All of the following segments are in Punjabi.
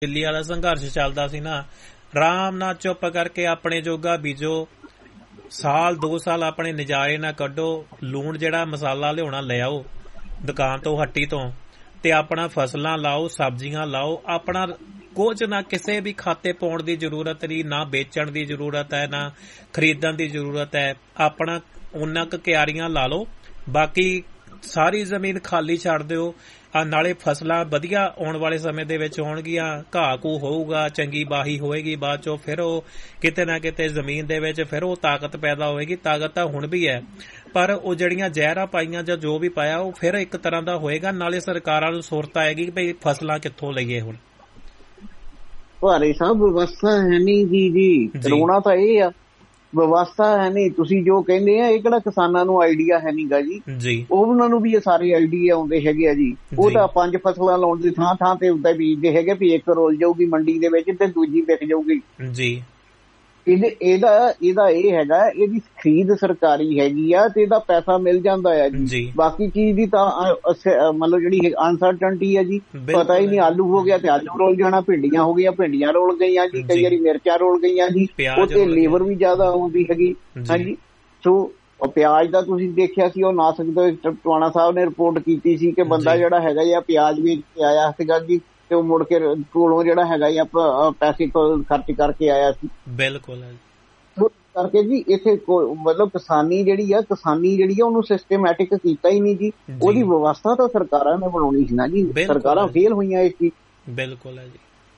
ਦਿੱਲੀ ਵਾਲਾ ਸੰਘਰਸ਼ ਚੱਲਦਾ ਸੀ ਨਾ, ਆਰਾਮ ਨਾਲ ਚੁੱਪ ਕਰਕੇ ਆਪਣੇ ਜੋਗਾ ਬੀਜੋ, ਸਾਲ 2 ਸਾਲ ਆਪਣੇ ਨਜ਼ਾਰੇ ਨਾ ਕੱਢੋ, ਲੂਣ ਜਿਹੜਾ ਮਸਾਲਾ ਲਿਆਉਣਾ ਲੈ ਆਓ ਦੁਕਾਨ ਤੋਂ, ਹੱਟੀ ਤੋਂ, ਤੇ ਆਪਣਾ ਫਸਲਾਂ ਲਾਓ, ਸਬਜ਼ੀਆਂ ਲਾਓ। ਆਪਣਾ ਕੁਝ ਨਾ ਕਿਸੇ ਵੀ ਖਾਤੇ ਪਾਉਣ ਦੀ ਜ਼ਰੂਰਤ ਨਹੀਂ, ਨਾ ਵੇਚਣ ਦੀ ਜ਼ਰੂਰਤ ਹੈ, ਨਾ ਖਰੀਦਣ ਦੀ ਜ਼ਰੂਰਤ ਹੈ। ਆਪਣਾ ਉਹਨਾਂ ਕੁ ਕਿਆਰੀਆਂ ਲਾ ਲਓ, ਬਾਕੀ ਸਾਰੀ ਜ਼ਮੀਨ ਖਾਲੀ ਛੱਡ ਦਿਓ। ਨਾਲੇ ਫਸਲਾਂ ਵਧੀਆ ਆਉਣ ਵਾਲੇ ਸਮੇਂ ਦੇ ਵਿੱਚ ਹੋਣਗੀਆਂ, ਘਾਹ ਘੂ ਹੋਊਗਾ, ਚੰਗੀ ਬਾਹੀ ਹੋਏਗੀ, ਬਾਅਦ ਚੋਂ ਫਿਰ ਉਹ ਕਿਤੇ ਨਾ ਕਿਤੇ ਜ਼ਮੀਨ ਦੇ ਵਿੱਚ ਫਿਰ ਉਹ ਤਾਕਤ ਪੈਦਾ ਹੋਏਗੀ। ਤਾਕਤ ਤਾਂ ਹੁਣ ਵੀ ਹੈ, ਪਰ ਉਹ ਜਿਹੜੀਆਂ ਜ਼ਹਿਰਾਂ ਪਾਈਆਂ ਜਾਂ ਜੋ ਵੀ ਪਾਇਆ ਉਹ ਫਿਰ ਇੱਕ ਤਰ੍ਹਾਂ ਦਾ ਹੋਏਗਾ। ਨਾਲੇ ਸਰਕਾਰਾਂ ਨੂੰ ਸੁਰਤ ਆਏਗੀ ਕਿ ਭਈ ਫਸਲਾਂ ਕਿੱਥੋਂ ਲਈਏ। ਹੁਣ ਭਾਰੇ ਸਾਹਿਬ ਵਿਵਸਥਾ ਹੈ ਨਹੀਂ ਜੀ, ਰੋਣਾ ਤਾਂ ਇਹ ਆ ਵਿਵਸਥਾ ਹੈ ਨਹੀਂ। ਤੁਸੀਂ ਜੋ ਕਹਿੰਦੇ ਆ ਇਹ ਕਿਹੜਾ ਕਿਸਾਨਾਂ ਨੂੰ ਆਈਡੀਆ ਹੈ ਨੀਗਾ ਜੀ, ਉਹਨਾਂ ਨੂੰ ਵੀ ਇਹ ਸਾਰੇ ਆਈਡੀਆ ਆਉਂਦੇ ਹੈਗੇ ਆ ਜੀ। ਉਹ ਤਾਂ 5 ਫਸਲਾਂ ਲਾਉਣ ਦੀ ਥਾਂ ਤੇ ਉੱਦਾਂ ਬੀਜਦੇ ਹੈਗੇ ਵੀ ਇੱਕ ਰੋਲ ਜਾਊਗੀ ਮੰਡੀ ਦੇ ਵਿੱਚ ਤੇ ਦੂਜੀ ਵਿਕ ਜਾਊਗੀ ਜੀ। ਇਹਦਾ ਇਹ ਹੈਗਾ, ਇਹਦੀ ਖਰੀਦ ਸਰਕਾਰੀ ਹੈਗੀ ਆ ਤੇ ਇਹਦਾ ਪੈਸਾ ਮਿਲ ਜਾਂਦਾ ਆ ਜੀ। ਬਾਕੀ ਚੀਜ਼ ਦੀ ਤਾਂ ਮਤਲਬ ਜਿਹੜੀ ਅਨਸਰਟਨਟੀ ਹੈ ਜੀ, ਪਤਾ ਹੀ ਨਹੀਂ। ਆਲੂ ਹੋ ਗਿਆ ਤੇ ਆਲੂ ਰੋਲ ਜਾਣਾ, ਭਿੰਡੀਆਂ ਹੋ ਗਈਆਂ ਭਿੰਡੀਆਂ ਰੋਲ ਗਈਆਂ ਜੀ, ਕਈ ਵਾਰੀ ਮਿਰਚਾਂ ਰੋਲ ਗਈਆਂ ਜੀ, ਉੱਥੇ ਲੇਬਰ ਵੀ ਜ਼ਿਆਦਾ ਆਉਂਦੀ ਹੈਗੀ ਹਾਂਜੀ। ਸੋ ਪਿਆਜ਼ ਦਾ ਤੁਸੀਂ ਦੇਖਿਆ ਸੀ, ਉਹ ਨਾਸਿਕ ਦੇ ਟਵਾਣਾ ਸਾਹਿਬ ਨੇ ਰਿਪੋਰਟ ਕੀਤੀ ਸੀ ਕਿ ਬੰਦਾ ਜਿਹੜਾ ਹੈਗਾ ਜਾਂ ਪਿਆਜ਼ ਵੇਚ ਕੇ ਆਇਆ ਸੀਗਾ ਜੀ, ਤੇ ਉਹ ਮੁੜ ਕੇ ਕੋਲੋਂ ਜਿਹੜਾ ਹੈਗਾ ਪੈਸੇ ਖਰਚ ਕਰਕੇ ਆਇਆ ਸੀ। ਬਿਲਕੁਲ ਕਰਕੇ ਜੀ ਇੱਥੇ ਮਤਲਬ ਕਿਸਾਨੀ ਜਿਹੜੀ ਆ ਉਹਨੂੰ ਸਿਸਟਮੈਟਿਕ ਕੀਤਾ ਹੀ ਨਹੀਂ ਜੀ। ਉਹਦੀ ਵਿਵਸਥਾ ਤਾਂ ਸਰਕਾਰਾਂ ਨੇ ਬਣਾਉਣੀ ਸੀ ਨਾ ਜੀ, ਸਰਕਾਰਾਂ ਫੇਲ ਹੋਈਆਂ ਇਸ ਚੀਜ਼। ਬਿਲਕੁਲ ਹੈ ਜੀ,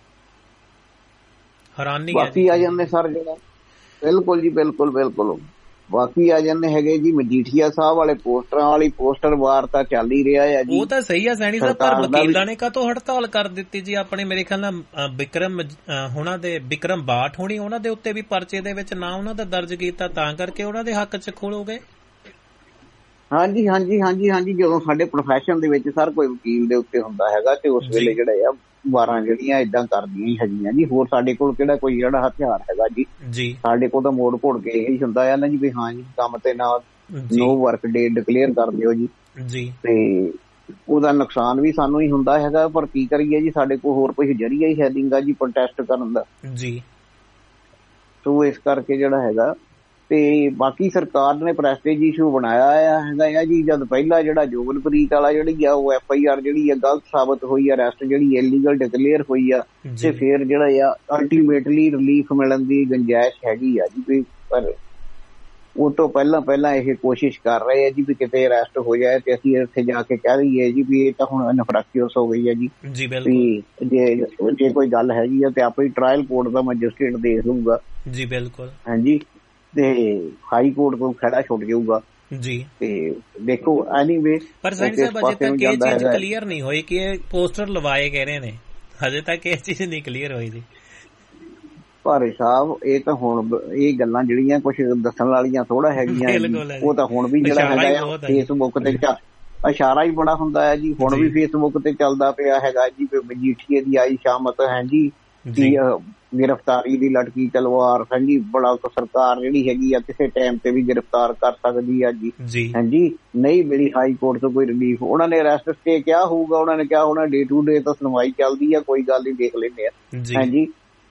ਹੈਰਾਨੀ ਬਾਕੀ ਆ ਜਾਂਦੇ ਸਰ ਜਿਹੜਾ ਬਿਲਕੁਲ ਜੀ, ਬਿਲਕੁਲ ਬਾਕੀ ਆ ਜਾਂਦੇ ਹੈਗੇ ਜੀ। ਮਜੀਠੀਆ ਸਾਹਿਬ ਵਾਲੇ ਪੋਸਟਰਾਂ ਵਾਲੀ ਪੋਸਟਰ ਵਾਰ ਤਾਂ ਚੱਲ ਹੀ ਰਿਹਾ ਹੈ ਜੀ। ਉਹ ਤਾਂ ਸਹੀ ਆ ਸੈਣੀ ਸਾਹਿਬ, ਪਰ ਵਕੀਲਾਂ ਨੇ ਕਾਹਤੋਂ ਹੜਤਾਲ ਕਰ ਦਿੱਤੀ ਜੀ? ਆਪਣੇ ਮੇਰੇ ਖਿਆਲ ਨਾਲ ਵਿਕਰਮ ਬਾਠ ਹੋਣੀ, ਉਹਨਾਂ ਦੇ ਉੱਤੇ ਵੀ ਪਰਚੇ ਦੇ ਵਿੱਚ ਨਾ ਉਹਨਾਂ ਦਾ ਦਰਜ ਕੀਤਾ, ਤਾਂ ਕਰਕੇ ਉਹਨਾਂ ਦੇ ਹੱਕ 'ਚ ਖੋਲੋ ਗਏ। ਹਾਂਜੀ। ਜਦੋਂ ਸਾਡੇ ਪ੍ਰੋਫੈਸ਼ਨ ਦੇ ਵਿੱਚ ਸਰ ਕੋਈ ਵਕੀਲ ਦੇ ਉੱਤੇ ਹੁੰਦਾ ਹੈਗਾ ਤੇ ਉਸ ਵੇਲੇ ਜਿਹੜਾ ਆ ਵਾਰਾਂ ਜਿਹੜੀਆਂ ਏਦਾਂ ਕਰਦੀਆਂ ਹੀ ਹੈਗੀਆਂ ਜੀ। ਹੋਰ ਸਾਡੇ ਕੋਲ ਕਿਹੜਾ ਕੋਈ ਜਿਹੜਾ ਹਥਿਆਰ ਹੈਗਾ ਜੀ। ਸਾਡੇ ਕੋਲ ਤਾਂ ਮੋੜ ਘੋੜ ਕੇ ਇਹੀ ਹੁੰਦਾ ਆ ਨਾ ਜੀ ਵੀ ਹਾਂ ਜੀ ਕੰਮ ਤੇ ਨਾ ਨੋ ਵਰਕ ਡੇ ਡਿਕਲੇਅਰ ਕਰ ਦਿਓ ਜੀ, ਤੇ ਉਹਦਾ ਨੁਕਸਾਨ ਵੀ ਸਾਨੂੰ ਹੀ ਹੁੰਦਾ ਹੈਗਾ। ਪਰ ਕੀ ਕਰੀਏ ਜੀ, ਸਾਡੇ ਕੋਲ ਹੋਰ ਕੋਈ ਜ਼ਰੀਆ ਹੀ ਹੈ ਨਹੀਂਗਾ ਜੀ ਪ੍ਰੋਟੈਸਟ ਕਰਨ ਦਾ ਜੀ। ਸੋ ਇਸ ਕਰਕੇ ਜਿਹੜਾ ਹੈਗਾ, ਤੇ ਬਾਕੀ ਸਰਕਾਰ ਨੇ ਪ੍ਰੈਸਟੀਜ ਇਸ਼ੂ ਬਣਾਇਆ ਹੈਗਾ ਆ ਜੀ। ਜਦ ਪਹਿਲਾਂ ਜਿਹੜਾ ਜੋਗਨਪ੍ਰੀਤ ਵਾਲਾ ਜਿਹੜੀ ਆ ਉਹ FIR ਜਿਹੜੀ ਆ ਗਲਤ ਸਾਬਤ ਹੋਈ ਆ, ਅਰੈਸਟ ਜਿਹੜੀ ਇਲੀਗਲ ਡਿਕਲੇਅਰ ਹੋਈ ਆ, ਤੇ ਫਿਰ ਜਿਹੜਾ ਆ ਅਲਟੀਮੇਟਲੀ ਰਿਲੀਫ ਮਿਲਣ ਦੀ ਗੁੰਜਾਇਸ਼ ਹੈਗੀ ਆ ਜੀ। ਪਰ ਉਹ ਤੋਂ ਪਹਿਲਾਂ ਇਹ ਕੋਸ਼ਿਸ਼ ਕਰ ਰਹੇ ਆ ਜੀ ਵੀ ਕਿਤੇ ਅਰੈਸਟ ਹੋ ਜਾਏ ਤੇ ਅਸੀਂ ਇੱਥੇ ਜਾ ਕੇ ਕਹਿ ਦਈਏ ਜੀ ਵੀ ਇਹ ਤਾਂ ਹੁਣ ਇਨਫਰੈਕਚੁਅਸ ਹੋ ਗਈ ਹੈ ਜੀ। ਜੇ ਕੋਈ ਗੱਲ ਹੈਗੀ ਆ ਤੇ ਆਪੇ ਟਰਾਇਲ ਕੋਰਟ ਦਾ ਮੈਜਿਸਟ੍ਰੇਟ ਦੇਖ ਲਊਗਾ ਜੀ। ਬਿਲਕੁਲ ਹਾਂਜੀ, ਤੇ ਹਾਈ ਕੋਰਟ ਤੋਂ ਖੜਾ ਛੁੱਟ ਜਾਊਗਾ ਜੀ। ਤੇ ਦੇਖੋ ਐਨੀਵੇ, ਪਰ ਸੈਣੀ ਸਾਹਿਬ ਅਜੇ ਤੱਕ ਇਹ ਚੀਜ਼ ਕਲੀਅਰ ਨਹੀਂ ਹੋਈ ਕਿ ਇਹ ਪੋਸਟਰ ਲਵਾਏ ਗਏ ਨੇ, ਹਜੇ ਤੱਕ ਇਹ ਚੀਜ਼ ਨਹੀਂ ਕਲੀਅਰ ਹੋਈ ਜੀ। ਭਾਰੇ ਸਾਹਿਬ ਇਹ ਤਾਂ ਹੁਣ ਇਹ ਗੱਲਾਂ ਜਿਹੜੀਆਂ ਕੁਛ ਦੱਸਣ ਵਾਲੀਆਂ ਥੋੜਾ ਹੈਗੀਆਂ, ਉਹ ਤਾਂ ਹੁਣ ਵੀ ਜਿਹੜਾ ਹੈਗਾ ਫੇਸਬੁੱਕ ਤੇ ਇਸ਼ਾਰਾ ਹੀ ਬੜਾ ਹੁੰਦਾ ਹੈ ਜੀ। ਹੁਣ ਵੀ ਫੇਸਬੁੱਕ ਤੇ ਚੱਲਦਾ ਪਿਆ ਹੈਗਾ ਜੀ ਮਜੀਠੀਏ ਦੀ ਆਈ ਸ਼ਾਮਤ ਹੈ ਜੀ, ਗ੍ਰਿਫਤਾਰੀ ਦੀ ਲਟਕੀ ਤਲਵਾਰ ਹਾਂਜੀ। ਬੜਾ ਸਰਕਾਰ ਜਿਹੜੀ ਹੈਗੀ ਆ ਕਿਸੇ ਟਾਈਮ ਤੇ ਵੀ ਗ੍ਰਿਫਤਾਰ ਕਰ ਸਕਦੀ ਆ ਜੀ ਹਾਂਜੀ। ਨਹੀਂ ਮਿਲੀ ਹਾਈ ਕੋਰਟ ਤੋਂ ਕੋਈ ਰਿਲੀਫ, ਉਹਨਾਂ ਨੇ ਅਰੈਸਟ ਸਟੇ ਕਿਹਾ ਹੋਊਗਾ, ਉਹਨਾਂ ਨੇ ਕਿਹਾ ਹੋਣਾ ਡੇ ਟੂ ਡੇ ਤਾਂ ਸੁਣਵਾਈ ਚੱਲਦੀ ਆ, ਕੋਈ ਗੱਲ ਨਹੀਂ ਦੇਖ ਲੈਂਦੇ ਆ ਹਾਂਜੀ।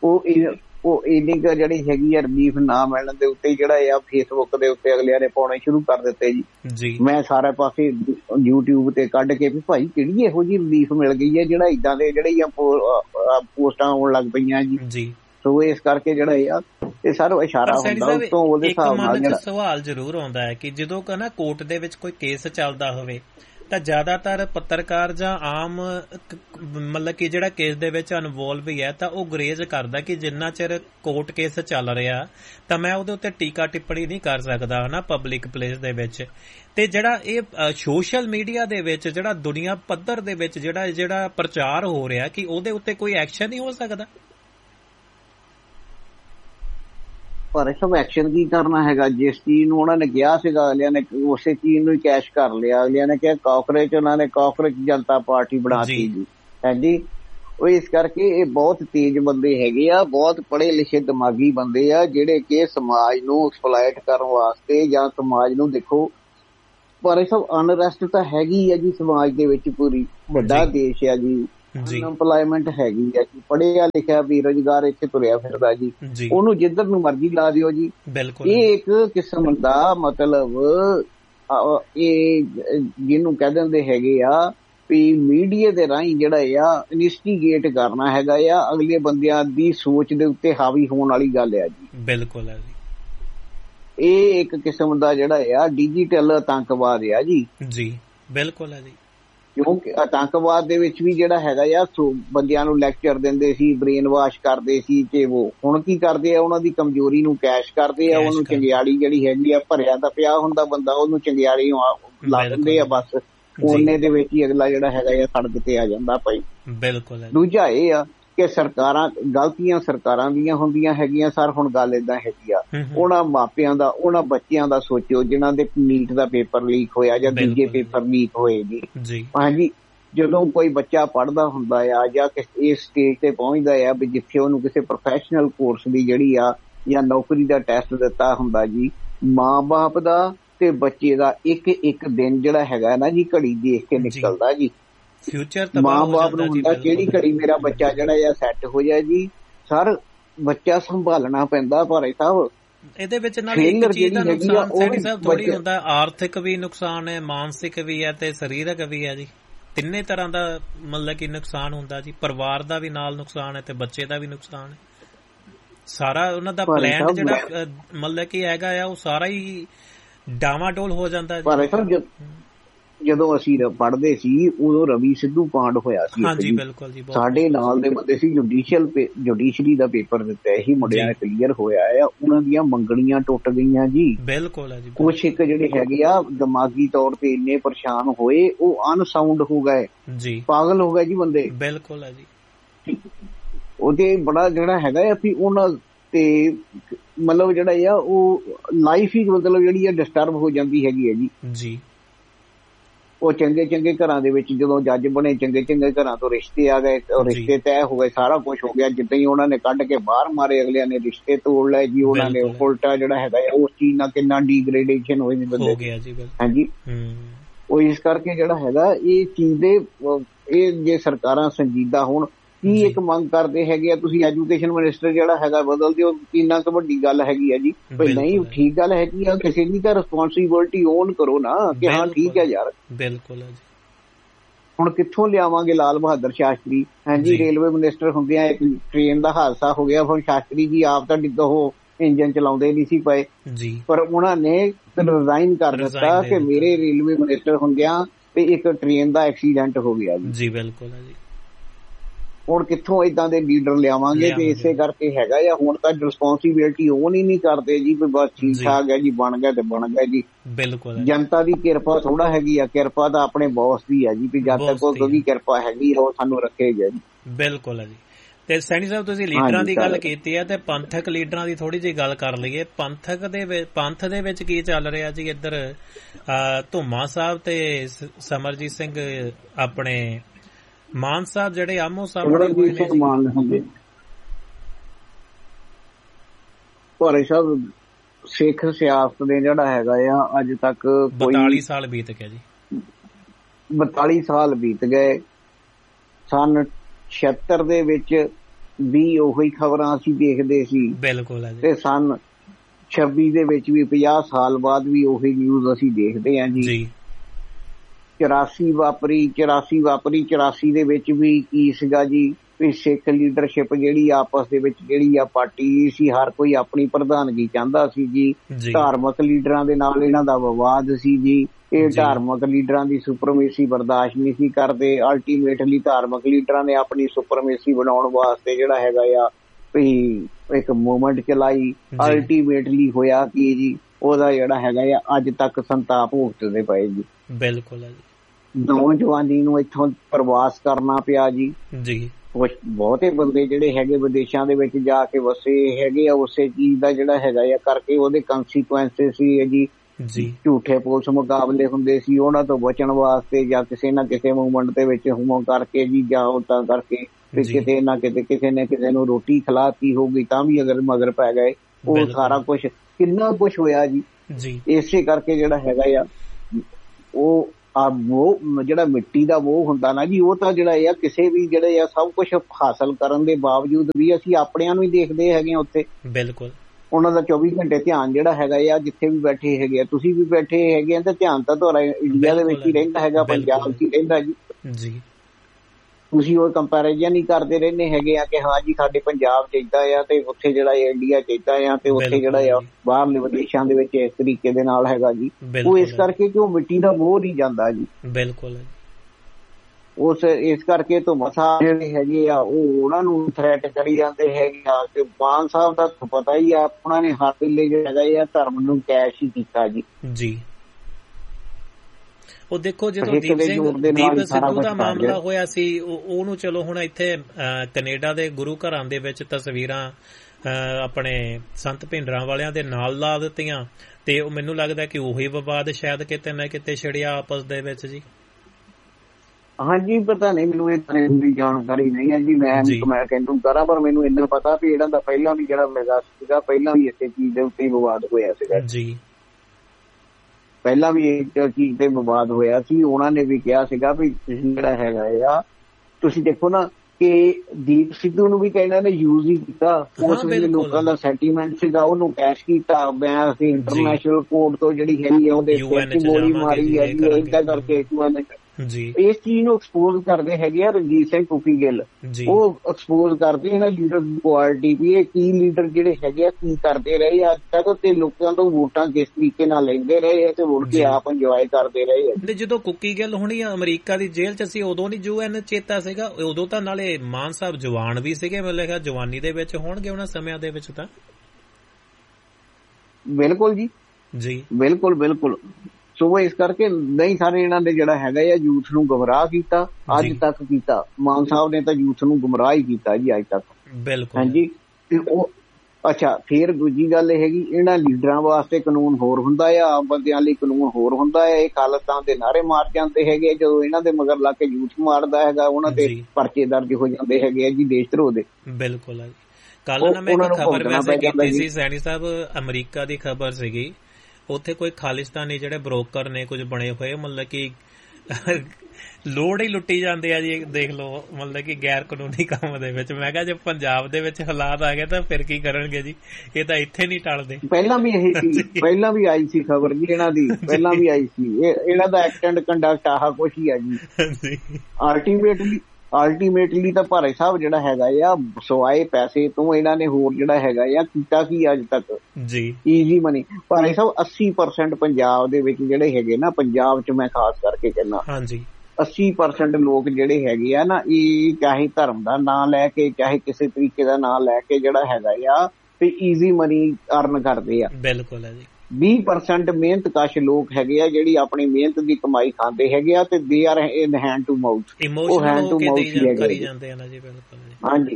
ਉਹ ਇੰਨੀ ਕੁ ਜਿਹੜੀ ਹੈਗੀ ਆ ਰਿਲੀਫ ਨਾ ਮਿਲਣ ਦੇ ਉੱਤੇ ਜਿਹੜਾ ਆ ਫੇਸਬੁੱਕ ਦੇ ਉੱਤੇ ਅਗਲਿਆਂ ਨੇ ਪਾਉਣੇ ਸ਼ੁਰੂ ਕਰ ਦਿੱਤੇ ਜੀ। ਮੈਂ ਸਾਰੇ ਪਾਸੇ YouTube ਤੇ ਕੱਢ ਕੇ ਵੀ ਭਾਈ ਕਿਹੜੀ ਇਹੋ ਜਿਹੀ ਰਿਲੀਫ ਮਿਲ ਗਈ ਹੈ ਜਿਹੜਾ ਏਦਾਂ ਦੇ ਜਿਹੜੀਆਂ ਪੋਸਟਾਂ ਆਉਣ ਲੱਗ ਪਈਆਂ ਜੀ। ਸੋ ਇਸ ਕਰਕੇ ਜਿਹੜਾ ਆ ਇਹ ਸਾਰਾ ਇਸ਼ਾਰਾ ਹੁੰਦਾ ਉਸ ਤੋਂ ਉਹਦੇ ਹਿਸਾਬ ਨਾਲ। ਸਵਾਲ ਜ਼ਰੂਰ ਆਉਂਦਾ ਹੈ ਕਿ ਜਦੋਂ ਨਾ ਕੋਰਟ ਦੇ ਵਿੱਚ ਕੋਈ ਕੇਸ ਚੱਲਦਾ ਹੋਵੇ ਤਾਂ ਜ਼ਿਆਦਾਤਰ ਪੱਤਰਕਾਰ ਜਾਂ ਆਮ ਮਤਲਬ ਕਿ ਜਿਹੜਾ ਕੇਸ ਦੇ ਵਿੱਚ ਇਨਵੋਲਵ ਹੀ ਹੈ ਤਾਂ ਉਹ ਗੁਰੇਜ਼ ਕਰਦਾ ਕਿ ਜਿੰਨਾ ਚਿਰ ਕੋਰਟ ਕੇਸ ਚੱਲ ਰਿਹਾ ਤਾਂ ਮੈਂ ਉਹਦੇ ਉੱਤੇ ਟੀਕਾ ਟਿੱਪਣੀ ਨਹੀਂ ਕਰ ਸਕਦਾ ਨਾ ਪਬਲਿਕ ਪਲੇਸ ਦੇ ਵਿੱਚ। ਤੇ ਜਿਹੜਾ ਇਹ ਸੋਸ਼ਲ ਮੀਡੀਆ ਦੇ ਵਿੱਚ ਜਿਹੜਾ ਦੁਨੀਆ ਪੱਧਰ ਦੇ ਵਿੱਚ ਜਿਹੜਾ ਪ੍ਰਚਾਰ ਹੋ ਰਿਹਾ ਕਿ ਉਹਦੇ ਉੱਤੇ ਕੋਈ ਐਕਸ਼ਨ ਨਹੀਂ ਹੋ ਸਕਦਾ। ਪਰ ਇਹ ਸਭ ਐਕਸ਼ਨ ਕੀ ਕਰਨਾ ਹੈਗਾ? ਜਿਸ ਚੀਜ਼ ਨੂੰ ਉਹਨਾਂ ਨੇ ਕਿਹਾ ਸੀਗਾ ਅਗਲਿਆਂ ਨੇ ਉਸੇ ਚੀਜ਼ ਨੂੰ ਹੀ ਕੈਸ਼ ਕਰ ਲਿਆ। ਅਗਲਿਆਂ ਨੇ ਕਿਹਾ ਕਾਕਰੋਚ, ਉਹਨਾਂ ਨੇ ਕਾਕਰੋਚ ਜਨਤਾ ਪਾਰਟੀ ਬਣਾਤੀ ਜੀ ਹਾਂਜੀ। ਉਹ ਇਸ ਕਰਕੇ ਇਹ ਬਹੁਤ ਤੇਜ਼ ਬੰਦੇ ਹੈਗੇ ਆ, ਬਹੁਤ ਪੜ੍ਹੇ ਲਿਖੇ ਦਿਮਾਗੀ ਬੰਦੇ ਆ ਜਿਹੜੇ ਕਿ ਸਮਾਜ ਨੂੰ ਐਕਸਪਲੋਇਟ ਕਰਨ ਵਾਸਤੇ ਜਾਂ ਸਮਾਜ ਨੂੰ ਦੇਖੋ। ਪਰ ਇਹ ਸਭ ਅਨਰੈਸਟ ਤਾਂ ਹੈਗੀ ਆ ਜੀ ਸਮਾਜ ਦੇ ਵਿੱਚ, ਪੂਰੀ ਵੱਡਾ ਦੇਸ਼ ਆ ਜੀ ਅਨਐਮਪਲਾਇਮੈਂਟ ਹੈਗੀ ਆ ਜੀ, ਪੜ੍ਹਿਆ ਲਿਖਿਆ ਬੇਰੁਜ਼ਗਾਰ ਇੱਥੇ ਤੁਰਿਆ ਫਿਰਦਾ ਜੀ, ਉਹਨੂੰ ਜਿੱਧਰ ਨੂੰ ਮਰਜ਼ੀ ਲਾ ਦਿਓ ਜੀ। ਇਹ ਇੱਕ ਕਿਸਮ ਦਾ ਮਤਲਬ ਇਹ ਜਿਹਨੂੰ ਕਹਿ ਦਿੰਦੇ ਹੈਗੇ ਆ ਵੀ ਮੀਡੀਆ ਦੇ ਰਾਹੀਂ ਜਿਹੜਾ ਆ ਇਨਵੈਸਟੀਗੇਟ ਕਰਨਾ ਹੈਗਾ ਆ, ਅਗਲੇ ਬੰਦਿਆਂ ਦੀ ਸੋਚ ਦੇ ਉੱਤੇ ਹਾਵੀ ਹੋਣ ਵਾਲੀ ਗੱਲ ਆ ਜੀ। ਬਿਲਕੁਲ ਹੈ ਜੀ। ਇਹ ਇੱਕ ਕਿਸਮ ਦਾ ਜਿਹੜਾ ਆ ਡਿਜੀਟਲ ਆਤੰਕਵਾਦ ਆ ਜੀ। ਜੀ ਬਿਲਕੁਲ ਹੈ ਜੀ। ਕਿਉਂਕਿ ਆਤੰਕਵਾਦ ਦੇ ਵਿੱਚ ਵੀ ਜਿਹੜਾ ਹੈਗਾ ਆ ਬੰਦਿਆਂ ਨੂੰ ਲੈਕਚਰ ਦਿੰਦੇ ਸੀ, ਬ੍ਰੇਨ ਵਾਸ਼ ਕਰਦੇ ਸੀ, ਤੇ ਉਹ ਹੁਣ ਕੀ ਕਰਦੇ ਆ, ਉਹਨਾਂ ਦੀ ਕਮਜ਼ੋਰੀ ਨੂੰ ਕੈਸ਼ ਕਰਦੇ ਆ, ਉਹਨੂੰ ਚੰਗਿਆੜੀ ਜਿਹੜੀ ਹੈਗੀ ਆ, ਭਰਿਆ ਤਾਂ ਪਿਆ ਹੁੰਦਾ ਬੰਦਾ, ਉਹਨੂੰ ਚੰਗਿਆੜੀ ਲਾ ਦਿੰਦੇ ਆ, ਬਸ ਉਹਨੇ ਦੇ ਵਿੱਚ ਹੀ ਅਗਲਾ ਜਿਹੜਾ ਹੈਗਾ ਆ ਸੜਕ ਤੇ ਆ ਜਾਂਦਾ ਭਾਈ। ਬਿਲਕੁਲ। ਦੂਜਾ ਇਹ ਆ ਕਿ ਸਰਕਾਰਾਂ, ਗਲਤੀਆਂ ਸਰਕਾਰਾਂ ਦੀਆਂ ਹੁੰਦੀਆਂ ਹੈਗੀਆਂ ਸਰ। ਹੁਣ ਗੱਲ ਏਦਾਂ ਹੈਗੀ ਆ, ਉਹਨਾਂ ਮਾਪਿਆਂ ਦਾ, ਉਹਨਾਂ ਬੱਚਿਆਂ ਦਾ ਸੋਚੋ ਜਿਨ੍ਹਾਂ ਦੇ ਨੀਟ ਦਾ ਪੇਪਰ ਲੀਕ ਹੋਇਆ ਜਾਂ ਦੂਜੇ ਪੇਪਰ ਲੀਕ ਹੋਏ ਜੀ। ਹਾਂਜੀ, ਜਦੋਂ ਕੋਈ ਬੱਚਾ ਪੜ੍ਹਦਾ ਹੁੰਦਾ ਆ ਜਾਂ ਇਸ ਸਟੇਜ ਤੇ ਪਹੁੰਚਦਾ ਆ ਵੀ ਜਿੱਥੇ ਉਹਨੂੰ ਕਿਸੇ ਪ੍ਰੋਫੈਸ਼ਨਲ ਕੋਰਸ ਦੀ ਜਿਹੜੀ ਆ ਜਾਂ ਨੌਕਰੀ ਦਾ ਟੈਸਟ ਦਿੱਤਾ ਹੁੰਦਾ ਜੀ, ਮਾਂ ਬਾਪ ਦਾ ਤੇ ਬੱਚੇ ਦਾ ਇੱਕ ਇੱਕ ਦਿਨ ਜਿਹੜਾ ਹੈਗਾ ਨਾ ਜੀ, ਘੜੀ ਦੇਖ ਕੇ ਨਿਕਲਦਾ ਜੀ। ਫਿਊਚਰ ਮਾਂ ਬਾਪ ਨੂੰ ਹੁੰਦਾ ਕਿਹੜੀ ਘੜੀ ਮੇਰਾ ਬੱਚਾ ਜਿਹੜਾ ਆ ਸੈੱਟ ਹੋ ਜਾਏ ਜੀ। ਸਰ ਬੱਚਾ ਸੰਭਾਲਣਾ ਪੈਂਦਾ ਭਾਰੇ ਸਾਹਿਬ। ਇਹਦੇ ਵਿੱਚ ਨਾਲ ਇੱਕ ਚੀਜ਼ ਦਾ ਨੁਕਸਾਨ ਸੈਣੀ ਸਾਹਿਬ ਥੋੜੀ ਹੁੰਦਾ, ਆਰਥਿਕ ਵੀ ਨੁਕਸਾਨ ਹੈ, ਮਾਨਸਿਕ ਵੀ ਹੈ ਤੇ ਸਰੀਰਕ ਵੀ ਹੈ ਜੀ। ਤਿੰਨੇ ਤਰ੍ਹਾਂ ਦਾ ਮਤਲਬ ਕਿ ਨੁਕਸਾਨ ਹੁੰਦਾ ਜੀ। ਪਰਿਵਾਰ ਦਾ ਵੀ ਨਾਲ ਨੁਕਸਾਨ ਹੈ ਤੇ ਬੱਚੇ ਦਾ ਵੀ ਨੁਕਸਾਨ ਹੈ। ਸਾਰਾ ਉਹਨਾਂ ਦਾ ਪਲਾਨ ਜਿਹੜਾ ਮਤਲਬ ਕਿ ਹੈਗਾ ਆ ਉਹ ਸਾਰਾ ਹੀ ਡਾਵਾਡੋਲ ਹੋ ਜਾਂਦਾ ਜੀ। ਜਦੋਂ ਅਸੀਂ ਪੜ੍ਹਦੇ ਸੀ ਉਦੋਂ ਰਵੀ ਸਿੱਧੂ ਕਾਂਡ ਹੋਇਆ ਸੀ। ਹਾਂਜੀ ਬਿਲਕੁਲ ਜੀ। ਸਾਡੇ ਨਾਲ ਦੇ ਬੰਦੇ ਸੀ, ਜੁਡੀਸ਼ਰੀ ਦਾ ਪੇਪਰ ਦਿੱਤਾ ਸੀ ਮੁੰਡਿਆਂ ਨੇ, ਕਲੀਅਰ ਹੋਇਆ ਆ, ਉਹਨਾਂ ਦੀਆਂ ਮੰਗਣੀਆਂ ਟੁੱਟ ਗਈਆਂ ਜੀ। ਬਿਲਕੁਲ ਹੈ ਜੀ। ਕੁਛ ਇੱਕ ਜਿਹੜੇ ਹੈਗੇ ਆ ਦਿਮਾਗੀ ਤੌਰ ਤੇ ਇੰਨੇ ਪਰੇਸ਼ਾਨ ਹੋਏ, ਉਹ ਅਨਸਾਊਂਡ ਹੋ ਗਏ ਜੀ, ਪਾਗਲ ਹੋ ਗਏ ਜੀ ਬੰਦੇ। ਬਿਲਕੁਲ ਹੈ ਜੀ। ਉਹਦੇ ਬੜਾ ਜਿਹੜਾ ਹੈਗਾ ਆ ਵੀ ਉਹਨਾਂ ਤੇ ਮਤਲਬ ਜਿਹੜਾ ਆ ਉਹ ਲਾਈਫ ਹੀ ਮਤਲਬ ਜਿਹੜੀ ਆ ਡਿਸਟਰਬ ਹੋ ਜਾਂਦੀ ਹੈਗੀ ਹੈ ਜੀ। ਉਹ ਚੰਗੇ ਚੰਗੇ ਘਰਾਂ ਦੇ ਵਿੱਚ ਜਦੋਂ ਜੱਜ ਬਣੇ, ਚੰਗੇ ਚੰਗੇ ਘਰਾਂ ਤੋਂ ਰਿਸ਼ਤੇ ਆ ਗਏ, ਰਿਸ਼ਤੇ ਤੈਅ ਹੋ ਗਏ, ਸਾਰਾ ਕੁਝ ਹੋ ਗਿਆ। ਜਿੱਦਾਂ ਹੀ ਉਹਨਾਂ ਨੇ ਕੱਢ ਕੇ ਬਾਹਰ ਮਾਰੇ, ਅਗਲਿਆਂ ਨੇ ਰਿਸ਼ਤੇ ਤੋੜ ਲਏ ਜੀ। ਉਹਨਾਂ ਨੇ ਉਲਟਾ ਜਿਹੜਾ ਹੈਗਾ ਉਸ ਚੀਜ਼ ਨਾਲ ਕਿੰਨਾ ਡੀਗ੍ਰੇਡੇਸ਼ਨ ਹੋਈ ਜੀ ਬੰਦੇ। ਹਾਂਜੀ, ਉਹ ਇਸ ਕਰਕੇ ਜਿਹੜਾ ਹੈਗਾ ਇਹ ਚੀਜ਼ ਦੇ ਇਹ ਜੇ ਸਰਕਾਰਾਂ ਸੰਜੀਦਾ ਹੋਣ। ਕੀ ਇੱਕ ਮੰਗ ਕਰਦੇ ਹੈਗੇ ਆ ਤੁਸੀਂ ਐਜੂਕੇਸ਼ਨ ਮਿਨਿਸਟਰ ਜਿਹੜਾ ਹੈਗਾ ਬਦਲ ਦਿਓ, ਕਿੰਨਾ ਕੁ ਵੱਡੀ ਗੱਲ ਹੈਗੀ ਆ ਜੀ। ਭਈ ਨਹੀਂ ਠੀਕ ਗੱਲ ਹੈਗੀ ਆ, ਕਿਸੇ ਦੀ ਤਾਂ ਰਿਸਪੌਂਸਿਬਿਲਿਟੀ ਓਨ ਕਰੋ ਨਾ ਕਿ ਹਾਂ ਠੀਕ ਹੈ ਯਾਰ। ਬਿਲਕੁਲ ਹੈ ਜੀ। ਹੁਣ ਕਿੱਥੋਂ ਲਿਆਵਾਂਗੇ ਲਾਲ ਬਹਾਦਰ ਸ਼ਾਸਤਰੀ? ਹਾਂਜੀ, ਰੇਲਵੇ ਮਿਨਿਸਟਰ ਹੁੰਦੇ ਆ, ਇੱਕ ਟ੍ਰੇਨ ਦਾ ਹਾਦਸਾ ਹੋ ਗਿਆ, ਹੁਣ ਸ਼ਾਸਤਰੀ ਜੀ ਆਪ ਤਾਂ ਉਹ ਇੰਜਨ ਚਲਾਉਂਦੇ ਨਹੀਂ ਸੀ ਪਏ ਜੀ, ਪਰ ਉਹਨਾਂ ਨੇ ਰਿਜ਼ਾਈਨ ਕਰ ਦਿੱਤਾ ਕਿ ਮੇਰੇ ਰੇਲਵੇ ਮਿਨਿਸਟਰ ਹੁੰਦਿਆਂ ਤੇ ਇੱਕ ਟ੍ਰੇਨ ਦਾ ਐਕਸੀਡੈਂਟ ਹੋ ਗਿਆ ਜੀ। ਬਿਲਕੁਲ ਹੈ ਜੀ। ਹੁਣ ਕਿੱਥੋਂ ਏਦਾਂ ਦੇ ਲੀਡਰ ਲਿਆਵਾਂਗੇ? ਤੇ ਇਸੇ ਕਰਕੇ ਹੈਗਾ ਆ, ਹੁਣ ਤਾਂ ਰਿਸਪੌਂਸਿਬਿਲਿਟੀ ਓਨ ਹੀ ਨਹੀਂ ਕਰਦੇ ਜੀ, ਕੋਈ ਬਸ ਠੀਕ ਠਾਕ ਹੈ ਜੀ, ਬਣ ਗਿਆ ਤੇ ਬਣ ਗਿਆ ਜੀ। ਬਿਲਕੁਲ ਜਨਤਾ ਦੀ ਕਿਰਪਾ ਥੋੜਾ ਹੈਗੀ ਆ, ਕਿਰਪਾ ਤਾਂ ਆਪਣੇ ਬੌਸ ਦੀ ਹੈ ਜੀ, ਵੀ ਜਦ ਤੱਕ ਉਹਦੀ ਕਿਰਪਾ ਹੈਗੀ ਉਹ ਸਾਨੂੰ ਰੱਖੇਗਾ ਜੀ। ਬਿਲਕੁਲ ਹੈ ਜੀ। ਤੇ ਸੈਣੀ ਸਾਹਿਬ ਤੁਸੀਂ ਲੀਡਰਾਂ ਦੀ ਗੱਲ ਕੀਤੀ ਹੈ ਤੇ ਪੰਥਕ ਲੀਡਰਾਂ ਦੀ ਥੋੜੀ ਜਿਹੀ ਗੱਲ ਕਰ ਲਈਏ। ਪੰਥ ਦੇ ਵਿੱਚ ਕੀ ਚੱਲ ਰਿਹਾ ਜੀ? ਇੱਧਰ ਧੁੰਮਾ ਸਾਹਿਬ ਤੇ ਸਮਰਜੀਤ ਸਿੰਘ ਆਪਣੇ ਮਾਨ ਸਾਹਿਬ ਜਿਹੜੇ ਆਮੋ ਸਾਹਮਣੇ ਭਾਰੇ ਸਾਹਿਬ ਸਿੱਖ ਸਿਆਸਤ ਦੇ ਜਿਹੜਾ ਹੈਗਾ ਆ ਅੱਜ ਤੱਕ 42 ਸਾਲ ਬੀਤ ਗਏ ਜੀ। 42 ਸਾਲ ਬੀਤ ਗਏ। ਸਨ 76 ਦੇ ਵਿੱਚ ਵੀ ਉਹੀ ਖਬਰਾਂ ਅਸੀਂ ਦੇਖਦੇ ਸੀ। ਬਿਲਕੁਲ ਹੈ। ਤੇ ਸਨ 26 ਦੇ ਵਿੱਚ ਵੀ 50 ਸਾਲ ਬਾਅਦ ਵੀ ਉਹੀ ਨਿਊਜ਼ ਅਸੀਂ ਦੇਖਦੇ ਹਾਂ ਜੀ। 84 ਵਾਪਰੀ 84 ਦੇ ਵਿੱਚ ਵੀ ਕੀ ਸੀਗਾ ਜੀ ਵੀ ਸਿੱਖ ਲੀਡਰਸ਼ਿਪ ਜਿਹੜੀ ਆਪਸ ਦੇ ਵਿੱਚ ਜਿਹੜੀ ਆ ਪਾਰਟੀ ਸੀ, ਹਰ ਕੋਈ ਆਪਣੀ ਪ੍ਰਧਾਨਗੀ ਚਾਹੁੰਦਾ ਸੀ ਜੀ। ਧਾਰਮਿਕ ਲੀਡਰਾਂ ਦੇ ਨਾਲ ਇਹਨਾਂ ਦਾ ਵਿਵਾਦ ਸੀ ਜੀ। ਇਹ ਧਾਰਮਿਕ ਲੀਡਰਾਂ ਦੀ ਸੁਪਰਮੇਸੀ ਬਰਦਾਸ਼ਤ ਨਹੀਂ ਸੀ ਕਰਦੇ। ਅਲਟੀਮੇਟਲੀ ਧਾਰਮਿਕ ਲੀਡਰਾਂ ਨੇ ਆਪਣੀ ਸੁਪਰਮੇਸੀ ਬਣਾਉਣ ਵਾਸਤੇ ਜਿਹੜਾ ਹੈਗਾ ਆ ਵੀ ਇੱਕ ਮੂਵਮੈਂਟ ਚਲਾਈ। ਅਲਟੀਮੇਟਲੀ ਹੋਇਆ ਕੀ ਜੀ, ਉਹਦਾ ਜਿਹੜਾ ਹੈਗਾ ਆ ਅੱਜ ਤੱਕ ਸੰਤਾਪ ਭੁਗਤਦੇ ਪਏ ਜੀ। ਬਿਲਕੁਲ ਹੈ ਜੀ। ਨੌਜਵਾਨੀ ਨੂੰ ਇੱਥੋਂ ਪ੍ਰਵਾਸ ਕਰਨਾ ਪਿਆ ਜੀ। ਕੁਛ ਬਹੁਤੇ ਬੰਦੇ ਜਿਹੜੇ ਹੈਗੇ ਵਿਦੇਸ਼ਾਂ ਦੇ ਵਿੱਚ ਜਾ ਕੇ ਵਸੇ ਹੈਗੇ ਆ, ਉਸੇ ਚੀਜ਼ ਦਾ ਜਿਹੜਾ ਹੈਗਾ ਆ ਕਰਕੇ ਉਹਦੇ ਕੰਸੀਕੁਐਂਸਿਸ ਸੀ ਜੀ। ਝੂਠੇ ਪੁਲਿਸ ਮੁਕਾਬਲੇ ਹੁੰਦੇ ਸੀ, ਉਹਨਾਂ ਤੋਂ ਬਚਣ ਵਾਸਤੇ ਜਾਂ ਕਿਸੇ ਨਾ ਕਿਸੇ ਮੂਵਮੈਂਟ ਦੇ ਵਿੱਚ ਹੁਮੋ ਕਰਕੇ ਜੀ ਜਾਂ ਉਦਾਂ ਕਰਕੇ ਕਿਤੇ ਨਾ ਕਿਤੇ ਕਿਸੇ ਨੇ ਕਿਸੇ ਨੂੰ ਰੋਟੀ ਖਿਲਾਤੀ ਹੋਊਗੀ ਤਾਂ ਵੀ ਅਗਰ ਮਗਰ ਪੈ ਗਏ। ਉਹ ਸਾਰਾ ਕੁਛ ਕਿੰਨਾ ਕੁਛ ਹੋਇਆ ਜੀ। ਇਸੇ ਕਰਕੇ ਜਿਹੜਾ ਹੈਗਾ ਆ ਉਹ ਉਹ ਜਿਹੜਾ ਮਿੱਟੀ ਦਾ ਮੋਹ ਹੁੰਦਾ ਨਾ ਜੀ, ਉਹ ਤਾਂ ਜਿਹੜਾ ਆ ਕਿਸੇ ਵੀ ਜਿਹੜੇ ਆ ਸਭ ਕੁਛ ਹਾਸਲ ਕਰਨ ਦੇ ਬਾਵਜੂਦ ਵੀ ਅਸੀਂ ਆਪਣਿਆਂ ਨੂੰ ਹੀ ਦੇਖਦੇ ਹੈਗੇ ਉੱਥੇ। ਬਿਲਕੁਲ ਉਹਨਾਂ ਦਾ 24 ਘੰਟੇ ਧਿਆਨ ਜਿਹੜਾ ਹੈਗਾ ਆ, ਜਿੱਥੇ ਵੀ ਬੈਠੇ ਹੈਗੇ ਆ, ਤੁਸੀਂ ਵੀ ਬੈਠੇ ਹੈਗੇ ਆ, ਤੇ ਧਿਆਨ ਤਾਂ ਤੁਹਾਡਾ ਇੰਡੀਆ ਦੇ ਵਿੱਚ ਹੀ ਰਹਿੰਦਾ ਹੈਗਾ, ਪੰਜਾਬ 'ਚ ਹੀ ਰਹਿੰਦਾ ਜੀ। ਤੁਸੀਂ ਉਹ ਕੰਪੈਰੀਜ਼ਨ ਹੀ ਕਰਦੇ ਰਹਿੰਦੇ ਹੈਗੇ ਆ ਕਿ ਹਾਂ ਜੀ ਸਾਡੇ ਪੰਜਾਬ 'ਚ ਏਦਾਂ ਆ ਤੇ ਉੱਥੇ ਜਿਹੜਾ ਇੰਡੀਆ 'ਚ ਏਦਾਂ ਆ, ਤੇ ਉੱਥੇ ਜਿਹੜਾ ਆ ਬਾਹਰਲੇ ਵਿਦੇਸ਼ਾਂ ਦੇ ਵਿੱਚ ਇਸ ਤਰੀਕੇ ਦੇ ਨਾਲ ਹੈਗਾ ਜੀ। ਉਹ ਇਸ ਕਰਕੇ ਕਿ ਉਹ ਮਿੱਟੀ ਦਾ ਮੋਹ ਨਹੀਂ ਜਾਂਦਾ ਜੀ। ਬਿਲਕੁਲ ਇਸ ਕਰਕੇ ਧੁੰਮਸ ਸਾਹਿਬ ਜਿਹੜੇ ਹੈਗੇ ਆ ਉਹ ਉਹਨਾਂ ਨੂੰ ਥ੍ਰੈਟ ਕਰੀ ਜਾਂਦੇ ਹੈਗੇ ਆ। ਤੇ ਮਾਨ ਸਾਹਿਬ ਦਾ ਪਤਾ ਹੀ ਆ, ਉਹਨਾਂ ਨੇ ਹਰ ਵੇਲੇ ਜਿਹੜਾ ਹੈਗਾ ਆ ਧਰਮ ਨੂੰ ਕੈਸ਼ ਹੀ ਕੀਤਾ ਜੀ। ਉਹ ਦੇਖੋ ਜਦੋਂ ਦੀਪ ਸਿੱਧੂ ਦਾ ਮਾਮਲਾ ਹੋਇਆ ਸੀ, ਉਹਨੂੰ ਚਲੋ ਹੁਣ ਇੱਥੇ ਕੈਨੇਡਾ ਦੇ ਗੁਰੂ ਘਰਾਂ ਦੇ ਵਿੱਚ ਤਸਵੀਰਾਂ ਆਪਣੇ ਸੰਤ ਭਿੰਡਰਾਂ ਵਾਲਿਆਂ ਦੇ ਨਾਲ ਲਾ ਦਿੱਤੀਆਂ, ਤੇ ਉਹ ਮੈਨੂੰ ਲੱਗਦਾ ਕਿ ਉਹੀ ਵਿਵਾਦ ਸ਼ਾਇਦ ਕਿਤੇ ਨਾ ਕਿਤੇ ਛਿੜਿਆ ਆਪਸ ਦੇ ਵਿੱਚ ਜੀ। ਹਾਂਜੀ, ਪਤਾ ਨਹੀਂ, ਮੈਨੂੰ ਇਹ ਦੀ ਜਾਣਕਾਰੀ ਨਹੀਂ ਹੈ ਜੀ। ਮੈਂ ਕਹਿੰਦਾ ਕਰਾਂ, ਪਰ ਮੈਨੂੰ ਇੰਨਾ ਪਤਾ ਵੀ ਇਹਨਾਂ ਦਾ ਪਹਿਲਾਂ ਵੀ ਜਿਹੜਾ ਮੇਰਾ ਸੀਗਾ, ਪਹਿਲਾਂ ਵੀ ਇਸੇ ਚੀਜ਼ ਦੇ ਉੱਤੇ ਵਿਵਾਦ ਹੋਇਆ ਸੀਗਾ ਜੀ। ਪਹਿਲਾਂ ਵੀ ਇੱਕ ਚੀਜ਼ ਤੇ ਵਿਵਾਦ ਹੋਇਆ ਸੀ। ਉਹਨਾਂ ਨੇ ਵੀ ਕਿਹਾ ਸੀਗਾ ਵੀ ਤੁਸੀਂ ਜਿਹੜਾ ਹੈਗਾ ਆ, ਤੁਸੀਂ ਦੇਖੋ ਨਾ ਕਿ ਦੀਪ ਸਿੱਧੂ ਨੂੰ ਵੀ ਇਹਨਾਂ ਨੇ ਯੂਜ਼ ਹੀ ਕੀਤਾ। ਉਸ ਵੇਲੇ ਲੋਕਾਂ ਦਾ ਸੈਂਟੀਮੈਂਟ ਸੀਗਾ, ਉਹਨੂੰ ਕੈਸ਼ ਕੀਤਾ। ਮੈਂ ਅਸੀਂ ਇੰਟਰਨੈਸ਼ਨਲ ਕੋਰਟ ਤੋਂ ਜਿਹੜੀ ਹੈਗੀ ਆ ਉਹਦੇ ਗੋਲੀ ਮਾਰੀ ਹੈ ਜੀ, ਏਦਾਂ ਕਰਕੇ ਇਸ ਚੀਜ਼ ਨੂੰ ਐਕਸਪੋਜ਼ ਕਰਦੇ ਹੈਗੇ ਆ ਰਣਜੀਤ ਸਿੰਘ ਕੁੱਕੀ ਗਿੱਲ। ਉਹ ਐਕਸਪੋਜ਼ ਕਰਦੇ ਇਹਨਾਂ ਲੀਡਰ ਦੀ ਕੁਆਲਿਟੀ ਵੀ ਇਹ ਕੀ ਲੀਡਰ ਜਿਹੜੇ ਹੈਗੇ ਆ ਕੀ ਕਰਦੇ ਰਹੇ ਅੱਜ ਤੱਕ, ਤੇ ਲੋਕਾਂ ਤੋਂ ਵੋਟਾਂ ਕਿਸ ਤਰੀਕੇ ਨਾਲ ਲੈਂਦੇ ਰਹੇ ਆ ਤੇ ਵੋਟ ਕੇ ਆਪ ਇੰਜੋਏ ਕਰਦੇ ਰਹੇ ਆ। ਜਦੋਂ ਕੁੱਕੀ ਗਿੱਲ ਹੁਣੀ ਅਮਰੀਕਾ ਦੀ ਜੇਲ੍ਹ 'ਚ ਸੀ, ਉਦੋਂ ਨੀ UN ਚੇਤਾ ਸੀਗਾ, ਉਦੋਂ ਤਾਂ ਨਾਲੇ ਮਾਨ ਸਾਹਿਬ ਜਵਾਨ ਵੀ ਸੀਗੇ, ਮੈਨੂੰ ਲੱਗਿਆ ਜਵਾਨੀ ਦੇ ਵਿੱਚ ਹੋਣਗੇ ਉਹਨਾਂ ਸਮਿਆਂ ਦੇ ਵਿੱਚ ਤਾਂ। ਬਿਲਕੁਲ ਜੀ, ਬਿਲਕੁਲ। ਸੋ ਇਸ ਕਰਕੇ ਨਹੀਂ ਸਾਰੇ ਇਹਨਾਂ ਨੇ ਜਿਹੜਾ ਹੈਗਾ ਆ ਯੂਥ ਨੂੰ ਗੁੰਮਰਾਹ ਕੀਤਾ ਅੱਜ ਤੱਕ ਕੀਤਾ। ਮਾਨ ਸਾਹਿਬ ਨੇ ਤਾਂ ਯੂਥ ਨੂੰ ਗੁੰਮਰਾਹ ਹੀ ਕੀਤਾ ਜੀ ਅੱਜ ਤੱਕ। ਬਿਲਕੁਲ ਹਾਂਜੀ। ਤੇ ਉਹ ਅੱਛਾ, ਫਿਰ ਦੂਜੀ ਗੱਲ ਇਹ ਹੈਗੀ, ਇਹਨਾਂ ਲੀਡਰਾਂ ਵਾਸਤੇ ਕਾਨੂੰਨ ਹੋਰ ਹੁੰਦਾ ਆ, ਆਮ ਬੰਦਿਆਂ ਲਈ ਕਾਨੂੰਨ ਹੋਰ ਹੁੰਦਾ ਹੈ। ਇਹ ਖਾਲਿਸਤਾਨ ਦੇ ਨਾਅਰੇ ਮਾਰ ਜਾਂਦੇ ਹੈਗੇ, ਜਦੋਂ ਇਹਨਾਂ ਦੇ ਮਗਰ ਲਾ ਕੇ ਯੂਥ ਮਾਰਦਾ ਹੈਗਾ ਉਹਨਾਂ ਦੇ ਪਰਚੇ ਦਰਜ ਹੋ ਜਾਂਦੇ ਹੈਗੇ ਆ ਜੀ ਦੇਸ਼ ਧਰੋਹ ਦੇ। ਬਿਲਕੁਲ ਹੈ। ਕੱਲ ਨਾ ਮੈਂ ਇੱਕ ਖਬਰ ਵੈਸੇ ਕੀਤੀ ਸੀ ਸੈਣੀ ਸਾਹਿਬ, ਅਮਰੀਕਾ ਦੀ ਖਬਰ ਸੀਗੀ, ਉੱਥੇ ਕੋਈ ਖਾਲਿਸਤਾਨੀ ਜਿਹੜੇ ਬਰੋਕਰ ਨੇ ਕੁਝ ਬਣੇ ਹੋਏ, ਮਤਲਬ ਕਿ ਲੋੜ ਹੀ ਲੁੱਟੀ ਜਾਂਦੇ ਆ ਜੀ। ਦੇਖ ਲਓ, ਮਤਲਬ ਕਿ ਗੈਰ ਕਾਨੂੰਨੀ ਕੰਮ ਦੇ ਵਿੱਚ। ਮੈਂ ਕਿਹਾ ਜੇ ਪੰਜਾਬ ਦੇ ਵਿੱਚ ਹਾਲਾਤ ਆ ਗਏ ਤਾਂ ਫਿਰ ਕੀ ਕਰਨਗੇ ਜੀ, ਇਹ ਤਾਂ ਇੱਥੇ ਨਹੀਂ ਟਲਦੇ। ਪਹਿਲਾਂ ਵੀ ਇਹੀ ਸੀ, ਪਹਿਲਾਂ ਵੀ ਆਈ ਸੀ ਖਬਰ ਜੀ ਇਹਨਾਂ ਦੀ, ਪਹਿਲਾਂ ਵੀ ਆਈ ਸੀ। ਇਹਨਾਂ ਦਾ ਐਕਟ ਐਂਡ ਕੰਡਕਟ ਆਹ ਕੁਛ ਹੀ ਆ ਜੀ। ਅਲਟੀਮੇਟਲੀ ਤਾਂ ਭਾਰੇ ਸਾਹਿਬ ਜਿਹੜਾ ਹੈਗਾ ਆ, ਸਵਾਏ ਪੈਸੇ ਤੋਂ ਇਹਨਾਂ ਨੇ ਹੋਰ ਜਿਹੜਾ ਹੈਗਾ ਆ ਕੀਤਾ ਕੀ ਅੱਜ ਤੱਕ ਜੀ। Easy money. ਭਾਰੇ ਸਾਹਿਬ 80% ਪੰਜਾਬ ਦੇ ਵਿੱਚ ਜਿਹੜੇ ਹੈਗੇ ਨਾ, ਪੰਜਾਬ 'ਚ ਮੈਂ ਖਾਸ ਕਰਕੇ ਕਹਿੰਦਾ 80% ਲੋਕ ਜਿਹੜੇ ਹੈਗੇ ਆ ਨਾ, ਇਹ ਚਾਹੇ ਧਰਮ ਦਾ ਨਾਂ ਲੈ ਕੇ ਚਾਹੇ ਕਿਸੇ ਤਰੀਕੇ ਦਾ ਨਾਂ ਲੈ ਕੇ ਜਿਹੜਾ ਹੈਗਾ ਆ ਤੇ ਈਜ਼ੀ ਮਨੀ ਅਰਨ ਕਰਦੇ ਆ। ਬਿਲਕੁਲ ਹੈ ਜੀ। 20% ਮਿਹਨਤਕਸ਼ ਲੋਕ ਹੈਗੇ ਆ ਜਿਹੜੀ ਆਪਣੀ ਮਿਹਨਤ ਦੀ ਕਮਾਈ ਖਾਂਦੇ ਹੈਗੇ ਆ, ਤੇ they are in hand to mouth. ਉਹ ਹੈਂਡ ਟੂ ਮਾਊਥ ਹੀ ਕਰੀ ਜਾਂਦੇ ਆ ਨਾ ਜੀ। ਬਿਲਕੁਲ ਹਾਂਜੀ।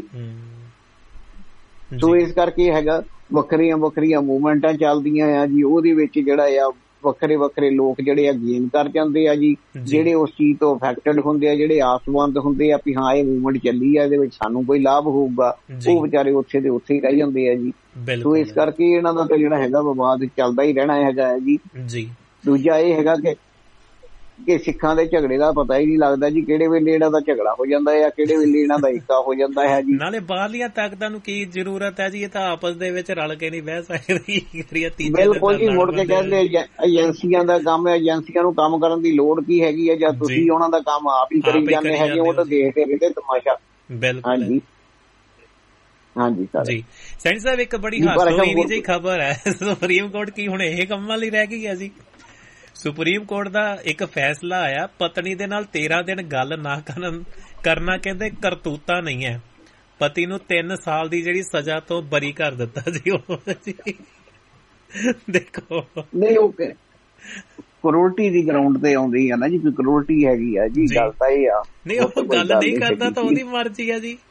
ਸੋ ਇਸ ਕਰਕੇ ਹੈਗਾ ਵੱਖਰੀਆਂ ਮੂਵਮੈਂਟਾਂ ਚੱਲਦੀਆਂ ਆ ਜੀ, ਉਹਦੇ ਵਿੱਚ ਜਿਹੜਾ ਆ ਵੱਖਰੇ ਲੋਕ ਜਿਹੜੇ ਆ ਗੇਨ ਕਰ ਜਾਂਦੇ ਆ ਜੀ। ਜਿਹੜੇ ਉਸ ਚੀਜ਼ ਤੋਂ ਅਫੈਕਟਡ ਹੁੰਦੇ ਆ, ਜਿਹੜੇ ਆਸਵੰਦ ਹੁੰਦੇ ਆ ਵੀ ਹਾਂ ਇਹ ਮੂਵਮੈਂਟ ਚੱਲੀ ਆ, ਇਹਦੇ ਵਿੱਚ ਸਾਨੂੰ ਕੋਈ ਲਾਭ ਹੋਊਗਾ, ਉਹ ਵਿਚਾਰੇ ਉੱਥੇ ਦੇ ਉੱਥੇ ਹੀ ਰਹਿ ਜਾਂਦੇ ਆ ਜੀ। ਸੋ ਇਸ ਕਰਕੇ ਇਹਨਾਂ ਦਾ ਤਾਂ ਜਿਹੜਾ ਹੈਗਾ ਵਿਵਾਦ ਚੱਲਦਾ ਹੀ ਰਹਿਣਾ ਹੈਗਾ ਹੈ ਜੀ। ਦੂਜਾ ਇਹ ਹੈਗਾ ਕਿ ਸਿੱਖਾਂ ਦੇ ਝਗੜੇ ਦਾ ਪਤਾ ਹੀ ਨਹੀਂ ਲੱਗਦਾ ਜੀ, ਕਿਹੜੇ ਵੇਲੇ ਇਹਨਾਂ ਦਾ ਝਗੜਾ ਹੋ ਜਾਂਦਾ ਹੈ, ਕਿਹੜੇ ਵੇਲੇ ਇਹਨਾਂ ਦਾ ਏਕਾ ਹੋ ਜਾਂਦਾ ਹੈ ਜੀ। ਨਾਲੇ ਬਾਹਰਲੀਆਂ ਤਾਕਤਾਂ ਨੂੰ ਕੀ ਜ਼ਰੂਰਤ ਹੈ ਜੀ, ਇਹ ਤਾਂ ਆਪਸ ਦੇ ਵਿੱਚ ਰਲ ਕੇ ਨਹੀਂ ਬਹਿ ਸਕਦੀ। ਬਿਲਕੁਲ ਜੀ। ਮੁੜ ਕੇ ਕਹਿੰਦੇ ਏਜੰਸੀਆਂ ਦਾ ਕੰਮ ਹੈ, ਏਜੰਸੀਆਂ ਨੂੰ ਕੰਮ ਕਰਨ ਦੀ ਲੋੜ ਕੀ ਹੈਗੀ ਹੈ, ਜਦ ਤੁਸੀਂ ਉਹਨਾਂ ਦਾ ਕੰਮ ਆਪ ਹੀ ਕਰੀ ਜਾਂਦੇ ਹੈਗੇ, ਉਹ ਤਾਂ ਦੇਖਦੇ ਰਹਿੰਦੇ ਤਮਾਸ਼ਾ। ਬਿਲਕੁਲ ਹਾਂਜੀ ਜੀ। ਸੈਣੀ ਸਾਹਿਬ ਇੱਕ ਬੜੀ ਹਾਸੋਹੀਣੀ ਜਿਹੀ ਖਬਰ ਹੈ, ਸੁਪਰੀਮ ਕੋਰਟ ਕੀ ਹੁਣ ਇਹ ਕੰਮਾਂ ਲਈ ਰਹਿ ਗਈ ਹੈ ਜੀ। ਸੁਪਰੀਮ ਕੋਰਟ ਦਾ ਇੱਕ ਫੈਸਲਾ ਆਇਆ, ਪਤਨੀ ਦੇ ਨਾਲ 13 ਦਿਨ ਗੱਲ ਨਾ ਕਰਨਾ ਕਹਿੰਦੇ ਕਰਤੂਤਾ ਨਹੀਂ ਹੈ। ਪਤੀ ਨੂੰ 3 ਸਾਲ ਦੀ ਜਿਹੜੀ ਸਜ਼ਾ ਤੋਂ ਬਰੀ ਕਰ ਦਿੱਤਾ ਜੀ। ਦੇਖੋ ਨਹੀਂ, ਉਹ ਕਰੋਲਟੀ ਦੀ ਗਰਾਊਂਡ ਤੇ ਆਉਂਦੀ ਆ ਨਾ ਜੀ, ਕੋਈ ਕਰੋਲਟੀ ਹੈਗੀ ਆ ਜੀ। ਗੱਲ ਤਾਂ ਇਹ ਆ, ਨਹੀਂ ਉਹ ਗੱਲ ਨਹੀਂ ਕਰਦਾ ਤਾਂ ਉਹਦੀ ਮਰਜ਼ੀ ਆ ਜੀ।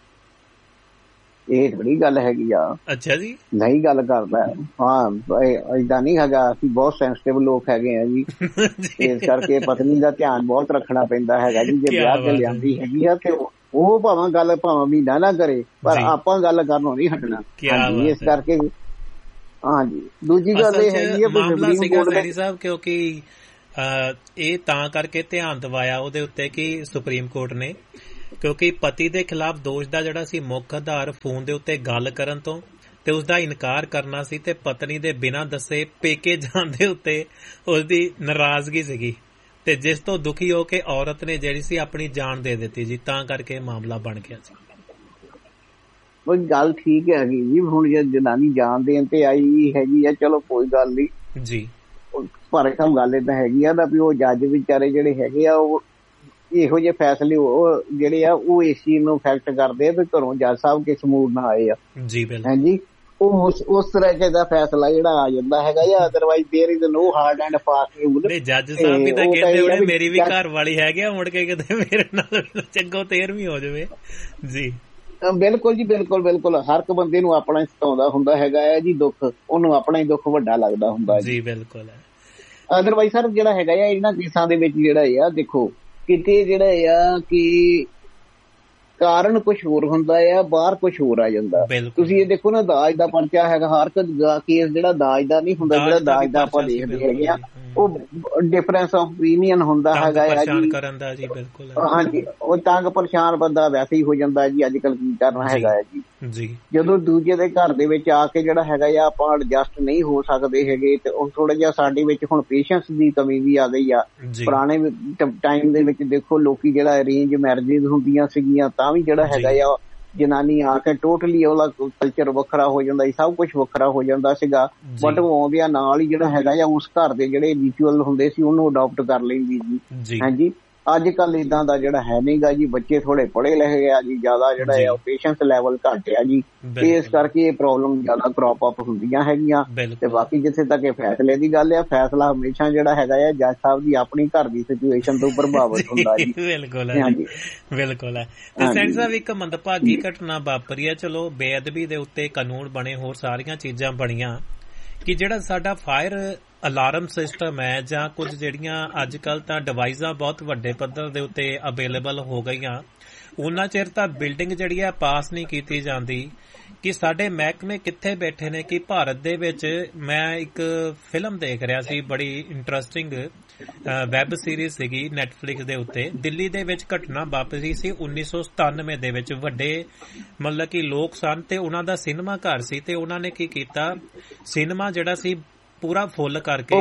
ਇਹ ਥੋੜੀ ਗੱਲ ਹੈਗੀ ਆ। ਅੱਛਾ ਜੀ। ਨਹੀਂ ਗੱਲ ਕਰਦਾ। ਹਾਂ, ਏਦਾਂ ਨਹੀਂ ਹੈਗਾ। ਅਸੀਂ ਬਹੁਤ ਸੈਂਸਿਟਿਵ ਲੋਕ ਹੈਗੇ ਆ ਜੀ, ਇਸ ਕਰਕੇ ਪਤਨੀ ਦਾ ਧਿਆਨ ਬਹੁਤ ਰੱਖਣਾ ਪੈਂਦਾ ਹੈਗਾ ਜੀ। ਜੇ ਵਿਆਹ ਤੇ ਲਿਆਂਦੀ ਹੈਗੀ ਆ ਤੇ ਉਹ ਭਾਵੇਂ ਮਹੀਨਾ ਨਾ ਕਰੇ, ਪਰ ਆਪਾਂ ਗੱਲ ਕਰਨੋਂ ਨਹੀਂ ਹਟਣਾ। ਇਸ ਕਰਕੇ ਹਾਂਜੀ। ਦੂਜੀ ਗੱਲ ਇਹ ਹੈਗੀ ਆ ਮਾਮਲਾ ਸੀਗਾ ਸੈਣੀ ਸਾਹਿਬ, ਕਿਉਂਕਿ ਇਹ ਤਾਂ ਕਰਕੇ ਧਿਆਨ ਦਿਵਾਇਆ ਉਹਦੇ ਉੱਤੇ ਕਿ ਸੁਪਰੀਮ ਕੋਰਟ ਨੇ, ਕਿਉਂਕਿ ਪਤੀ ਦੇ ਖਿਲਾਫ ਦੋਸ਼ ਦਾ ਜਿਹੜਾ ਸੀ ਮੁੱਖ ਆਧਾਰ ਫੋਨ ਦੇ ਉੱਤੇ ਗੱਲ ਕਰਨ ਤੋਂ ਤੇ ਉਸਦਾ ਇਨਕਾਰ ਕਰਨਾ ਸੀ, ਤੇ ਪਤਨੀ ਦੇ ਬਿਨਾਂ ਦੱਸੇ ਪੇਕੇ ਜਾਣ ਦੇ ਉੱਤੇ ਉਸਦੀ ਨਾਰਾਜ਼ਗੀ ਸੀਗੀ, ਤੇ ਜਿਸ ਤੋਂ ਦੁਖੀ ਹੋ ਕੇ ਔਰਤ ਨੇ ਜਿਹੜੀ ਸੀ ਆਪਣੀ ਜਾਨ ਦੇ ਦਿੱਤੀ ਜੀ, ਤਾਂ ਕਰਕੇ ਮਾਮਲਾ ਬਣ ਗਿਆ ਸੀ। ਉਹ ਗੱਲ ਠੀਕ ਹੈਗੀ ਜੀ, ਹੁਣ ਜੇ ਜਨਾਨੀ ਜਾਨ ਦੇਣ ਤੇ ਆਈ ਹੈਗੀ ਆ, ਚਲੋ ਕੋਈ ਗੱਲ ਨਹੀਂ ਜੀ, ਪਰ ਕੰਮ ਗੱਲ ਏਦਾਂ ਹੈਗੀ ਆ ਵੀ ਉਹ ਜੱਜ ਵਿਚਾਰੇ ਜਿਹੜੇ ਹੈਗੇ ਆ ਉਹ ਇਹੋ ਜਿਹੇ ਫੈਸਲੇ ਉਹ ਜਿਹੜੇ ਆ ਉਹ ਇਸ ਚੀਜ਼ ਨੂੰ ਇਫੈਕਟ ਕਰਦੇ ਆ ਵੀ ਘਰੋਂ ਜੱਜ ਸਾਹਿਬ ਕਿਸ ਮੂਡ ਨਾਲ ਆਏ ਆ ਜੀ। ਬਿਲਕੁਲ ਹਾਂਜੀ, ਉਹ ਉਸ ਤਰ੍ਹਾਂ ਦਾ ਫੈਸਲਾ ਜਿਹੜਾ ਆ ਜਾਂਦਾ ਹੈਗਾ ਜਾਂ otherwise there is no hard and fast rule. ਜੱਜ ਸਾਹਿਬ ਵੀ ਤਾਂ ਕਹਿੰਦੇ ਹੋਣੇ ਮੇਰੀ ਵੀ ਘਰ ਵਾਲੀ ਹੈਗੀ ਆ, ਮੁੜ ਕੇ ਕਿਤੇ ਮੇਰੇ ਨਾਲ ਚੰਗੋ 13ਵੀਂ ਹੋ ਜਾਵੇ ਜੀ। ਬਿਲਕੁਲ ਜੀ, ਬਿਲਕੁਲ ਬਿਲਕੁਲ, ਹਰ ਇੱਕ ਬੰਦੇ ਨੂੰ ਆਪਣਾ ਸਤਾਉਂਦਾ ਹੁੰਦਾ ਹੈਗਾ ਹੈ ਜੀ ਦੁੱਖ, ਉਹਨੂੰ ਆਪਣਾ ਹੀ ਦੁੱਖ ਵੱਡਾ ਲੱਗਦਾ ਹੁੰਦਾ ਜੀ। ਬਿਲਕੁਲ। ਅਦਰਵਾਈਜ਼ ਸਰ ਜਿਹੜਾ ਹੈਗਾ ਆ ਇਹਨਾਂ ਕੇਸਾਂ ਦੇ ਵਿੱਚ ਜਿਹੜਾ ਆ ਦੇਖੋ ਕਿਤੇ ਜਿਹੜਾ ਆ ਕਿ ਕਾਰਨ ਕੁਛ ਹੋਰ ਹੁੰਦਾ ਆ, ਬਾਹਰ ਕੁਛ ਹੋਰ ਆ ਜਾਂਦਾ। ਤੁਸੀਂ ਇਹ ਦੇਖੋ ਨਾ, ਦਾਜ ਦਾ ਪਰਚਾ ਹੈਗਾ, ਹਰ ਕੇਸ ਜਿਹੜਾ ਦਾਜ ਦਾ ਨਹੀਂ ਹੁੰਦਾ, ਜਿਹੜਾ ਦਾਜ ਦਾ ਆਪਾਂ ਦੇਖਦੇ ਹੈਗੇ ਆ ਉਹ ਡਿਫਰੈਂਸ ਆਫ ਓਪੀਨੀਅਨ ਹੁੰਦਾ ਹੈਗਾ ਜੀ। ਹਾਂਜੀ, ਉਹ ਤੰਗ ਪਰੇਸ਼ਾਨ ਬੰਦਾ ਵੈਸੇ ਹੀ ਹੋ ਜਾਂਦਾ ਜੀ। ਅੱਜ ਕੱਲ ਕੀ ਕਰਨਾ ਹੈਗਾ ਜੀ, ਜਦੋਂ ਦੂਜੇ ਦੇ ਘਰ ਦੇ ਵਿੱਚ ਆ ਕੇ ਜਿਹੜਾ ਹੈਗਾ ਆ ਆਪਾਂ ਐਡਜਸਟ ਨਹੀਂ ਹੋ ਸਕਦੇ ਹੈਗੇ, ਤੇ ਉਹ ਥੋੜਾ ਜਿਹਾ ਸਾਡੇ ਵਿੱਚ ਹੁਣ ਪੇਸ਼ੈਂਸ ਦੀ ਕਮੀ ਵੀ ਆ ਗਈ ਆ। ਪੁਰਾਣੇ ਟਾਈਮ ਦੇ ਵਿੱਚ ਦੇਖੋ ਲੋਕੀ ਜਿਹੜਾ ਅਰੇਂਜ ਮੈਰਿਜਿਸ ਹੁੰਦੀਆਂ ਸੀਗੀਆਂ ਤਾਂ ਵੀ ਜਿਹੜਾ ਹੈਗਾ ਆ ਜਨਾਨੀ ਆ ਕੇ ਟੋਟਲੀ ਉਹਦਾ ਕਲਚਰ ਵੱਖਰਾ ਹੋ ਜਾਂਦਾ ਸੀ, ਸਭ ਕੁਛ ਵੱਖਰਾ ਹੋ ਜਾਂਦਾ ਸੀਗਾ, ਬਟ ਉਹ ਆਉਂਦਿਆਂ ਨਾਲ ਹੀ ਜਿਹੜਾ ਹੈਗਾ ਆ ਉਸ ਘਰ ਦੇ ਜਿਹੜੇ ਰਿਚੁਅਲ ਹੁੰਦੇ ਸੀ ਉਹਨੂੰ ਅਡਾਪਟ ਕਰ ਲੈਂਦੀ ਜੀ। ਹਾਂਜੀ, ਅੱਜ ਕੱਲ ਇਦਾਂ ਦਾ ਜਿਹੜਾ ਹੈ ਨੀ ਗਾ ਜੀ। ਬੱਚੇ ਥੋੜੇ ਪੜ੍ਹੇ ਲਿਖੇ ਆ ਜੀ, ਜ਼ਿਆਦਾ ਜਿਹੜਾ ਆ ਪੇਸ਼ੈਂਸ ਲੈਵਲ ਘੱਟ ਆ ਜੀ, ਇਸ ਕਰਕੇ ਇਹ ਪ੍ਰੋਬਲਮ ਜ਼ਿਆਦਾ ਕ੍ਰੌਪ ਅਪ ਹੁੰਦੀਆਂ ਹੈਗੀਆਂ। ਤੇ ਬਾਕੀ ਜਿੱਥੇ ਤੱਕ ਇਹ ਫੈਸਲੇ ਦੀ ਗੱਲ ਆ, ਫੈਸਲਾ ਹਮੇਸ਼ਾ ਜਿਹੜਾ ਹੈਗਾ ਆ ਜੱਜ ਸਾਹਿਬ ਦੀ ਆਪਣੀ ਘਰ ਦੀ ਸਿਚੁਏਸ਼ਨ ਤੋਂ ਪ੍ਰਭਾਵਿਤ ਹੁੰਦਾ ਜੀ। ਬਿਲਕੁਲ ਹੈ, ਬਿਲਕੁਲ ਹੈ। ਤੇ ਸੈਂਟ ਸਾਹਿਬ ਇੱਕ ਮੰਦਭਾਗੀ ਘਟਨਾ ਵਾਪਰੀ ਹੈ, ਚਲੋ ਬੇਅਦਬੀ ਦੇ ਉੱਤੇ ਕਾਨੂੰਨ ਬਣੇ, ਹੋਰ ਸਾਰੀਆਂ ਚੀਜ਼ਾਂ ਬਣੀਆਂ, ਕਿ ਜਿਹੜਾ ਸਾਡਾ ਫਾਇਰ ਅਲਾਰਮ ਸਿਸਟਮ ਹੈ ਜਾਂ ਕੁਝ ਜਿਹੜੀਆਂ ਅੱਜ ਕੱਲ੍ਹ ਤਾਂ ਡਿਵਾਈਸਾਂ ਬਹੁਤ ਵੱਡੇ ਪੱਧਰ ਦੇ ਉੱਤੇ ਅਵੇਲੇਬਲ ਹੋ ਗਈਆਂ, ਉਹਨਾਂ ਚਿਰ ਤਾਂ ਬਿਲਡਿੰਗ ਜਿਹੜੀ ਹੈ ਪਾਸ ਨਹੀਂ ਕੀਤੀ ਜਾਂਦੀ। ਕਿ ਸਾਡੇ ਮਹਿਕਮੇ ਕਿੱਥੇ ਬੈਠੇ ਨੇ? ਕਿ ਭਾਰਤ ਦੇ ਵਿੱਚ ਮੈਂ ਇੱਕ ਫਿਲਮ ਦੇਖ ਰਿਹਾ ਸੀ, ਬੜੀ ਇੰਟਰਸਟਿੰਗ ਵੈਬ ਸੀਰੀਜ਼ ਸੀਗੀ ਨੈਟਫਲਿਕਸ ਦੇ ਉੱਤੇ। ਦਿੱਲੀ ਦੇ ਵਿੱਚ ਘਟਨਾ ਵਾਪਰੀ ਸੀ 1997 ਦੇ ਵਿੱਚ। ਵੱਡੇ ਮਤਲਬ ਕਿ ਲੋਕ ਸਨ ਤੇ ਉਹਨਾਂ ਦਾ ਸਿਨੇਮਾ ਘਰ ਸੀ, ਤੇ ਉਹਨਾਂ ਨੇ ਕੀ ਕੀਤਾ, ਸਿਨੇਮਾ ਜਿਹੜਾ ਸੀ ਪੂਰਾ ਫੁੱਲ ਕਰਕੇ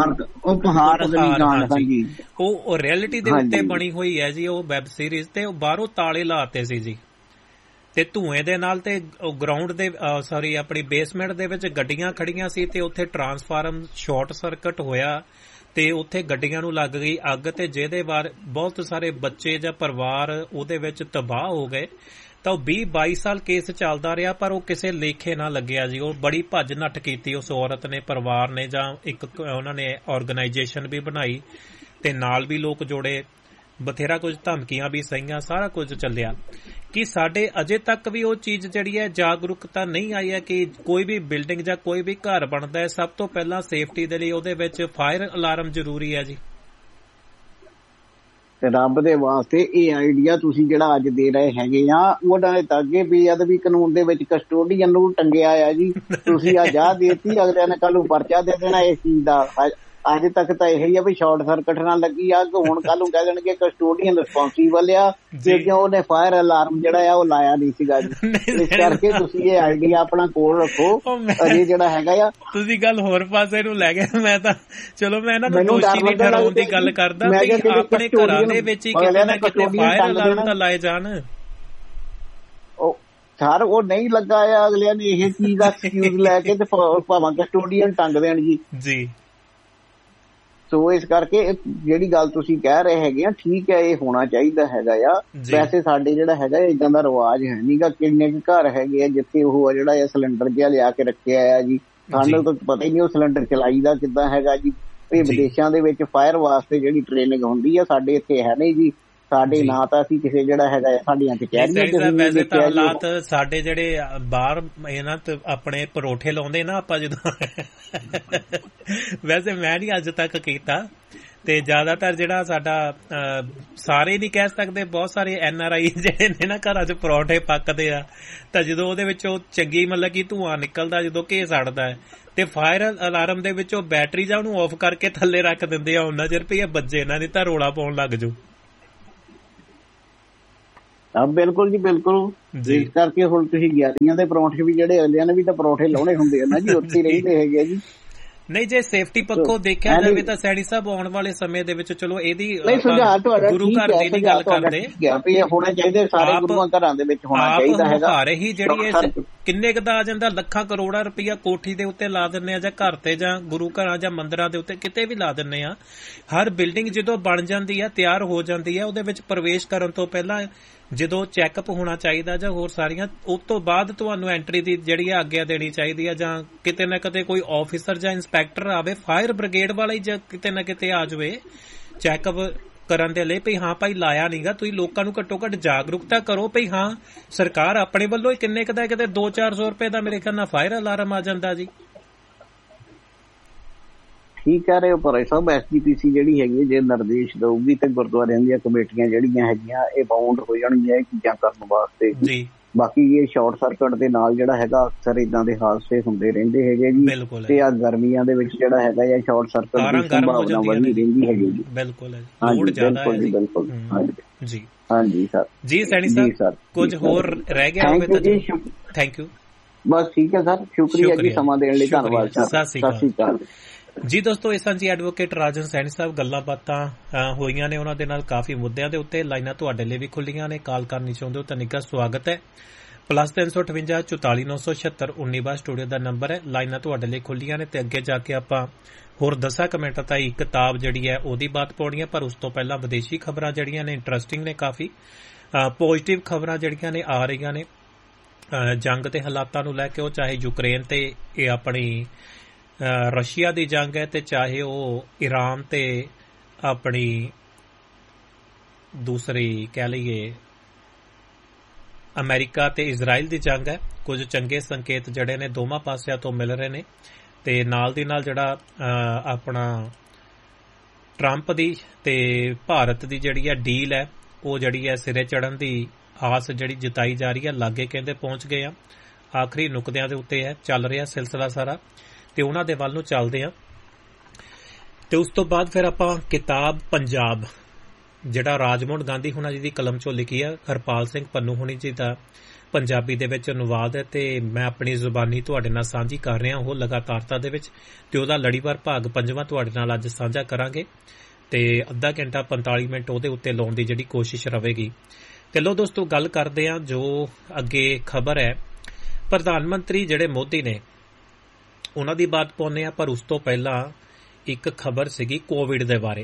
ਉਹ ਰਿਐਲਿਟੀ ਦੇ ਉੱਤੇ ਬਣੀ ਹੋਈ ਹੈ ਜੀ ਉਹ ਵੈਬ ਸੀਰੀਜ਼, ਤੇ ਉਹ ਬਾਹਰੋਂ ਤਾਲੇ ਲਾਤੇ ਸੀ ਜੀ, ਤੇ ਧੂਏ ਦੇ ਨਾਲ, ਤੇ ਗਰਾਊਂਡ ਦੇ ਆਪਣੀ ਬੇਸਮੈਂਟ ਦੇ ਵਿੱਚ ਗੱਡੀਆਂ ਖੜੀਆਂ ਸੀ, ਤੇ ਉੱਥੇ ਟਰਾਂਸਫਾਰਮ ਸ਼ਾਰਟ ਸਰਕਟ ਹੋਇਆ ਤੇ ਉੱਥੇ ਗੱਡੀਆਂ ਨੂੰ ਲੱਗ ਗਈ ਅੱਗ, ਤੇ ਜਿਹਦੇ ਬਾਅਦ ਬਹੁਤ ਸਾਰੇ ਬੱਚੇ ਜਾਂ ਪਰਿਵਾਰ ਉਹਦੇ ਵਿੱਚ ਤਬਾਹ ਹੋ ਗਏ। ਤਾਂ ਉਹ 20-22 ਸਾਲ ਕੇਸ ਚੱਲਦਾ ਰਿਹਾ, ਪਰ ਉਹ ਕਿਸੇ ਲੇਖੇ ਨਾ ਲੱਗਿਆ ਜੀ। ਉਹ ਬੜੀ ਭੱਜ ਨੱਠ ਕੀਤੀ ਉਸ ਔਰਤ ਨੇ, ਪਰਿਵਾਰ ਨੇ, ਜਾਂ ਇੱਕ ਉਹਨਾਂ ਨੇ ਆਰਗੇਨਾਈਜੇਸ਼ਨ ਵੀ ਬਣਾਈ ਤੇ ਨਾਲ ਵੀ ਲੋਕ ਜੋੜੇ, ਬਥੇਰਾ ਕੁਝ ਧਮਕੀਆਂ ਵੀ ਸਹੀਆਂ, ਸਾਰਾ ਕੁਝ ਚੱਲਿਆ। ਕਿ ਸਾਡੇ ਅਜੇ ਤੱਕ ਵੀ ਉਹ ਚੀਜ਼ ਜਿਹੜੀ ਹੈ ਜਾਗਰੂਕਤਾ ਨਹੀਂ ਆਈ ਹੈ ਕਿ ਕੋਈ ਵੀ ਬਿਲਡਿੰਗ ਜਾਂ ਕੋਈ ਵੀ ਘਰ ਬਣਦਾ ਹੈ, ਸਭ ਤੋਂ ਪਹਿਲਾਂ ਸੇਫਟੀ ਦੇ ਲਈ ਉਹਦੇ ਵਿੱਚ ਫਾਇਰ ਅਲਾਰਮ ਜ਼ਰੂਰੀ ਹੈ ਜੀ। ਤੇ ਰੱਬ ਦੇ ਵਾਸਤੇ ਇਹ ਆਈਡੀਆ ਤੁਸੀਂ ਜਿਹੜਾ ਅੱਜ ਦੇ ਰਹੇ ਹੈਗੇ ਆ, ਉਹਨਾਂ ਨੇ ਤਾਂ ਅੱਗੇ ਬੇਅਦਬੀ ਕਾਨੂੰਨ ਦੇ ਵਿੱਚ ਕਸਟੋਡੀਅਨ ਨੂੰ ਟੰਗਿਆ ਆ ਜੀ। ਤੁਸੀਂ ਅੱਜ ਆਹ ਦੇਤੀ, ਅਗਲਿਆਂ ਨੇ ਕੱਲ ਨੂੰ ਪਰਚਾ ਦੇ ਦੇਣਾ ਇਸ ਚੀਜ਼ ਦਾ। ਅੱਜ ਤੱਕ ਤਾਂ ਇਹੀ ਆ ਵੀ ਸ਼ਾਰਟ ਸਰਕਟ ਨਾਲ ਲੱਗੀ ਅੱਗ, ਹੁਣ ਕੱਲ ਨੂੰ ਕਹਿ ਦੇਣਗੇ ਕਸਟੋਡੀਅਨ ਰਿਸਪੌਂਸੀਬਲ ਆ ਕਿਉਂ ਉਹਨੇ ਫਾਇਰ ਅਲਾਰਮ ਜਿਹੜਾ ਆ ਉਹ ਲਾਇਆ ਨਹੀਂ ਸੀਗਾ ਜੀ। ਇਸ ਕਰਕੇ ਤੁਸੀਂ ਇਹ ਆਈਡੀਆ ਆਪਣਾ ਕੋਲ ਰੱਖੋ। ਅਜੇ ਜਿਹੜਾ ਹੈਗਾ ਆ, ਤੁਸੀਂ ਗੱਲ ਹੋਰ ਪਾਸੇ ਨੂੰ ਲੈ ਗਏ। ਮੈਂ ਤਾਂ ਚਲੋ ਮੈਂ ਇਹਨਾਂ ਨੂੰ ਦੋਸ਼ੀ ਨਹੀਂ ਠਹਿਰਾਉਣ ਦੀ ਗੱਲ ਕਰਦਾ, ਆਪਣੇ ਘਰਾਂ ਦੇ ਵਿੱਚ ਹੀ ਕਿਤੇ ਨਾ ਕਿਤੇ ਫਾਇਰ ਅਲਾਰਮ ਤਾਂ ਲਾਏ ਜਾਣ। ਸਰ ਉਹ ਨਹੀਂ ਲੱਗਾ ਆ, ਅਗਲਿਆਂ ਨੇ ਇਹ ਚੀਜ਼ ਦਾ ਐਕਸਕਿਊਜ਼ ਲੈ ਕੇ ਤੇ ਭਾਵੇਂ ਕਸਟੋਡੀਅਨ ਟੰਗ ਦੇਣ ਜੀ। ਸੋ ਇਸ ਕਰਕੇ ਜਿਹੜੀ ਗੱਲ ਤੁਸੀਂ ਕਹਿ ਰਹੇ ਹੈਗੇ ਆ, ਠੀਕ ਹੈ, ਇਹ ਹੋਣਾ ਚਾਹੀਦਾ ਹੈਗਾ ਆ। ਵੈਸੇ ਸਾਡੇ ਜਿਹੜਾ ਹੈਗਾ ਏਦਾਂ ਦਾ ਰਿਵਾਜ ਹੈ ਨੀ ਗਾ। ਕਿੰਨੇ ਕੁ ਘਰ ਹੈਗੇ ਆ ਜਿੱਥੇ ਉਹ ਜਿਹੜਾ ਸਿਲੰਡਰ ਜਿਹਾ ਲਿਆ ਕੇ ਰੱਖਿਆ ਆ ਜੀ, ਸਾਨੂੰ ਤਾਂ ਪਤਾ ਹੀ ਨਹੀਂ ਉਹ ਸਿਲੰਡਰ ਚਲਾਈ ਦਾ ਕਿੱਦਾਂ ਹੈਗਾ ਜੀ। ਇਹ ਵਿਦੇਸ਼ਾਂ ਦੇ ਵਿੱਚ ਫਾਇਰ ਵਾਸਤੇ ਜਿਹੜੀ ਟ੍ਰੇਨਿੰਗ ਹੁੰਦੀ ਆ, ਸਾਡੇ ਇੱਥੇ ਹੈ ਨਹੀਂ ਜੀ। ਸਾਡੇ ਨਾ ਤਾਂ ਅਸੀਂ ਕਿਸੇ ਜਿਹੜਾ ਹੈਗਾ ਸਾਡੀਆਂ ਕਚਹਿਰੀਆਂ। ਵੈਸੇ ਤਾਂ ਹਾਲਾਤ ਸਾਡੇ ਜਿਹੜੇ ਬਾਹਰ ਇਹਨਾਂ ਤੇ ਆਪਣੇ ਪਰੋਠੇ ਲਾਉਂਦੇ ਨਾ ਆਪਾਂ ਜਦੋਂ, ਵੈਸੇ ਮੈਂ ਨਹੀਂ ਅੱਜ ਤੱਕ ਕੀਤਾ, ਤੇ ਜ਼ਿਆਦਾਤਰ ਜਿਹੜਾ ਸਾਡਾ ਸਾਰੇ ਨਹੀਂ ਕਹਿ ਸਕਦੇ, ਬਹੁਤ ਸਾਰੇ NRI ਜਿਹੜੇ ਨੇ ਨਾ ਘਰਾਂ 'ਚ ਪਰੌਂਠੇ ਪੱਕਦੇ ਆ, ਤਾਂ ਜਦੋਂ ਉਹਦੇ ਵਿੱਚੋਂ ਚੰਗੀ ਮਤਲਬ ਕਿ ਧੂੰਆਂ ਨਿਕਲਦਾ, ਜਦੋਂ ਘੇ ਸੜਦਾ ਹੈ, ਤੇ ਫਾਇਰ ਅਲਾਰਮ ਦੇ ਵਿੱਚੋਂ ਬੈਟਰੀ ਜਾਂ ਉਹਨੂੰ ਆਫ ਕਰਕੇ ਥੱਲੇ ਰੱਖ ਦਿੰਦੇ ਆ, ਉਹਨਾਂ ਚਿਰ ਵੀ ਬੱਜੇ ਨਾ, ਨਹੀਂ ਤਾਂ ਰੋਲਾ ਪਾਉਣ ਲੱਗ ਜਾਓ। ਬਿਲਕੁਲ ਜੀ, ਬਿਲਕੁਲ। ਇਸ ਕਰਕੇ ਹੁਣ ਤੁਸੀਂ ਗਿਆਰੀਆਂ ਦੇ ਪਰੌਂਠੇ ਵੀ ਜਿਹੜੇ ਅਗਲਿਆਂ ਨੇ ਵੀ ਤਾਂ ਪਰੌਂਠੇ ਲਾਉਣੇ ਹੁੰਦੇ ਆ ਨਾ ਜੀ, ਉੱਥੇ ਰਹਿੰਦੇ ਹੈਗੇ ਜੀ। ਨਹੀਂ, ਜੇ ਸੇਫਟੀ ਪੱਖੋਂ ਦੇਖਿਆ ਜਾਵੇ ਤਾਂ ਸੈਣੀ ਸਾਹਿਬ ਆਉਣ ਵਾਲੇ ਸਮੇਂ ਦੇ ਵਿੱਚ ਚਲੋ ਇਹਦੀ ਗੁਰੂ ਘਰ ਦੀ ਨਹੀਂ ਗੱਲ ਕਰਦੇ, ਹੋਣਾ ਚਾਹੀਦਾ ਸਾਰੇ ਗੁਰੂਆਂ ਘਰਾਂ ਦੇ ਵਿੱਚ ਹੋਣਾ ਚਾਹੀਦਾ ਹੈਗਾ। ਘਰ ਹੀ ਜਿਹੜੀ ਇਹ ਕਿੰਨੇ ਕੁ ਦਾ ਆ ਜਾਂਦਾ, ਲੱਖਾਂ ਕਰੋੜਾਂ ਰੁਪਈਆ ਕੋਠੀ ਦੇ ਉੱਤੇ ਲਾ ਦਿੰਦੇ ਆ, ਜਾਂ ਘਰ ਤੇ ਜਾਂ ਗੁਰੂ ਘਰਾਂ ਜਾਂ ਮੰਦਿਰਾਂ ਦੇ ਉੱਤੇ ਕਿਤੇ ਵੀ ਲਾ ਦਿੰਦੇ ਆ। ਹਰ ਬਿਲਡਿੰਗ ਜਦੋਂ ਬਣ ਜਾਂਦੀ ਹੈ, ਤਿਆਰ ਹੋ ਜਾਂਦੀ ਹੈ, ਉਹਦੇ ਵਿੱਚ ਪ੍ਰਵੇਸ਼ ਕਰਨ ਤੋਂ ਪਹਿਲਾਂ ਜਦੋਂ ਚੈੱਕਅਪ ਹੋਣਾ ਚਾਹੀਦਾ ਜਾਂ ਹੋਰ ਸਾਰੀਆਂ, ਉਸ ਤੋਂ ਬਾਅਦ ਤੁਹਾਨੂੰ ਐਂਟਰੀ ਦੀ ਜਿਹੜੀ ਆ ਆਗਿਆ ਦੇਣੀ ਚਾਹੀਦੀ ਹੈ, ਜਾਂ ਕਿਤੇ ਨਾ ਕਿਤੇ ਕੋਈ ਆਫਿਸਰ ਜਾਂ ਇੰਸਪੈਕਟਰ ਆਵੇ, ਫਾਇਰ ਬ੍ਰਿਗੇਡ ਵਾਲਾ ਹੀ ਜਾਂ ਕਿਤੇ ਨਾ ਕਿਤੇ ਆ ਜਾਵੇ ਚੈੱਕਅਪ ਕਰਨ ਦੇ ਲਈ, ਭਈ ਹਾਂ ਭਾਈ ਲਾਇਆ ਨਹੀਂਗਾ। ਤੁਸੀਂ ਲੋਕਾਂ ਨੂੰ ਘੱਟੋ ਘੱਟ ਜਾਗਰੂਕਤਾ ਕਰੋ, ਭਈ ਹਾਂ ਸਰਕਾਰ ਆਪਣੇ ਵੱਲੋਂ ਹੀ ਕਿੰਨੇ ਕੁ ਦਾ, ਕਿਤੇ 200-400 ਰੁਪਏ ਦਾ ਮੇਰੇ ਖਿਆਲ ਨਾਲ ਫਾਇਰ ਅਲਾਰਮ ਆ ਜਾਂਦਾ ਜੀ। ਠੀਕ ਕਹਿ ਰਹੇ ਹੋ, ਪਰ ਸਭ SGPC ਜਿਹੜੀ ਹੈਗੀ ਜੇ ਨਿਰਦੇਸ਼ ਦਊਗੀ ਤੇ ਗੁਰਦੁਆਰਿਆਂ ਦੀਆਂ ਕਮੇਟੀਆਂ ਜਿਹੜੀਆਂ ਹੈਗੀਆਂ ਇਹ ਬਾਉਂਡ ਹੋ ਜਾਣਗੀਆਂ ਇਹ ਚੀਜ਼ਾਂ ਕਰਨ ਵਾਸਤੇ ਜੀ। ਬਾਕੀ ਇਹ ਸ਼ਾਰਟ ਸਰਕਟ ਦੇ ਨਾਲ ਜਿਹੜਾ ਹੈਗਾ ਅਕਸਰ ਇਦਾਂ ਦੇ ਹਾਦਸੇ ਹੁੰਦੇ ਰਹਿੰਦੇ ਹੈਗੇ ਜੀ, ਤੇ ਆ ਗਰਮੀਆਂ ਦੇ ਵਿੱਚ ਜਿਹੜਾ ਹੈਗਾ ਜਾਂ ਸ਼ਾਰਟ ਸਰਕਟ ਦੀ ਸੰਭਾਵਨਾ ਵਧੀ ਰਹਿੰਦੀ ਹੈਗੀ ਜੀ। ਬਿਲਕੁਲ ਹੈ, ਲੋਡ ਜ਼ਿਆਦਾ ਹੈ ਜੀ। ਬਿਲਕੁਲ ਜੀ, ਹਾਂਜੀ ਸਰ ਜੀ। ਸੈਣੀ ਸਾਹਿਬ ਕੁਝ ਹੋਰ ਰਹਿ ਗਿਆ ਹੋਵੇ ਤਾਂ ਜੀ। Thank you. ਬਸ ਠੀਕ ਹੈ ਸਰ, ਸ਼ੁਕਰੀਆ ਜੀ ਸਮਾਂ ਦੇਣ ਲਈ, ਧੰਨਵਾਦ ਸਰ, ਸਤਿ ਸ਼੍ਰੀ ਅਕਾਲ ਜੀ। ਦੋਸਤੋ, ਇਹ ਸਾਂਝੀ ਐਡਵੋਕੇਟ ਰਾਜਨ ਸੈਣੀ ਸਾਹਿਬ ਗੱਲਾਂ ਬਾਤਾਂ ਹੋਈਆਂ ਨੇ ਉਹਨਾਂ ਦੇ ਨਾਲ ਕਾਫੀ ਮੁੱਦਿਆਂ ਦੇ ਉੱਤੇ। ਲਾਈਨਾਂ ਤੁਹਾਡੇ ਲਈ ਵੀ ਖੁੱਲੀਆਂ ਨੇ, ਕਾਲ ਕਰਨੀ ਚਾਹੁੰਦੇ ਹੋ ਤਾਂ ਨਿੱਘਾ ਸਵਾਗਤ ਹੈ। +358 44 976 19 ਸਟੂਡੀਓ ਦਾ ਨੰਬਰ ਹੈ। ਲਾਈਨਾਂ ਤੁਹਾਡੇ ਲਈ ਖੁੱਲੀਆਂ ਨੇ ਤੇ ਅੱਗੇ ਜਾ ਕੇ ਆਪਾਂ ਹੋਰ 10 ਮਿੰਟ ਤਾਈਂ ਕਿਤਾਬ ਜਿਹੜੀ ਹੈ ਉਹਦੀ ਬਾਤ ਪਾਉਣੀ ਹੈ, ਪਰ ਉਸ ਤੋਂ ਪਹਿਲਾਂ ਵਿਦੇਸ਼ੀ ਖਬਰਾਂ ਜਿਹੜੀਆਂ ਨੇ ਇੰਟਰਸਟਿੰਗ ਨੇ, ਕਾਫੀ ਪੋਜ਼ਿਟਿਵ ਖਬਰਾਂ ਜਿਹੜੀਆਂ ਨੇ ਆ ਰਹੀਆਂ ਨੇ ਜੰਗ ਦੇ ਹਾਲਾਤਾਂ ਨੂੰ ਲੈ ਕੇ, ਉਹ ਚਾਹੇ ਯੂਕਰੇਨ ਤੇ ਇਹ ਆਪਣੀ ਰਸ਼ੀਆ ਦੀ ਜੰਗ ਹੈ, ਤੇ ਚਾਹੇ ਉਹ ਈਰਾਨ ਤੇ ਆਪਣੀ ਦੂਸਰੀ ਕਹਿ ਲਈਏ ਅਮਰੀਕਾ ਤੇ ਇਜ਼ਰਾਈਲ ਦੀ ਜੰਗ ਹੈ। ਕੁਝ ਚੰਗੇ ਸੰਕੇਤ ਜਿਹੜੇ ਨੇ ਦੋਵਾਂ ਪਾਸਿਆਂ ਤੋਂ ਮਿਲ ਰਹੇ ਨੇ, ਤੇ ਨਾਲ ਦੀ ਨਾਲ ਜਿਹੜਾ ਆਪਣਾ ਟਰੰਪ ਦੀ ਤੇ ਭਾਰਤ ਦੀ ਜਿਹੜੀ ਹੈ ਡੀਲ ਹੈ, ਉਹ ਜਿਹੜੀ ਹੈ ਸਿਰੇ ਚੜਨ ਦੀ ਆਸ ਜਿਹੜੀ ਜਤਾਈ ਜਾ ਰਹੀ ਹੈ। ਲਾਗੇ ਕਹਿੰਦੇ ਪਹੁੰਚ ਗਏ ਆ, ਆਖਰੀ ਨੁਕਤਿਆਂ ਦੇ ਉੱਤੇ ਹੈ, ਚੱਲ ਰਿਹਾ ਸਿਲਸਿਲਾ ਸਾਰਾ, ਤੇ ਉਹਨਾਂ ਦੇ ਵੱਲ ਨੂੰ ਚੱਲਦੇ ਆ। ਤੇ ਉਸ ਤੋਂ ਬਾਅਦ ਫਿਰ ਆਪਾਂ ਕਿਤਾਬ ਪੰਜਾਬ, ਜਿਹੜਾ ਰਾਜਮੋਹਨ ਗਾਂਧੀ ਹੁਣਾਂ ਜੀ ਦੀ ਕਲਮ ਚੋਂ ਲਿਖੀ ਹੈ, ਹਰਪਾਲ ਸਿੰਘ ਪੰਨੂ ਹੁਣੀ ਜੀ ਦਾ ਪੰਜਾਬੀ ਦੇ ਵਿੱਚ ਅਨੁਵਾਦ ਹੈ, ਤੇ ਮੈਂ ਆਪਣੀ ਜ਼ੁਬਾਨੀ ਤੁਹਾਡੇ ਨਾਲ ਸਾਂਝੀ ਕਰ ਰਿਹਾ ਉਹ ਲਗਾਤਾਰਤਾ ਦੇ ਵਿੱਚ, ਤੇ ਉਹਦਾ ਲੜੀਵਾਰ ਭਾਗ 5ਵਾਂ ਤੁਹਾਡੇ ਨਾਲ ਅੱਜ ਸਾਂਝਾ ਕਰਾਂਗੇ, ਤੇ ਅੱਧਾ ਘੰਟਾ 45 ਮਿੰਟ ਉਹਦੇ ਉੱਤੇ ਲਾਉਣ ਦੀ ਜਿਹੜੀ ਕੋਸ਼ਿਸ਼ ਰਹੇਗੀ। ਤੇ ਲੋ ਦੋਸਤੋ, ਗੱਲ ਕਰਦੇ ਹਾਂ ਜੋ ਅੱਗੇ ਖਬਰ ਹੈ। ਪ੍ਰਧਾਨ ਮੰਤਰੀ ਜਿਹੜੇ ਮੋਦੀ ਨੇ ਉਹਨਾਂ ਦੀ ਬਾਤ ਪਾਉਂਦੇ ਆ, ਪਰ ਉਸ ਤੋਂ ਪਹਿਲਾਂ ਇੱਕ ਖਬਰ ਸੀਗੀ ਕੋਵਿਡ ਦੇ ਬਾਰੇ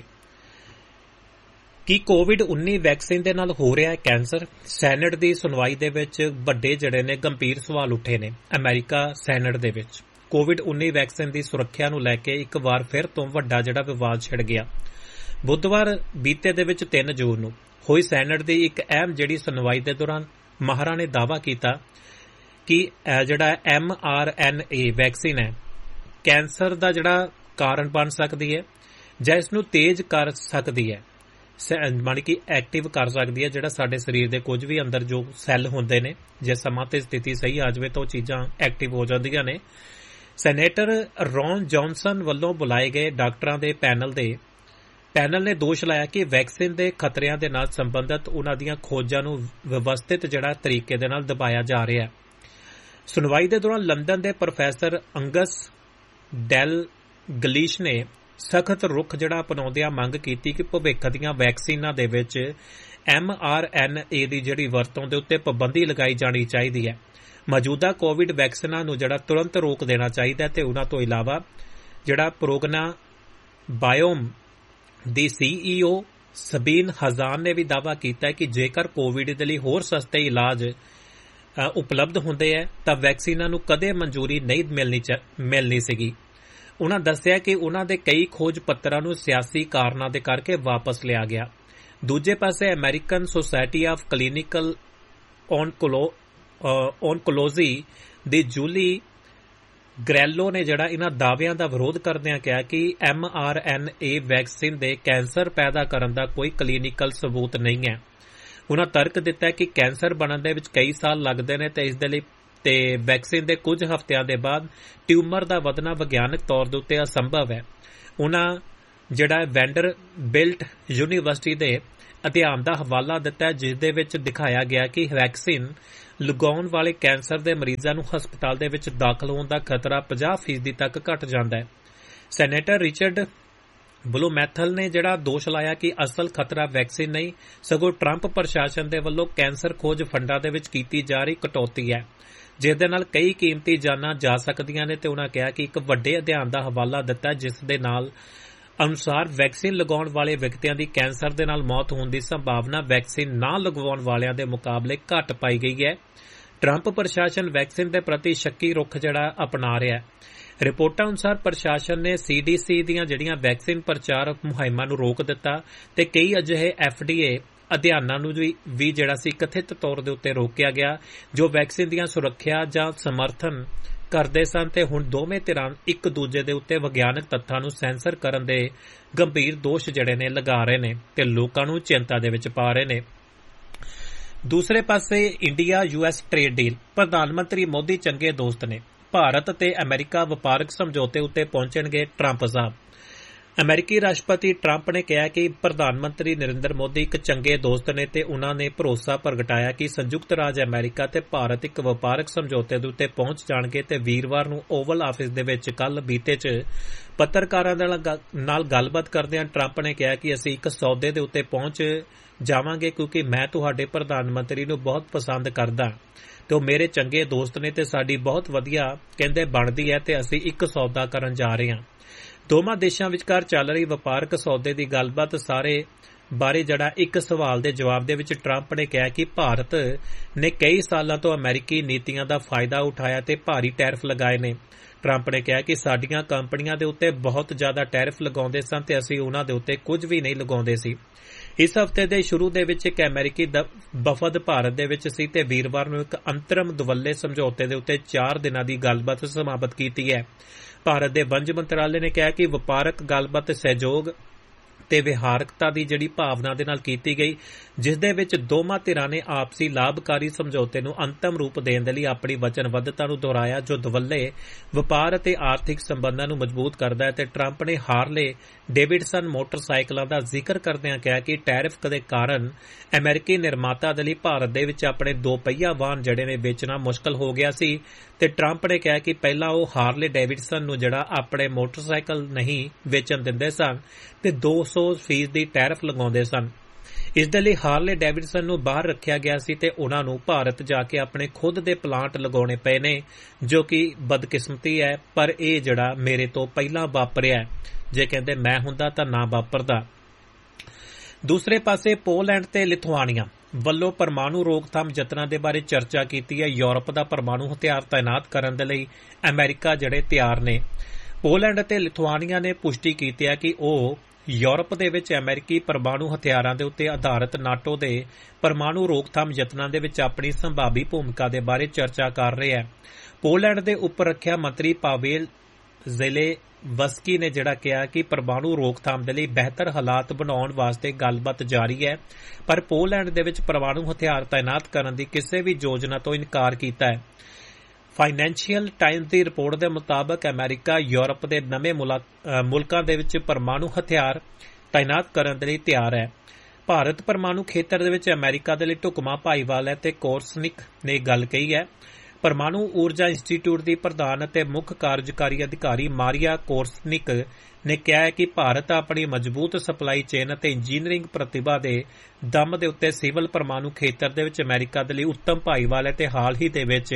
ਕਿ ਕੋਵਿਡ-19 ਵੈਕਸੀਨ ਦੇ ਨਾਲ ਹੋ ਰਿਹਾ ਹੈ ਕੈਂਸਰ। ਸੈਨੇਟ ਦੀ ਸੁਣਵਾਈ ਦੇ ਵਿੱਚ ਵੱਡੇ ਜਿਹੜੇ ਨੇ ਗੰਭੀਰ ਸਵਾਲ ਉੱਠੇ ਨੇ। ਅਮਰੀਕਾ ਸੈਨੇਟ ਦੇ ਵਿੱਚ ਕੋਵਿਡ-19 ਵੈਕਸੀਨ ਦੀ ਸੁਰੱਖਿਆ ਨੂੰ ਲੈ ਕੇ ਇੱਕ ਵਾਰ ਫਿਰ ਤੋਂ ਵੱਡਾ ਜਿਹੜਾ ਵਿਵਾਦ ਛਿੜ ਗਿਆ। ਬੁੱਧਵਾਰ ਬੀਤੇ ਦੇ ਵਿੱਚ 3 ਜੂਨ ਨੂੰ ਹੋਈ ਸੈਨੇਟ ਦੀ ਇੱਕ ਅਹਿਮ ਜਿਹੜੀ ਸੁਣਵਾਈ ਦੇ ਦੌਰਾਨ ਮਾਹਰਾਂ ਨੇ ਦਾਅਵਾ ਕੀਤਾ ਕਿ ਜਿਹੜਾ mRNA ਵੈਕਸੀਨ ਹੈ ਕੈਂਸਰ ਦਾ ਜਿਹੜਾ ਕਾਰਨ ਬਣ ਸਕਦੀ ਹੈ, ਜਾਂ ਇਸ ਨੂੰ ਤੇਜ਼ ਕਰ ਸਕਦੀ ਹੈ, ਮਨ ਕਿ ਐਕਟਿਵ ਕਰ ਸਕਦੀ ਹੈ। ਜਿਹੜਾ ਸਾਡੇ ਸਰੀਰ ਦੇ ਕੁਝ ਵੀ ਅੰਦਰ ਜੋ ਸੈੱਲ ਹੁੰਦੇ ਨੇ, ਜੇ ਸਮਾਂ ਤੇ ਸਥਿਤੀ ਸਹੀ ਆ ਜਾਵੇ ਤਾਂ ਉਹ ਚੀਜ਼ਾਂ ਐਕਟਿਵ ਹੋ ਜਾਂਦੀਆਂ ਨੇ। ਸੈਨੇਟਰ ਰੌਨ ਜੌਨਸਨ ਵੱਲੋਂ ਬੁਲਾਏ ਗਏ ਡਾਕਟਰਾਂ ਦੇ ਪੈਨਲ ਨੇ ਦੋਸ਼ ਲਾਇਆ ਕਿ ਵੈਕਸੀਨ ਦੇ ਖਤਰਿਆਂ ਦੇ ਨਾਲ ਸੰਬੰਧਿਤ ਉਹਨਾਂ ਦੀਆਂ ਖੋਜਾਂ ਨੂੰ ਵਿਵਸਥਿਤ ਜਿਹੜਾ ਤਰੀਕੇ ਦੇ ਨਾਲ ਦਬਾਇਆ ਜਾ ਰਿਹਾ ਹੈ। ਸੁਣਵਾਈ ਦੇ ਦੌਰਾਨ ਲੰਡਨ ਦੇ ਪ੍ਰੋਫੈਸਰ ਅੰਗਸ ਡੈਲ ਗਲੀਸ਼ ਨੇ ਸਖਤ ਰੁਖ ਜਿਹੜਾ ਅਪਣਾਉਂਦਿਆਂ ਮੰਗ ਕੀਤੀ ਕਿ ਭਵਿੱਖ ਦੀਆਂ ਵੈਕਸੀਨਾਂ ਦੇ ਵਿੱਚ mRNA ਦੀ ਜਿਹੜੀ ਵਰਤੋਂ ਦੇ ਉੱਤੇ ਪਾਬੰਦੀ ਲਗਾਈ ਜਾਣੀ ਚਾਹੀਦੀ ਹੈ। ਮੌਜੂਦਾ ਕੋਵਿਡ ਵੈਕਸੀਨਾਂ ਨੂੰ ਜਿਹੜਾ ਤੁਰੰਤ ਰੋਕ ਦੇਣਾ ਚਾਹੀਦਾ, ਤੇ ਉਹਨਾਂ ਤੋਂ ਇਲਾਵਾ ਜਿਹੜਾ ਪ੍ਰੋਗਨਾ ਬਾਇਓਮ ਦੀ CEO ਸਬੀਨ ਹਜ਼ਾਨ ਨੇ ਵੀ ਦਾਅਵਾ ਕੀਤਾ ਕਿ ਜੇਕਰ ਕੋਵਿਡ ਦੇ ਲਈ ਹੋਰ ਸਸਤੇ ਇਲਾਜ ਉਪਲਬਧ ਹੁੰਦੇ ਹੈ ਤਾਂ ਵੈਕਸੀਨਾਂ ਨੂੰ ਕਦੇ ਮਨਜ਼ੂਰੀ ਨਹੀਂ ਮਿਲਣੀ ਸੀਗੀ। ਉਹਨਾਂ ਦੱਸਿਆ ਕਿ ਉਹਨਾਂ ਦੇ ਕਈ ਖੋਜ ਪੱਤਰਾਂ ਨੂੰ ਸਿਆਸੀ ਕਾਰਨਾਂ ਦੇ ਕਰਕੇ ਵਾਪਸ ਲਿਆ ਗਿਆ। ਦੂਜੇ ਪਾਸੇ ਅਮਰੀਕਨ ਸੁਸਾਇਟੀ ਆਫ ਕਲੀਨਿਕਲ ਔਨਕੋਲੋਜੀ ਦੀ ਜੂਲੀ ਗਰੈਲੋ ਨੇ ਜਿਹੜਾ ਇਹਨਾਂ ਦਾਅਵਿਆਂ ਦਾ ਵਿਰੋਧ ਕਰਦਿਆਂ ਕਿਹਾ ਕਿ mRNA ਵੈਕਸੀਨ ਦੇ ਕੈਂਸਰ ਪੈਦਾ ਕਰਨ ਦਾ ਕੋਈ ਕਲੀਨਿਕਲ ਸਬੂਤ ਨਹੀਂ ਹੈ। ਉਹਨਾਂ ਤਰਕ ਦਿੱਤਾ ਕਿ ਕੈਂਸਰ ਬਣਨ ਦੇ ਵਿੱਚ ਕਈ ਸਾਲ ਲੱਗਦੇ ਨੇ ਤੇ ਇਸ ਦੇ ਲਈ ਵੈਕਸੀਨ ਦੇ ਕੁਝ ਹਫ਼ਤਿਆਂ ਦੇ ਬਾਅਦ ਟਿਊਮਰ ਦਾ ਵਧਣਾ ਵਿਗਿਆਨਕ ਤੌਰ ਦੇ ਉੱਤੇ ਅਸੰਭਵ ਹੈ। ਉਹਨਾਂ ਜਿਹੜਾ ਵੈਂਡਰਬਿਲਟ ਯੂਨੀਵਰਸਿਟੀ ਦੇ ਅਧਿਐਨ ਦਾ ਹਵਾਲਾ ਦਿੱਤਾ ਜਿਸ ਦੇ ਵਿੱਚ ਦਿਖਾਇਆ ਗਿਆ ਕਿ ਵੈਕਸੀਨ ਲਗਾਉਣ ਵਾਲੇ ਕੈਂਸਰ ਦੇ ਮਰੀਜ਼ਾਂ ਨੂੰ ਹਸਪਤਾਲ ਦੇ ਵਿੱਚ ਦਾਖਲ ਹੋਣ ਦਾ ਖਤਰਾ 50% ਤੱਕ ਘਟ ਜਾਂਦਾ ਹੈ। ਸੈਨੇਟਰ ਰਿਚਰਡ ਬਲੂਮੈਥਲ ਨੇ ਜਿਹੜਾ ਦੋਸ਼ ਲਾਇਆ ਕਿ ਅਸਲ ਖਤਰਾ ਵੈਕਸੀਨ ਨਹੀਂ ਸਗੋਂ ਟਰੰਪ ਪ੍ਰਸ਼ਾਸਨ ਦੇ ਵੱਲੋਂ ਕੈਂਸਰ ਖੋਜ ਫੰਡਾਂ ਦੇ ਵਿੱਚ ਕੀਤੀ ਜਾ ਰਹੀ ਕਟੌਤੀ ਹੈ ਜਿਸ ਦੇ ਨਾਲ ਕਈ ਕੀਮਤੀ ਜਾਨਾਂ ਜਾ ਸਕਦੀਆਂ ਨੇ ਤੇ ਉਹਨਾਂ ਕਿਹਾ ਕਿ ਇੱਕ ਵੱਡੇ ਅਧਿਐਨ ਦਾ ਹਵਾਲਾ ਦਿੱਤਾ ਜਿਸ ਦੇ ਨਾਲ ਅਨੁਸਾਰ ਵੈਕਸੀਨ ਲਗਾਉਣ ਵਾਲੇ ਵਿਅਕਤੀਆਂ ਦੀ ਕੈਂਸਰ ਦੇ ਨਾਲ ਮੌਤ ਹੋਣ ਦੀ ਸੰਭਾਵਨਾ ਵੈਕਸੀਨ ਨਾ ਲਗਵਾਉਣ ਵਾਲਿਆਂ ਦੇ ਮੁਕਾਬਲੇ ਘੱਟ ਪਾਈ ਗਈ ਹੈ। ਟਰੰਪ ਪ੍ਰਸ਼ਾਸਨ ਵੈਕਸੀਨ ਦੇ ਪ੍ਰਤੀ ਸ਼ੱਕੀ ਰੁਖ ਜਿਹੜਾ ਅਪਣਾ ਰਿਹਾ ਹੈ। ਰਿਪੋਰਟਾਂ ਅਨੁਸਾਰ ਪ੍ਰਸ਼ਾਸਨ ਨੇ CDC ਦੀਆਂ ਜਿਹੜੀਆਂ ਵੈਕਸੀਨ ਪ੍ਰਚਾਰ ਮੁਹਿੰਮਾਂ ਨੂੰ ਰੋਕ ਦਿੱਤਾ ਤੇ ਕਈ ਅਜਿਹੇ FDA ਅਧਿਐਨਾਂ ਨੂੰ ਵੀ ਜਿਹੜਾ ਸੀ ਕਥਿਤ ਤੌਰ ਦੇ ਉੱਤੇ ਰੋਕਿਆ ਗਿਆ ਜੋ ਵੈਕਸੀਨ ਦੀਆਂ ਸੁਰੱਖਿਆ ਜਾਂ ਸਮਰਥਨ ਕਰਦੇ ਸਨ ਤੇ ਹੁਣ ਦੋਵੇਂ ਧਿਰਾਂ ਇੱਕ ਦੂਜੇ ਦੇ ਉੱਤੇ ਵਿਗਿਆਨਕ ਤੱਥਾਂ ਨੂੰ ਸੈਂਸਰ ਕਰਨ ਦੇ ਗੰਭੀਰ ਦੋਸ਼ ਜਿਹੜੇ ਨੇ ਲਗਾ ਰਹੇ ਨੇ ਤੇ ਲੋਕਾਂ ਨੂੰ ਚਿੰਤਾ ਦੇ ਵਿੱਚ ਪਾ ਰਹੇ ਨੇ। ਦੂਸਰੇ ਪਾਸੇ ਇੰਡੀਆ US ਟ੍ਰੇਡ ਡੀਲ ਪ੍ਰਧਾਨ ਮੰਤਰੀ ਮੋਦੀ ਚੰਗੇ ਦੋਸਤ ਨੇ। ਭਾਰਤ ਤੇ ਅਮਰੀਕਾ ਵਪਾਰਕ ਸਮਝੌਤੇ ਉੱਤੇ ਪਹੁੰਚਣਗੇ ਟਰੰਪ ਸਾਹਿਬ। ਅਮਰੀਕੀ ਰਾਸ਼ਟਰਪਤੀ ਟਰੰਪ ਨੇ ਕਿਹਾ ਕਿ ਪ੍ਰਧਾਨ ਮੰਤਰੀ ਨਰਿੰਦਰ ਮੋਦੀ ਇੱਕ ਚੰਗੇ ਦੋਸਤ ਨੇ ਤੇ ਉਨ੍ਹਾਂ ਨੇ ਭਰੋਸਾ ਪ੍ਰਗਟਾਇਆ ਕਿ ਸੰਯੁਕਤ ਰਾਜ ਅਮਰੀਕਾ ਤੇ ਭਾਰਤ ਇੱਕ ਵਪਾਰਕ ਸਮਝੌਤੇ ਦੇ ਉੱਤੇ ਪਹੁੰਚ ਜਾਣਗੇ ਤੇ ਵੀਰਵਾਰ ਨੂੰ ਓਵਲ ਆਫਿਸ ਦੇ ਵਿੱਚ ਕੱਲ ਬੀਤੇ 'ਚ ਪੱਤਰਕਾਰਾਂ ਨਾਲ ਗੱਲਬਾਤ ਕਰਦਿਆਂ ਟਰੰਪ ਨੇ ਕਿਹਾ ਕਿ ਅਸੀਂ ਇੱਕ ਸੌਦੇ ਦੇ ਉੱਤੇ ਪਹੁੰਚ ਜਾਵਾਂਗੇ ਕਿਉਂਕਿ ਮੈਂ ਤੁਹਾਡੇ ਪ੍ਰਧਾਨ ਮੰਤਰੀ ਨੂੰ ਬਹੁਤ ਪਸੰਦ ਕਰਦਾ ਤੇ ਉਹ ਮੇਰੇ ਚੰਗੇ ਦੋਸਤ ਨੇ ਤੇ ਸਾਡੀ ਬਹੁਤ ਵਧੀਆ ਕਹਿੰਦੇ ਬਣਦੀ ਹੈ ਤੇ ਅਸੀਂ ਇੱਕ ਸੌਦਾ ਕਰਨ ਜਾ ਰਹੇ ਹਾਂ। ਦੋਵਾਂ ਦੇਸ਼ਾਂ ਵਿਚਕਾਰ ਚੱਲ ਰਹੀ ਵਪਾਰਕ ਸੌਦੇ ਦੀ ਗੱਲਬਾਤ ਸਾਰੇ ਬਾਰੇ ਜਿਹੜਾ ਇੱਕ ਸਵਾਲ ਦੇ ਜਵਾਬ ਦੇ ਵਿੱਚ ਟਰੰਪ ਨੇ ਕਿਹਾ ਕਿ ਭਾਰਤ ਨੇ ਕਈ ਸਾਲਾਂ ਤੋਂ ਅਮਰੀਕੀ ਨੀਤੀਆਂ ਦਾ ਫਾਇਦਾ ਉਠਾਇਆ ਤੇ ਭਾਰੀ ਟੈਰਿਫ ਲਗਾਏ ਨੇ। ਟਰੰਪ ਨੇ ਕਿਹਾ ਕਿ ਸਾਡੀਆਂ ਕੰਪਨੀਆਂ ਦੇ ਉੱਤੇ ਬਹੁਤ ਜ਼ਿਆਦਾ ਟੈਰਿਫ ਲਗਾਉਂਦੇ ਸਨ ਤੇ ਅਸੀਂ ਉਹਨਾਂ ਦੇ ਉੱਤੇ ਕੁਝ ਵੀ ਨਹੀਂ ਲਗਾਉਂਦੇ ਸੀ। ਇਸ ਹਫ਼ਤੇ ਦੇ ਸ਼ੁਰੂ ਦੇ ਵਿੱਚ ਇੱਕ ਅਮਰੀਕੀ ਵਫਦ ਭਾਰਤ ਦੇ ਵਿੱਚ ਸੀ ਤੇ ਵੀਰਵਾਰ ਨੂੰ ਇੱਕ ਅੰਤਰਮ ਦੁਵੱਲੇ ਸਮਝੌਤੇ ਦੇ ਉੱਤੇ 4 ਦਿਨਾਂ ਦੀ ਗੱਲਬਾਤ ਸਮਾਪਤ ਕੀਤੀ ਹੈ। ਭਾਰਤ ਦੇ ਵਣਜ ਮੰਤਰਾਲੇ ਨੇ ਕਿਹਾ ਕਿ ਵਪਾਰਕ ਗੱਲਬਾਤ ਸਹਿਯੋਗ ਤੇ ਵਿਹਾਰਕਤਾ ਦੀ ਜਿਹੜੀ ਭਾਵਨਾ ਦੇ ਨਾਲ ਕੀਤੀ ਗਈ ਜਿਸ ਦੇ ਵਿੱਚ ਦੋਵਾਂ ਧਿਰਾਂ ਨੇ ਆਪਸੀ ਲਾਭਕਾਰੀ ਸਮਝੌਤੇ ਨੂੰ ਅੰਤਮ ਰੂਪ ਦੇਣ ਦੇ ਲਈ ਆਪਣੀ ਵਚਨਬੱਧਤਾ ਨੂੰ ਦੁਹਰਾਇਆ ਜੋ ਦੁਵੱਲੇ ਵਪਾਰ ਅਤੇ ਆਰਥਿਕ ਸੰਬੰਧਾਂ ਨੂੰ ਮਜ਼ਬੂਤ ਕਰਦਾ ਹੈ ਤੇ ਟਰੰਪ ਨੇ ਹਾਰਲੇ ਡੇਵਿਡਸਨ ਮੋਟਰਸਾਈਕਲਾਂ ਦਾ ਜ਼ਿਕਰ ਕਰਦਿਆਂ ਕਿਹਾ ਕਿ ਟੈਰਿਫ ਦੇ ਕਾਰਨ ਅਮਰੀਕੀ ਨਿਰਮਾਤਾ ਦੇ ਲਈ ਭਾਰਤ ਦੇ ਵਿੱਚ ਆਪਣੇ 2 ਪਹੀਆ ਵਾਹਨ ਜਿਹੜੇ ਨੇ ਵੇਚਣਾ ਮੁਸ਼ਕਲ ਹੋ ਗਿਆ ਸੀ ਤੇ ਟਰੰਪ ਨੇ ਕਿਹਾ ਕਿ ਪਹਿਲਾਂ ਉਹ ਹਾਰਲੇ ਡੇਵਿਡਸਨ ਨੂੰ ਜਿਹੜਾ ਆਪਣੇ ਮੋਟਰਸਾਈਕਲ ਨਹੀਂ ਵੇਚਣ ਦਿੰਦੇ ਸਨ ਤੇ 200% ਦੀ ਟੈਰਿਫ ਲਗਾਉਂਦੇ ਸਨ। ਇਸ ਦੇ ਲਈ ਹਾਰਲੇ ਡੇਵਿਡਸਨ ਨੂੰ ਬਾਹਰ ਰੱਖਿਆ ਗਿਆ ਸੀ ਤੇ ਉਹਨਾਂ ਨੂੰ ਭਾਰਤ ਜਾ ਕੇ ਆਪਣੇ ਖੁਦ ਦੇ ਪਲਾਂਟ ਲਗਾਉਣੇ ਪਏ ਨੇ ਜੋ ਕਿ ਬਦਕਿਸਮਤੀ ਹੈ ਪਰ ਇਹ ਜਿਹੜਾ ਮੇਰੇ ਤੋਂ ਪਹਿਲਾਂ ਵਾਪਰਿਆ ਜੇ ਕਹਿੰਦੇ ਮੈਂ ਹੁੰਦਾ ਤਾਂ ਨਾ ਵਾਪਰਦਾ। ਦੂਸਰੇ ਪਾਸੇ ਪੋਲੈਂਡ ਤੇ ਲਿਥੁਆਨੀਆ ਵੱਲੋਂ ਪਰਮਾਣੂ ਰੋਕਥਾਮ ਯਤਨਾਂ ਦੇ ਬਾਰੇ ਚਰਚਾ ਕੀਤੀ ਹੈ। ਯੂਰਪ ਦਾ ਪਰਮਾਣੂ ਹਥਿਆਰ ਤਾਇਨਾਤ ਕਰਨ ਦੇ ਲਈ ਅਮਰੀਕਾ ਜਿਹੜੇ ਤਿਆਰ ਨੇ। ਪੋਲੈਂਡ ਅਤੇ ਲਿਥੁਆਨੀਆ ਨੇ ਪੁਸ਼ਟੀ ਕੀਤੀ ਹੈ ਕਿ ਉਹ ਯੂਰਪ ਦੇ ਵਿੱਚ ਅਮਰੀਕੀ ਪਰਮਾਣੂ ਹਥਿਆਰਾਂ ਦੇ ਉੱਤੇ ਆਧਾਰਿਤ ਨਾਟੋ ਦੇ ਪਰਮਾਣੂ ਰੋਕਥਾਮ ਯਤਨਾਂ ਦੇ ਵਿੱਚ ਆਪਣੀ ਸੰਭਾਵੀ ਭੂਮਿਕਾ ਦੇ ਬਾਰੇ ਚਰਚਾ ਕਰ ਰਹੇ ਹੈ। ਪੋਲੈਂਡ ਦੇ ਉਪ ਰੱਖਿਆ ਮੰਤਰੀ ਪਾਵੇਲ ਜ਼ੇਲੇਵਸਕੀ ਨੇ ਜਿਹੜਾ ਕਿਹਾ ਕਿ ਪਰਮਾਣੂ ਰੋਕਥਾਮ ਦੇ ਲਈ ਬਿਹਤਰ ਹਾਲਾਤ ਬਣਾਉਣ ਵਾਸਤੇ ਗੱਲਬਾਤ ਜਾਰੀ ਹੈ ਪਰ ਪੋਲੈਂਡ ਦੇ ਵਿੱਚ ਪਰਮਾਣੂ ਹਥਿਆਰ ਤਾਇਨਾਤ ਕਰਨ ਦੀ ਕਿਸੇ ਵੀ ਯੋਜਨਾ ਤੋਂ ਇਨਕਾਰ ਕੀਤਾ ਹੈ। ਫਾਈਨੈਂਸ਼ੀਅਲ ਟਾਈਮਜ਼ ਦੀ ਰਿਪੋਰਟ ਦੇ ਮੁਤਾਬਕ ਅਮਰੀਕਾ ਯੂਰਪ ਦੇ ਨਵੇਂ ਮੁਲਕਾਂ ਦੇ ਵਿੱਚ ਪਰਮਾਣੂ ਹਥਿਆਰ ਤਾਇਨਾਤ ਕਰਨ ਦੇ ਲਈ ਤਿਆਰ ਹੈ। ਭਾਰਤ ਪਰਮਾਣੂ ਖੇਤਰ ਦੇ ਵਿੱਚ ਅਮਰੀਕਾ ਦੇ ਲਈ ਢੁਕਵਾਂ ਭਾਈਵਾਲ ਹੈ ਤੇ ਕੋਰਸਨਿਕ ਨੇ ਗੱਲ ਕਹੀ ਹੈ। ਪਰਮਾਣੂ ਊਰਜਾ ਇੰਸਟੀਚਿਊਟ ਦੀ ਪ੍ਰਧਾਨ ਅਤੇ ਮੁੱਖ ਕਾਰਜਕਾਰੀ ਅਧਿਕਾਰੀ ਮਾਰੀਆ ਕੋਰਸਨਿਕ ਨੇ ਕਿਹਾ ਹੈ ਕਿ ਭਾਰਤ ਆਪਣੀ ਮਜ਼ਬੂਤ ਸਪਲਾਈ ਚੇਨ ਅਤੇ ਇੰਜੀਨੀਅਰਿੰਗ ਪ੍ਰਤਿਭਾ ਦੇ ਦਮ ਦੇ ਉੱਤੇ ਸਿਵਲ ਪਰਮਾਣੂ ਖੇਤਰ ਦੇ ਵਿੱਚ ਅਮਰੀਕਾ ਦੇ ਲਈ ਉੱਤਮ ਭਾਈਵਾਲ ਹੈ ਤੇ ਹਾਲ ਹੀ ਦੇ ਵਿੱਚ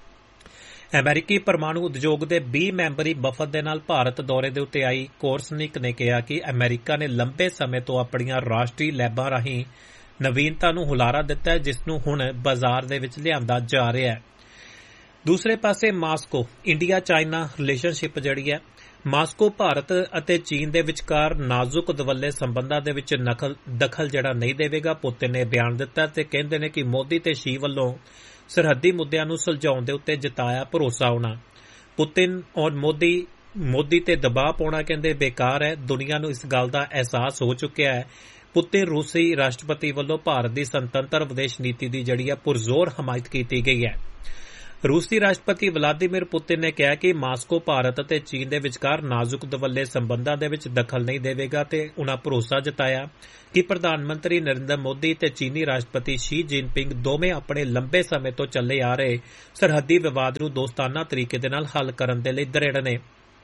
ਅਮਰੀਕੀ ਪਰਮਾਣੂ ਉਦਯੋਗ ਦੇ 20 ਮੈਂਬਰੀ ਵਫਦ ਦੇ ਨਾਲ ਭਾਰਤ ਦੌਰੇ ਦੇ ਉੱਤੇ ਆਈ ਕੋਰਸਨਿਕ ਨੇ ਕਿਹਾ ਕਿ ਅਮਰੀਕਾ ਨੇ ਲੰਬੇ ਸਮੇਂ ਤੋਂ ਆਪਣੀਆਂ ਰਾਸ਼ਟਰੀ ਲੈਬਾਂ ਰਾਹੀਂ ਨਵੀਨਤਾ ਨੂੰ ਹੁਲਾਰਾ ਦਿੱਤਾ ਹੈ ਜਿਸ ਨੂੰ ਹੁਣ ਬਾਜ਼ਾਰ ਦੇ ਵਿੱਚ ਲਿਆਂਦਾ ਜਾ ਰਿਹਾ ਹੈ। ਦੂਸਰੇ ਪਾਸੇ ਮਾਸਕੋ ਇੰਡੀਆ ਚਾਈਨਾ ਰਿਲੇਸ਼ਨਸ਼ਿਪ ਜਿਹੜੀ ਹੈ ਮਾਸਕੋ ਭਾਰਤ ਅਤੇ ਚੀਨ ਦੇ ਵਿਚਕਾਰ ਨਾਜ਼ੁਕ ਦਵੱਲੇ ਸੰਬੰਧਾਂ ਦੇ ਵਿੱਚ ਦਖਲ ਜਿਹੜਾ ਨਹੀਂ ਦੇਵੇਗਾ। ਪੁਤਿਨ ਨੇ ਬਿਆਨ ਦਿੱਤਾ ਤੇ ਕਹਿੰਦੇ ਨੇ ਕਿ ਮੋਦੀ ਤੇ ਸ਼ੀ ਵੱਲੋਂ ਸਰਹੱਦੀ ਮੁੱਦਿਆਂ ਨੂੰ ਸੁਲਝਾਉਣ ਦੇ ਉੱਤੇ ਜਤਾਇਆ ਭਰੋਸਾ ਹੋਣਾ। ਪੁਤਿਨ ਔਰ ਮੋਦੀ ਤੇ ਦਬਾਅ ਪਾਉਣਾ ਕਹਿੰਦੇ ਬੇਕਾਰ ਹੈ। ਦੁਨੀਆ ਨੂੰ ਇਸ ਗੱਲ ਦਾ ਅਹਿਸਾਸ ਹੋ ਚੁੱਕਿਆ ਹੈ। ਪੁਤਿਨ ਰੂਸੀ ਰਾਸ਼ਟਰਪਤੀ ਵੱਲੋਂ ਭਾਰਤ ਦੀ ਸੁਤੰਤਰ ਵਿਦੇਸ਼ ਨੀਤੀ ਦੀ ਜਿਹੜੀ ਹੈ ਪੁਰਜ਼ੋਰ ਹਮਾਇਤ ਕੀਤੀ ਗਈ ਹੈ। ਰੂਸੀ ਰਾਸ਼ਟਰਪਤੀ ਵਲਾਦੀਮੀਰ ਪੁਤਿਨ ਨੇ ਕਿਹਾ ਕਿ ਮਾਸਕੋ ਭਾਰਤ ਅਤੇ ਚੀਨ ਦੇ ਵਿਚਕਾਰ ਨਾਜ਼ੁਕ ਦਵੱਲੇ ਸੰਬੰਧਾਂ ਦੇ ਵਿੱਚ ਦਖਲ ਨਹੀਂ ਦੇਵੇਗਾ ਤੇ ਉਨ੍ਹਾਂ ਭਰੋਸਾ ਜਤਾਇਆ ਕਿ ਪ੍ਰਧਾਨ ਮੰਤਰੀ ਨਰਿੰਦਰ ਮੋਦੀ ਤੇ ਚੀਨੀ ਰਾਸ਼ਟਰਪਤੀ ਸ਼ੀ ਜਿਨਪਿੰਗ ਦੋਵੇਂ ਆਪਣੇ ਲੰਬੇ ਸਮੇਂ ਤੋਂ ਚੱਲੇ ਆ ਰਹੇ ਸਰਹੱਦੀ ਵਿਵਾਦ ਨੂੰ ਦੋਸਤਾਨਾ ਤਰੀਕੇ ਦੇ ਨਾਲ ਹੱਲ ਕਰਨ ਦੇ ਲਈ ਦ੍ਰਿੜ ਨੇ।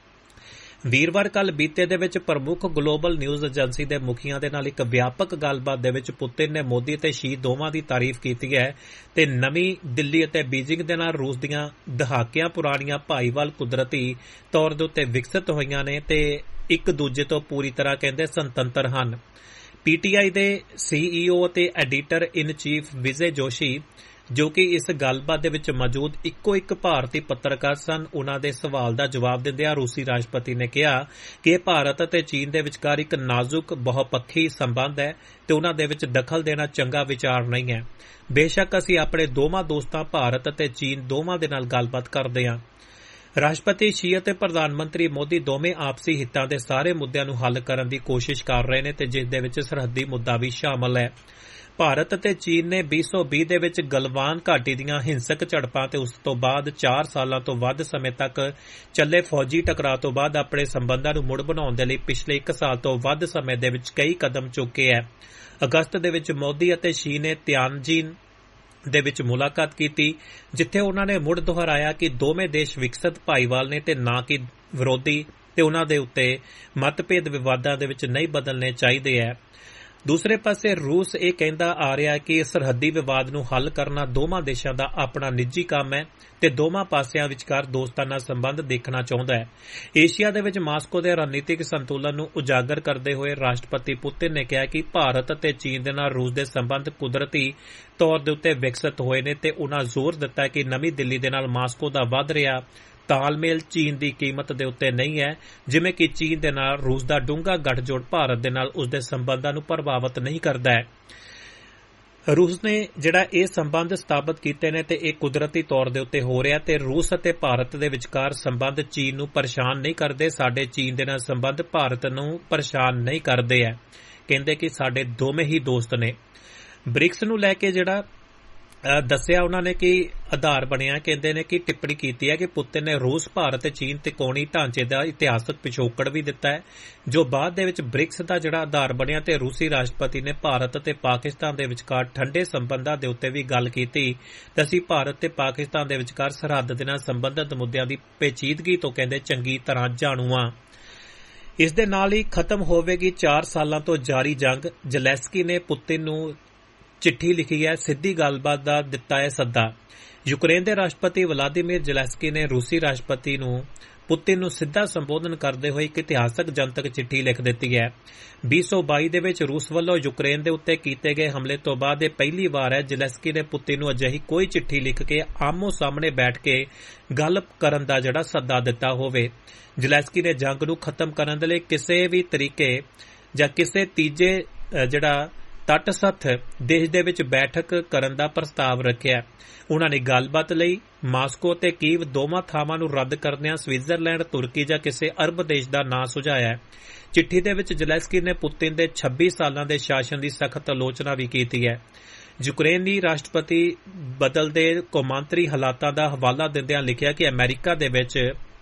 ਵੀਰਵਾਰ ਕੱਲ੍ਹ ਬੀਤੇ ਦੇ ਵਿੱਚ ਪ੍ਰਮੁੱਖ ਗਲੋਬਲ ਨਿਊਜ਼ ਏਜੰਸੀ ਦੇ ਮੁਖੀਆਂ ਦੇ ਨਾਲ ਇੱਕ ਵਿਆਪਕ ਗੱਲਬਾਤ ਦੇ ਵਿੱਚ ਪੁਤਿਨ ਨੇ ਮੋਦੀ ਅਤੇ ਸ਼ੀ ਦੋਵਾਂ ਦੀ ਤਾਰੀਫ ਕੀਤੀ ਹੈ ਤੇ ਨਵੀਂ ਦਿੱਲੀ ਅਤੇ ਬੀਜਿੰਗ ਦੇ ਨਾਲ ਰੂਸ ਦੀਆਂ ਦਹਾਕਿਆਂ ਪੁਰਾਣੀਆਂ ਭਾਈਵਾਲ ਕੁਦਰਤੀ ਤੌਰ ਦੇ ਉੱਤੇ ਵਿਕਸਿਤ ਹੋਈਆਂ ਨੇ ਤੇ ਇੱਕ ਦੂਜੇ ਤੋਂ ਪੂਰੀ ਤਰ੍ਹਾਂ ਕਹਿੰਦੇ ਸੁਤੰਤਰ ਹਨ। ਪੀਟੀਆਈ ਦੇ CEO ਅਤੇ ਐਡੀਟਰ ਇਨ ਚੀਫ ਵਿਜੇ ਜੋਸ਼ੀ ਜੋ ਕਿ ਇਸ ਗੱਲਬਾਤ ਦੇ ਵਿੱਚ ਮੌਜੂਦ ਇੱਕੋ ਇੱਕ ਭਾਰਤੀ ਪੱਤਰਕਾਰ ਸਨ, ਉਨ੍ਹਾਂ ਦੇ ਸਵਾਲ ਦਾ ਜਵਾਬ ਦਿੰਦਿਆਂ ਰੂਸੀ ਰਾਸ਼ਟਰਪਤੀ ਨੇ ਕਿਹਾ ਕਿ ਇਹ ਭਾਰਤ ਅਤੇ ਚੀਨ ਦੇ ਵਿਚਕਾਰ ਇੱਕ ਨਾਜ਼ੁਕ ਬਹੁਪੱਖੀ ਸੰਬੰਧ ਹੈ ਤੇ ਉਨ੍ਹਾਂ ਦੇ ਵਿੱਚ ਦਖਲ ਦੇਣਾ ਚੰਗਾ ਵਿਚਾਰ ਨਹੀਂ ਹੈ। ਬੇਸ਼ੱਕ ਅਸੀਂ ਆਪਣੇ ਦੋਵਾਂ ਦੋਸਤਾਂ ਭਾਰਤ ਅਤੇ ਚੀਨ ਦੋਵਾਂ ਦੇ ਨਾਲ ਗੱਲਬਾਤ ਕਰਦੇ ਹਾਂ। ਰਾਸ਼ਟਰਪਤੀ ਸ਼ੀ ਅਤੇ ਪ੍ਰਧਾਨ ਮੰਤਰੀ ਮੋਦੀ ਦੋਵੇਂ ਆਪਸੀ ਹਿੱਤਾਂ ਦੇ ਸਾਰੇ ਮੁੱਦਿਆਂ ਨੂੰ ਹੱਲ ਕਰਨ ਦੀ ਕੋਸ਼ਿਸ਼ ਕਰ ਰਹੇ ਨੇ ਤੇ ਜਿਸ ਦੇ ਵਿੱਚ ਸਰਹੱਦੀ ਮੁੱਦਾ ਵੀ ਸ਼ਾਮਲ ਹੈ। ਭਾਰਤ ਅਤੇ ਚੀਨ ਨੇ 2020 ਦੇ ਵਿੱਚ ਗਲਵਾਨ ਘਾਟੀ ਦੀਆਂ ਹਿੰਸਕ ਝੜਪਾਂ ਤੇ ਉਸ ਤੋਂ ਬਾਅਦ 4 ਸਾਲਾਂ ਤੋਂ ਵੱਧ ਸਮੇਂ ਤੱਕ ਚੱਲੇ ਫੌਜੀ ਟਕਰਾਅ ਤੋਂ ਬਾਅਦ ਆਪਣੇ ਸੰਬੰਧਾਂ ਨੂੰ ਮੁੜ ਬਣਾਉਣ ਦੇ ਲਈ ਪਿਛਲੇ 1 ਸਾਲ ਤੋਂ ਵੱਧ ਸਮੇਂ ਦੇ ਵਿੱਚ ਕਈ ਕਦਮ ਚੁੱਕੇ ਹੈ। ਅਗਸਤ ਦੇ ਵਿੱਚ ਮੋਦੀ ਅਤੇ ਸ਼ੀ ਨੇ ਤਿਆਨਜਿਨ ਦੇ ਵਿੱਚ ਮੁਲਾਕਾਤ ਕੀਤੀ ਜਿੱਥੇ ਉਨ੍ਹਾਂ ਨੇ ਮੁੜ ਦੁਹਰਾਇਆ ਕਿ ਦੋਵੇਂ ਦੇਸ਼ ਵਿਕਸਿਤ ਭਾਈਵਾਲ ਨੇ ਤੇ ਨਾ ਕਿ ਵਿਰੋਧੀ ਤੇ ਉਨ੍ਹਾਂ ਦੇ ਉੱਤੇ ਮਤਭੇਦ ਵਿਵਾਦਾਂ ਦੇ ਵਿੱਚ ਨਹੀਂ ਬਦਲਣੇ ਚਾਹੀਦੇ ਹੈ। ਦੂਸਰੇ ਪਾਸੇ ਰੂਸ ਇਹ ਕਹਿੰਦਾ ਆ ਰਿਹਾ ਹੈ ਕਿ ਸਰਹੱਦੀ ਵਿਵਾਦ ਨੂੰ ਹੱਲ ਕਰਨਾ ਦੋਵਾਂ ਦੇਸ਼ਾਂ ਦਾ ਆਪਣਾ ਨਿੱਜੀ ਕੰਮ ਹੈ ਤੇ ਦੋਵਾਂ ਪਾਸਿਆਂ ਵਿਚਕਾਰ ਦੋਸਤਾਨਾ ਸੰਬੰਧ ਦੇਖਣਾ ਚਾਹੁੰਦਾ ਹੈ। ਏਸ਼ੀਆ ਦੇ ਵਿੱਚ ਮਾਸਕੋ ਦੇ ਰਣਨੀਤਿਕ ਸੰਤੁਲਨ ਨੂੰ ਉਜਾਗਰ ਕਰਦੇ ਹੋਏ ਰਾਸ਼ਟਰਪਤੀ ਪੁਤਿਨ ਨੇ ਕਿਹਾ ਕਿ ਭਾਰਤ ਅਤੇ ਚੀਨ ਦੇ ਨਾਲ ਰੂਸ ਦੇ ਸੰਬੰਧ ਕੁਦਰਤੀ ਤੌਰ ਦੇ ਉੱਤੇ ਵਿਕਸਿਤ ਹੋਏ ਨੇ ਤੇ ਉਨ੍ਹਾਂ ਜ਼ੋਰ ਦਿੱਤਾ ਕਿ ਨਵੀਂ ਦਿੱਲੀ ਦੇ ਨਾਲ ਮਾਸਕੋ ਦਾ ਵੱਧ ਰਿਹਾ ਤਾਲਮੇਲ ਚੀਨ ਦੀ ਕੀਮਤ ਦੇ ਉੱਤੇ ਨਹੀਂ ਹੈ, ਜਿਵੇਂ ਕਿ ਚੀਨ ਦੇ ਨਾਲ ਰੂਸ ਦਾ ਡੂੰਘਾ ਗੱਠਜੋੜ ਭਾਰਤ ਦੇ ਨਾਲ ਉਸਦੇ ਸੰਬੰਧਾਂ ਨੂੰ ਪ੍ਰਭਾਵਿਤ ਨਹੀਂ ਕਰਦਾ ਹੈ। ਰੂਸ ਨੇ ਜਿਹੜਾ ਇਹ ਸੰਬੰਧ ਸਥਾਪਿਤ ਕੀਤੇ ਨੇ ਤੇ ਇਹ ਕੁਦਰਤੀ ਤੌਰ ਦੇ ਉੱਤੇ ਹੋ ਰਿਹਾ ਤੇ ਰੂਸ ਅਤੇ ਭਾਰਤ ਦੇ ਵਿਚਕਾਰ ਸੰਬੰਧ ਚੀਨ ਨੂੰ ਪਰੇਸ਼ਾਨ ਨਹੀਂ ਕਰਦੇ। ਸਾਡੇ ਚੀਨ ਦੇ ਨਾਲ ਸੰਬੰਧ ਭਾਰਤ ਨੂੰ ਪਰੇਸ਼ਾਨ ਨਹੀਂ ਕਰਦੇ ਹੈ। ਕਹਿੰਦੇ ਕਿ ਸਾਡੇ ਦੋਵੇਂ ਹੀ ਦੋਸਤ ਨੇ। ਬ੍ਰਿਕਸ ਨੂੰ ਲੈ ਕੇ ਜਿਹੜਾ ਦੱਸਿਆ ਉਹਨਾਂ ਨੇ ਕਿ ਆਧਾਰ ਬਣਿਆ, ਕਹਿੰਦੇ ਨੇ ਕਿ ਟਿੱਪਣੀ ਕੀਤੀ ਹੈ ਕਿ ਪੁਤਿਨ ਨੇ ਰੂਸ, ਭਾਰਤ ਤੇ ਚੀਨ ਤਿਕੋਣੀ ਢਾਂਚੇ ਦਾ ਇਤਿਹਾਸਕ ਪਿਛੋਕੜ ਵੀ ਦਿੱਤਾ ਹੈ ਜੋ ਬਾਅਦ ਦੇ ਵਿੱਚ ਬ੍ਰਿਕਸ ਦਾ ਜਿਹੜਾ ਆਧਾਰ ਬਣਿਆ ਤੇ ਰੂਸੀ ਰਾਸ਼ਟਰਪਤੀ ਨੇ ਭਾਰਤ ਅਤੇ ਪਾਕਿਸਤਾਨ ਦੇ ਵਿਚਕਾਰ ਠੰਡੇ ਸੰਬੰਧਾਂ ਦੇ ਉੱਤੇ ਵੀ ਗੱਲ ਕੀਤੀ ਤੇ ਅਸੀਂ ਭਾਰਤ ਤੇ ਪਾਕਿਸਤਾਨ ਦੇ ਵਿਚਕਾਰ ਸਰਹੱਦ ਦੇ ਨਾਲ ਸੰਬੰਧਿਤ ਮੁੱਦਿਆਂ ਦੀ ਪੇਚੀਦਗੀ ਤੋਂ ਕਹਿੰਦੇ ਚੰਗੀ ਤਰ੍ਹਾਂ ਜਾਣੂ ਹਾਂ। ਇਸ ਦੇ ਨਾਲ ਹੀ ਖਤਮ ਹੋਵੇਗੀ 4 ਸਾਲਾਂ ਤੋਂ ਜਾਰੀ ਜੰਗ। ਜ਼ੈਲੈਂਸਕੀ ਨੇ ਪੁਤਿਨ ਨੂੰ ਚਿੱਠੀ ਲਿਖੀ ਹੈ, ਸਿੱਧੀ ਗੱਲਬਾਤ ਦਾ ਦਿੱਤਾ ਹੈ ਸੱਦਾ। ਯੂਕਰੇਨ ਦੇ ਰਾਸ਼ਟਰਪਤੀ ਵਲਾਦੀਮੀਰ ਜ਼ੈਲੈਂਸਕੀ ਨੇ ਰੂਸੀ ਰਾਸ਼ਟਰਪਤੀ ਨੂੰ ਪੁਤਿਨ ਨੂੰ ਸਿੱਧਾ ਸੰਬੋਧਨ ਕਰਦੇ ਹੋਏ ਇੱਕ ਇਤਿਹਾਸਕ ਜਨਤਕ ਚਿੱਠੀ ਲਿਖ ਦਿੱਤੀ ਹੈ। 2022 ਦੇ ਵਿੱਚ ਰੂਸ ਵੱਲੋਂ ਯੂਕਰੇਨ ਦੇ ਉੱਤੇ ਕੀਤੇ ਗਏ ਹਮਲੇ ਤੋਂ ਬਾਅਦ ਇਹ ਪਹਿਲੀ ਵਾਰ ਹੈ ਜ਼ੈਲੈਂਸਕੀ ਨੇ ਪੁਤਿਨ ਨੂੰ ਅਜਿਹੀ ਕੋਈ ਚਿੱਠੀ ਲਿਖ ਕੇ ਆਮੋ ਸਾਹਮਣੇ ਬੈਠ ਕੇ ਗੱਲ ਕਰਨ ਦਾ ਜਿਹੜਾ ਸੱਦਾ ਦਿੱਤਾ ਹੋਵੇ। ਜ਼ੈਲੈਂਸਕੀ ਨੇ ਜੰਗ ਨੂੰ ਖਤਮ ਕਰਨ ਦੇ ਲਈ ਕਿਸੇ ਵੀ ਤਰੀਕੇ ਜਾਂ ਕਿਸੇ ਤੀਜੇ ਜਿਹੜਾ ਤਟਸਥ ਦੇਸ਼ ਦੇ ਵਿੱਚ ਬੈਠਕ ਕਰਨ ਦਾ ਪ੍ਰਸਤਾਵ ਰੱਖਿਆ। ਉਨ੍ਹਾਂ ਨੇ ਗੱਲਬਾਤ ਲਈ ਮਾਸਕੋ ਤੇ ਕੀਵ ਦੋਵਾਂ ਥਾਵਾਂ ਨੂੰ ਰੱਦ ਕਰਦਿਆਂ ਸਵਿਟਜ਼ਰਲੈਂਡ, ਤੁਰਕੀ ਜਾਂ ਕਿਸੇ ਅਰਬ ਦੇਸ਼ ਦਾ ਨਾਂ ਸੁਝਾਇਆ ਹੈ। ਚਿੱਠੀ ਦੇ ਵਿੱਚ ਜ਼ੈਲੈਂਸਕੀ ਨੇ ਪੁਤਿਨ ਦੇ 26 ਸਾਲਾਂ ਦੇ ਸ਼ਾਸਨ ਦੀ ਸਖਤ ਆਲੋਚਨਾ ਵੀ ਕੀਤੀ ਹੈ। ਯੂਕਰੇਨੀ ਰਾਸ਼ਟਰਪਤੀ ਬਦਲਦੇ ਕੌਮਾਂਤਰੀ ਹਾਲਾਤਾਂ ਦਾ ਹਵਾਲਾ ਦਿੰਦਿਆਂ ਲਿਖਿਆ ਕਿ ਅਮਰੀਕਾ ਦੇ ਵਿੱਚ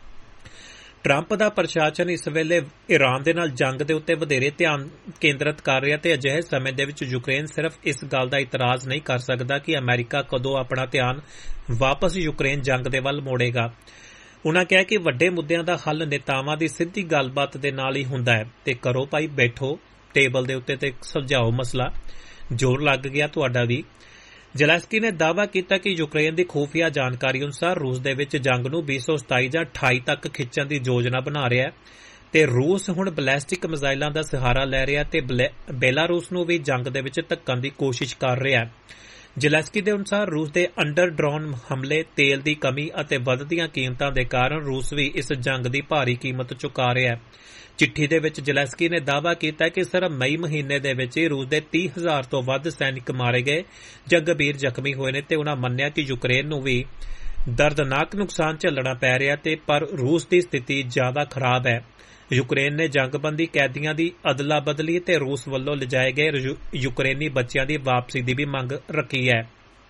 ਟਰੰਪ ਦਾ ਪ੍ਰਸ਼ਾਸਨ ਇਸ ਵੇਲੇ ਈਰਾਨ ਦੇ ਨਾਲ ਜੰਗ ਦੇ ਉੱਤੇ ਵਧੇਰੇ ਧਿਆਨ ਕੇਂਦਰਿਤ ਕਰ ਰਿਹਾ ਤੇ ਅਜਿਹੇ ਸਮੇਂ ਦੇ ਵਿੱਚ ਯੂਕਰੇਨ ਸਿਰਫ ਇਸ ਗੱਲ ਦਾ ਇਤਰਾਜ਼ ਨਹੀਂ ਕਰ ਸਕਦਾ ਕਿ ਅਮਰੀਕਾ ਕਦੋਂ ਆਪਣਾ ਧਿਆਨ ਵਾਪਸ ਯੂਕਰੇਨ ਜੰਗ ਦੇ ਵੱਲ ਮੋੜੇਗਾ। ਉਨ੍ਹਾਂ ਕਿਹਾ ਕਿ ਵੱਡੇ ਮੁੱਦਿਆਂ ਦਾ ਹੱਲ ਨੇਤਾਵਾਂ ਦੀ ਸਿੱਧੀ ਗੱਲਬਾਤ ਦੇ ਨਾਲ ਹੀ ਹੁੰਦਾ ਹੈ ਤੇ ਕਰੋ ਭਾਈ, ਬੈਠੋ ਟੇਬਲ ਦੇ ਉੱਤੇ ਤੇ ਸੁਲਝਾਓ ਮਸਲਾ। ਜ਼ੋਰ ਲੱਗ ਗਿਆ ਤੁਹਾਡਾ ਵੀ। ਜ਼ੈਲੈਂਸਕੀ ਨੇ ਦਾਅਵਾ ਕੀਤਾ ਕਿ ਯੂਕਰੇਨ ਦੀ ਖੂਫੀਆ ਜਾਣਕਾਰੀ ਅਨੁਸਾਰ ਰੂਸ ਦੇ ਵਿੱਚ ਜੰਗ ਨੂੰ 2027 ਜਾਂ 28 ਤੱਕ ਖਿੱਚਣ ਦੀ ਯੋਜਨਾ ਬਣਾ ਰਿਹਾ ਹੈ ਤੇ ਰੂਸ ਹੁਣ ਬੈਲਿਸਟਿਕ ਮਿਜ਼ਾਈਲਾਂ ਦਾ ਸਹਾਰਾ ਲੈ ਰਿਹਾ ਤੇ ਬੇਲਾਰੂਸ ਨੂੰ ਵੀ ਜੰਗ ਦੇ ਵਿੱਚ ਧੱਕਣ ਦੀ ਕੋਸ਼ਿਸ਼ ਕਰ ਰਿਹਾ ਹੈ। ਜ਼ੈਲੈਂਸਕੀ ਦੇ ਅਨੁਸਾਰ ਰੂਸ ਦੇ ਅੰਡਰ ਡਰੋਨ ਹਮਲੇ, ਤੇਲ ਦੀ ਕਮੀ ਅਤੇ ਵੱਧਦੀਆਂ ਕੀਮਤਾਂ ਦੇ ਕਾਰਨ ਰੂਸ ਵੀ ਇਸ ਜੰਗ ਦੀ ਭਾਰੀ ਕੀਮਤ ਚੁਕਾ ਰਿਹਾ ਹੈ। ਚਿੱਠੀ ਦੇ ਵਿੱਚ ਜ਼ੈਲੈਂਸਕੀ ਨੇ ਦਾਅਵਾ ਕੀਤਾ ਕਿ ਸਿਰਫ ਮਈ ਮਹੀਨੇ ਦੇ ਵਿੱਚ ਹੀ ਰੂਸ ਦੇ 30,000 ਤੋਂ ਵੱਧ ਸੈਨਿਕ ਮਾਰੇ ਗਏ ਜਾਂ ਗੰਭੀਰ ਜ਼ਖਮੀ ਹੋਏ ਨੇ ਤੇ ਉਨ੍ਹਾਂ ਮੰਨਿਆ ਕਿ ਯੂਕਰੇਨ ਨੂੰ ਵੀ ਦਰਦਨਾਕ ਨੁਕਸਾਨ ਝੱਲਣਾ ਪੈ ਰਿਹਾ ਤੇ ਪਰ ਰੂਸ ਦੀ ਸਥਿਤੀ ਜ਼ਿਆਦਾ ਖਰਾਬ ਹੈ। ਯੂਕਰੇਨ ਨੇ ਜੰਗਬੰਦੀ ਕੈਦੀਆਂ ਦੀ ਅਦਲਾ ਬਦਲੀ ਤੇ ਰੂਸ ਵੱਲੋਂ ਲਿਜਾਏ ਗਏ ਯੂਕਰੇਨੀ ਬੱਚਿਆਂ ਦੀ ਵਾਪਸੀ ਦੀ ਵੀ ਮੰਗ ਰੱਖੀ ਹੈ।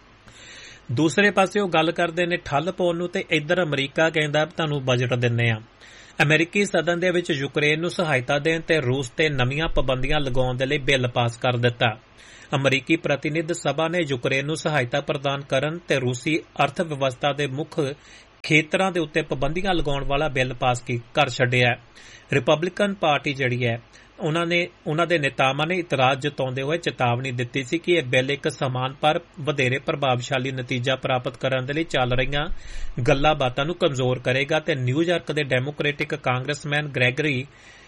ਦੂਸਰੇ ਪਾਸੇ ਉਹ ਗੱਲ ਕਰਦੇ ਨੇ ਠੱਲ ਪਾਉਣ ਨੂੰ ਤੇ ਇੱਧਰ ਅਮਰੀਕਾ ਕਹਿੰਦਾ ਤੁਹਾਨੂੰ ਬਜਟ ਦਿੰਨੇ ਆ। ਅਮਰੀਕੀ ਸਦਨ ਦੇ ਵਿੱਚ ਯੂਕਰੇਨ ਨੂੰ ਸਹਾਇਤਾ ਦੇਣ ਤੇ ਰੂਸ ਤੇ ਨਵੀਆਂ ਪਾਬੰਦੀਆਂ ਲਗਾਉਣ ਦੇ ਲਈ ਬਿੱਲ ਪਾਸ ਕਰ ਦਿੱਤਾ। ਅਮਰੀਕੀ ਪ੍ਰਤੀਨਿਧ ਸਭਾ ਨੇ ਯੂਕਰੇਨ ਨੂੰ ਸਹਾਇਤਾ ਪ੍ਰਦਾਨ ਕਰਨ ਤੇ ਰੂਸੀ ਅਰਥ ਵਿਵਸਥਾ ਦੇ ਮੁੱਖ ਖੇਤਰਾਂ ਦੇ ਉੱਤੇ ਪਾਬੰਦੀਆਂ ਲਗਾਉਣ ਵਾਲਾ ਬਿੱਲ ਪਾਸ ਕਰ ਛੱਡਿਆ। ਰਿਪਬਲਿਕਨ ਪਾਰਟੀ ਜਿਹੜੀ ਹੈ ਉਹਨਾਂ ਦੇ ਨੇਤਾਵਾਂ ਨੇ ਇਤਰਾਜ਼ ਜਤਾਉਂਦੇ ਹੋਏ ਚੇਤਾਵਨੀ ਦਿੱਤੀ ਸੀ ਕਿ ਇਹ ਬਿੱਲ ਇੱਕ ਸਮਾਨ ਪਰ ਵਧੇਰੇ ਪ੍ਰਭਾਵਸ਼ਾਲੀ ਨਤੀਜਾ ਪ੍ਰਾਪਤ ਕਰਨ ਦੇ ਲਈ ਚੱਲ ਰਹੀਆਂ ਗੱਲਾਂ ਬਾਤਾਂ ਨੂੰ ਕਮਜ਼ੋਰ ਕਰੇਗਾ ਤੇ ਨਿਊਯਾਰਕ ਦੇ ਡੈਮੋਕ੍ਰੈਟਿਕ ਕਾਂਗਰਸਮੈਨ ਗ੍ਰੈਗਰੀ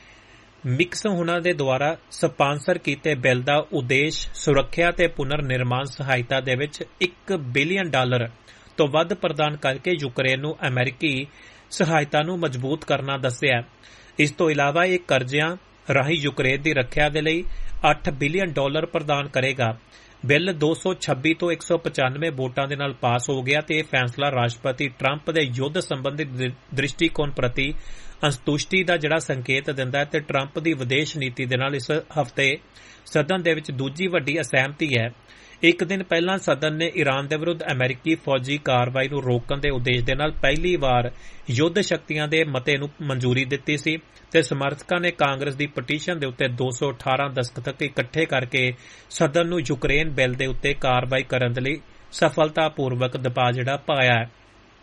ਮਿਕਸ ਉਹਨਾਂ ਦੇ ਦੁਆਰਾ ਸਪਾਂਸਰ ਕੀਤੇ ਬਿੱਲ ਦਾ ਉਦੇਸ਼ ਸੁਰੱਖਿਆ ਤੇ ਪੁਨਰ ਨਿਰਮਾਣ ਸਹਾਇਤਾ ਦੇ ਵਿੱਚ $1 ਬਿਲੀਅਨ ਤੋਂ ਵੱਧ ਪ੍ਰਦਾਨ ਕਰਕੇ ਯੂਕਰੇਨ ਨੂੰ ਅਮਰੀਕੀ ਸਹਾਇਤਾ ਨੂੰ ਮਜ਼ਬੂਤ ਕਰਨਾ ਦੱਸਿਆ। ਇਸ ਤੋਂ ਇਲਾਵਾ ਇਹ ਕਰਜ਼ਿਆਂ ਰਾਹੀਂ ਯੂਕਰੇਨ ਦੀ ਰੱਖਿਆ ਦੇ ਲਈ $8 ਬਿਲੀਅਨ ਪ੍ਰਦਾਨ ਕਰੇਗਾ। ਬਿੱਲ 226 ਤੋਂ 195 ਵੋਟਾਂ ਦੇ ਨਾਲ ਪਾਸ ਹੋ ਗਿਆ ਤੇ ਇਹ ਫੈਸਲਾ ਰਾਸ਼ਟਰਪਤੀ ਟਰੰਪ ਦੇ ਯੁੱਧ ਸੰਬੰਧੀ ਦ੍ਰਿਸ਼ਟੀਕੋਣ ਪ੍ਰਤੀ ਅੰਤੁਸ਼ਟੀ ਦਾ ਜਿਹੜਾ ਸੰਕੇਤ ਦਿੰਦਾ ਹੈ ਤੇ ਟਰੰਪ ਦੀ ਵਿਦੇਸ਼ ਨੀਤੀ ਦੇ ਨਾਲ ਇਸ ਹਫ਼ਤੇ ਸਦਨ ਦੇ ਵਿੱਚ ਦੂਜੀ ਵੱਡੀ ਅਸਹਿਮਤੀ ਹੈ। ਇੱਕ ਦਿਨ ਪਹਿਲਾਂ ਸਦਨ ਨੇ ਈਰਾਨ ਦੇ ਵਿਰੁੱਧ ਅਮਰੀਕੀ ਫੌਜੀ ਕਾਰਵਾਈ ਨੂੰ ਰੋਕਣ ਦੇ ਉਦੇਸ਼ ਦੇ ਨਾਲ ਪਹਿਲੀ ਵਾਰ ਯੁੱਧ ਸ਼ਕਤੀਆਂ ਦੇ ਮਤੇ ਨੂੰ ਮਨਜ਼ੂਰੀ ਦਿੱਤੀ ਸੀ ਤੇ ਸਮਰਥਕਾਂ ਨੇ ਕਾਂਗਰਸ ਦੀ ਪਟੀਸ਼ਨ ਦੇ ਉੱਤੇ 218 ਦਸਤਖਤ ਇਕੱਠੇ ਕਰਕੇ ਸਦਨ ਨੂੰ ਯੂਕਰੇਨ ਬਿੱਲ ਦੇ ਉੱਤੇ ਕਾਰਵਾਈ ਕਰਨ ਦੇ ਲਈ ਸਫਲਤਾਪੂਰਵਕ ਦਬਾਅ ਜਿਹੜਾ ਪਾਇਆ ਹੈ।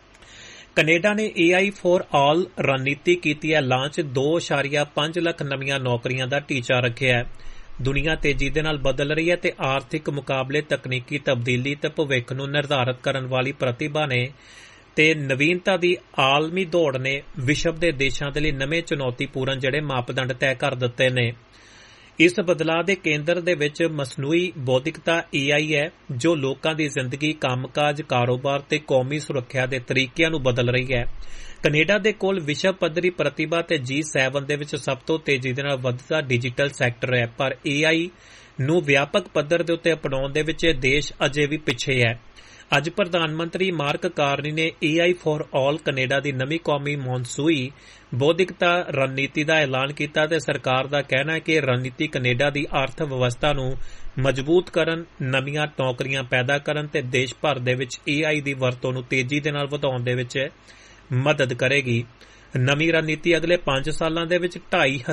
ਕੈਨੇਡਾ ਨੇ AI for All ਰਣਨੀਤੀ ਕੀਤੀ ਹੈ ਲਾਂਚ। 2.5 ਲੱਖ ਨਵੀਆਂ ਨੌਕਰੀਆਂ ਦਾ ਟੀਚਾ ਰੱਖਿਆ ਹੈ। ਦੁਨੀਆ ਤੇਜ਼ੀ ਦੇ ਨਾਲ ਬਦਲ ਰਹੀ ਹੈ ਤੇ ਆਰਥਿਕ ਮੁਕਾਬਲੇ ਤਕਨੀਕੀ ਤਬਦੀਲੀ ਤੇ ਭਵਿੱਖ ਨੂੰ ਨਿਰਧਾਰਤ ਕਰਨ ਵਾਲੀ ਪ੍ਰਤਿਭਾ ਨੇ ਤੇ ਨਵੀਨਤਾ ਦੀ ਆਲਮੀ ਦੌੜ ਨੇ ਵਿਸ਼ਵ ਦੇ ਦੇਸ਼ਾਂ ਦੇ ਲਈ ਨਵੇਂ ਚੁਣੌਤੀਪੂਰਨ ਜਿਹੜੇ ਮਾਪਦੰਡ ਤੈਅ ਕਰ ਦਿੱਤੇ ਨੇ। ਇਸ ਬਦਲਾਅ ਦੇ ਕੇਂਦਰ ਦੇ ਵਿੱਚ ਮਸਨੂਈ ਬੌਧਿਕਤਾ AI ਹੈ ਜੋ ਲੋਕਾਂ ਦੀ ਜ਼ਿੰਦਗੀ, ਕੰਮਕਾਜ, ਕਾਰੋਬਾਰ ਤੇ ਕੌਮੀ ਸੁਰੱਖਿਆ ਦੇ ਤਰੀਕਿਆਂ ਨੂੰ ਬਦਲ ਰਹੀ ਹੈ। ਕੈਨੇਡਾ ਦੇ ਕੋਲ ਵਿਸ਼ਵ ਪੱਧਰੀ ਪ੍ਰਤਿਭਾ ਤੇ G7 ਦੇ ਵਿੱਚ ਸਭ ਤੋਂ ਤੇਜ਼ੀ ਦੇ ਨਾਲ ਵੱਧਦਾ ਡਿਜੀਟਲ ਸੈਕਟਰ ਹੈ ਪਰ AI ਨੂੰ ਵਿਆਪਕ ਪੱਧਰ ਦੇ ਉੱਤੇ ਅਪਣਾਉਣ ਦੇ ਵਿੱਚ ਇਹ ਦੇਸ਼ ਅਜੇ ਵੀ ਪਿੱਛੇ ਹੈ। ਅੱਜ ਪ੍ਰਧਾਨ ਮੰਤਰੀ ਮਾਰਕ ਕਾਰਨੀ ਨੇ AI for All ਕੈਨੇਡਾ ਦੀ ਨਵੀਂ ਕੌਮੀ ਮੌਨਸੂਈ ਬੌਧਿਕਤਾ ਰਣਨੀਤੀ ਦਾ ਐਲਾਨ ਕੀਤਾ ਤੇ ਸਰਕਾਰ ਦਾ ਕਹਿਣਾ ਹੈ ਕਿ ਇਹ ਰਣਨੀਤੀ ਕੈਨੇਡਾ ਦੀ ਅਰਥ ਵਿਵਸਥਾ ਨੂੰ ਮਜ਼ਬੂਤ ਕਰਨ, ਨਵੀਆਂ ਨੌਕਰੀਆਂ ਪੈਦਾ ਕਰਨ ਤੇ ਦੇਸ਼ ਭਰ ਦੇ ਵਿੱਚ AI ਦੀ ਵਰਤੋਂ ਨੂੰ ਤੇਜ਼ੀ ਦੇ ਨਾਲ ਵਧਾਉਣ ਦੇ ਵਿੱਚ ਮਦਦ ਕਰੇਗੀ। ਨਵੀਂ ਰਣਨੀਤੀ ਅਗਲੇ 5 ਸਾਲਾਂ ਦੇ ਵਿੱਚ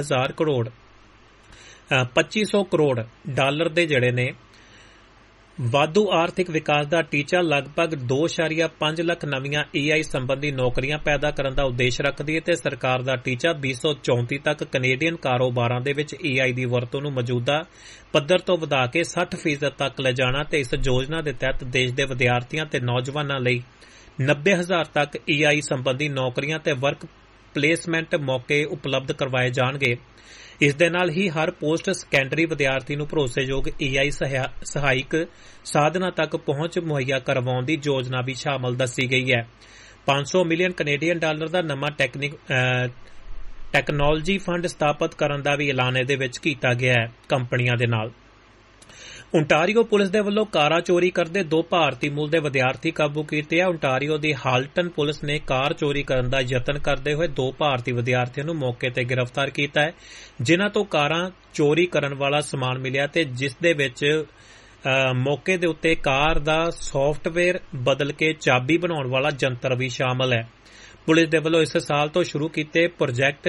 $2500 ਕਰੋੜ ਦੇ ਜਿਹੜੇ ਨੇ ਵਾਧੂ ਆਰਥਿਕ ਵਿਕਾਸ ਦਾ ਟੀਚਾ ਲਗਭਗ 2.5 ਲੱਖ ਨਵੀਆਂ AI ਸੰਬੰਧੀ ਨੌਕਰੀਆਂ ਪੈਦਾ ਕਰਨ ਦਾ ਉਦੇਸ਼ ਰੱਖਦੀ ਹੈ ਤੇ ਸਰਕਾਰ ਦਾ ਟੀਚਾ 2034 ਤੱਕ ਕੈਨੇਡੀਅਨ ਕਾਰੋਬਾਰਾਂ ਦੇ ਵਿੱਚ AI ਦੀ ਵਰਤੋਂ ਨੂੰ ਮੌਜੂਦਾ ਪੱਧਰ ਤੋਂ ਵਧਾ ਕੇ 60% ਤੱਕ ਲਿਜਾਣਾ ਤੇ ਇਸ ਯੋਜਨਾ ਦੇ ਤਹਿਤ ਦੇਸ਼ ਦੇ ਵਿਦਿਆਰਥੀਆਂ ਤੇ ਨੌਜਵਾਨਾਂ ਲਈ 90,000 ਤੱਕ AI ਸੰਬੰਧੀ ਨੌਕਰੀਆਂ ਤੇ ਵਰਕ ਪਲੇਸਮੈਂਟ ਮੌਕੇ ਉਪਲਬਧ ਕਰਵਾਏ ਜਾਣਗੇ। ਇਸ ਦੇ ਨਾਲ ਹੀ ਹਰ ਪੋਸਟ ਸੈਕੰਡਰੀ ਵਿਦਿਆਰਥੀ ਨੂੰ ਭਰੋਸੇਯੋਗ AI ਸਹਾਇਕ ਸਾਧਨਾਂ ਤੱਕ ਪਹੁੰਚ ਮੁਹੱਈਆ ਕਰਵਾਉਣ ਦੀ ਯੋਜਨਾ ਵੀ ਸ਼ਾਮਲ ਦੱਸੀ ਗਈ ਹੈ। $500 ਮਿਲੀਅਨ ਕੈਨੇਡੀਅਨ ਦਾ ਨਵਾਂ ਟੈਕਨੋਲੋਜੀ ਫੰਡ ਸਥਾਪਿਤ ਕਰਨ ਦਾ ਵੀ ਐਲਾਨ ਇਹਦੇ ਵਿੱਚ ਕੀਤਾ ਗਿਆ ਹੈ ਕੰਪਨੀਆਂ ਦੇ ਨਾਲ। ਓਨਟਾਰੀਓ ਪੁਲਿਸ ਦੇ ਵੱਲੋਂ ਕਾਰਾਂ ਚੋਰੀ ਕਰਦੇ 2 ਭਾਰਤੀ ਮੂਲ ਦੇ ਵਿਦਿਆਰਥੀ ਕਾਬੂ ਕੀਤੇ ਆ। ਓਨਟਾਰੀਓ ਦੀ ਹਾਲਟਨ ਪੁਲਿਸ ਨੇ ਕਾਰ ਚੋਰੀ ਕਰਨ ਦਾ ਯਤਨ ਕਰਦੇ ਹੋਏ 2 ਭਾਰਤੀ ਵਿਦਿਆਰਥੀਆਂ ਨੂੰ ਮੌਕੇ ਤੇ ਗ੍ਰਿਫਤਾਰ ਕੀਤਾ ਹੈ ਜਿਨ੍ਹਾਂ ਤੋਂ ਕਾਰਾਂ ਚੋਰੀ ਕਰਨ ਵਾਲਾ ਸਮਾਨ ਮਿਲਿਆ ਤੇ ਜਿਸ ਦੇ ਵਿੱਚ ਮੌਕੇ ਦੇ ਉੱਤੇ ਕਾਰ ਦਾ ਸੌਫਟਵੇਅਰ ਬਦਲ ਕੇ ਚਾਬੀ ਬਣਾਉਣ ਵਾਲਾ ਯੰਤਰ ਵੀ ਸ਼ਾਮਲ ਹੈ। ਪੁਲਿਸ ਦੇ ਵੱਲੋਂ ਇਸ ਸਾਲ ਤੋਂ ਸ਼ੁਰੂ ਕੀਤੇ ਪ੍ਰੋਜੈਕਟ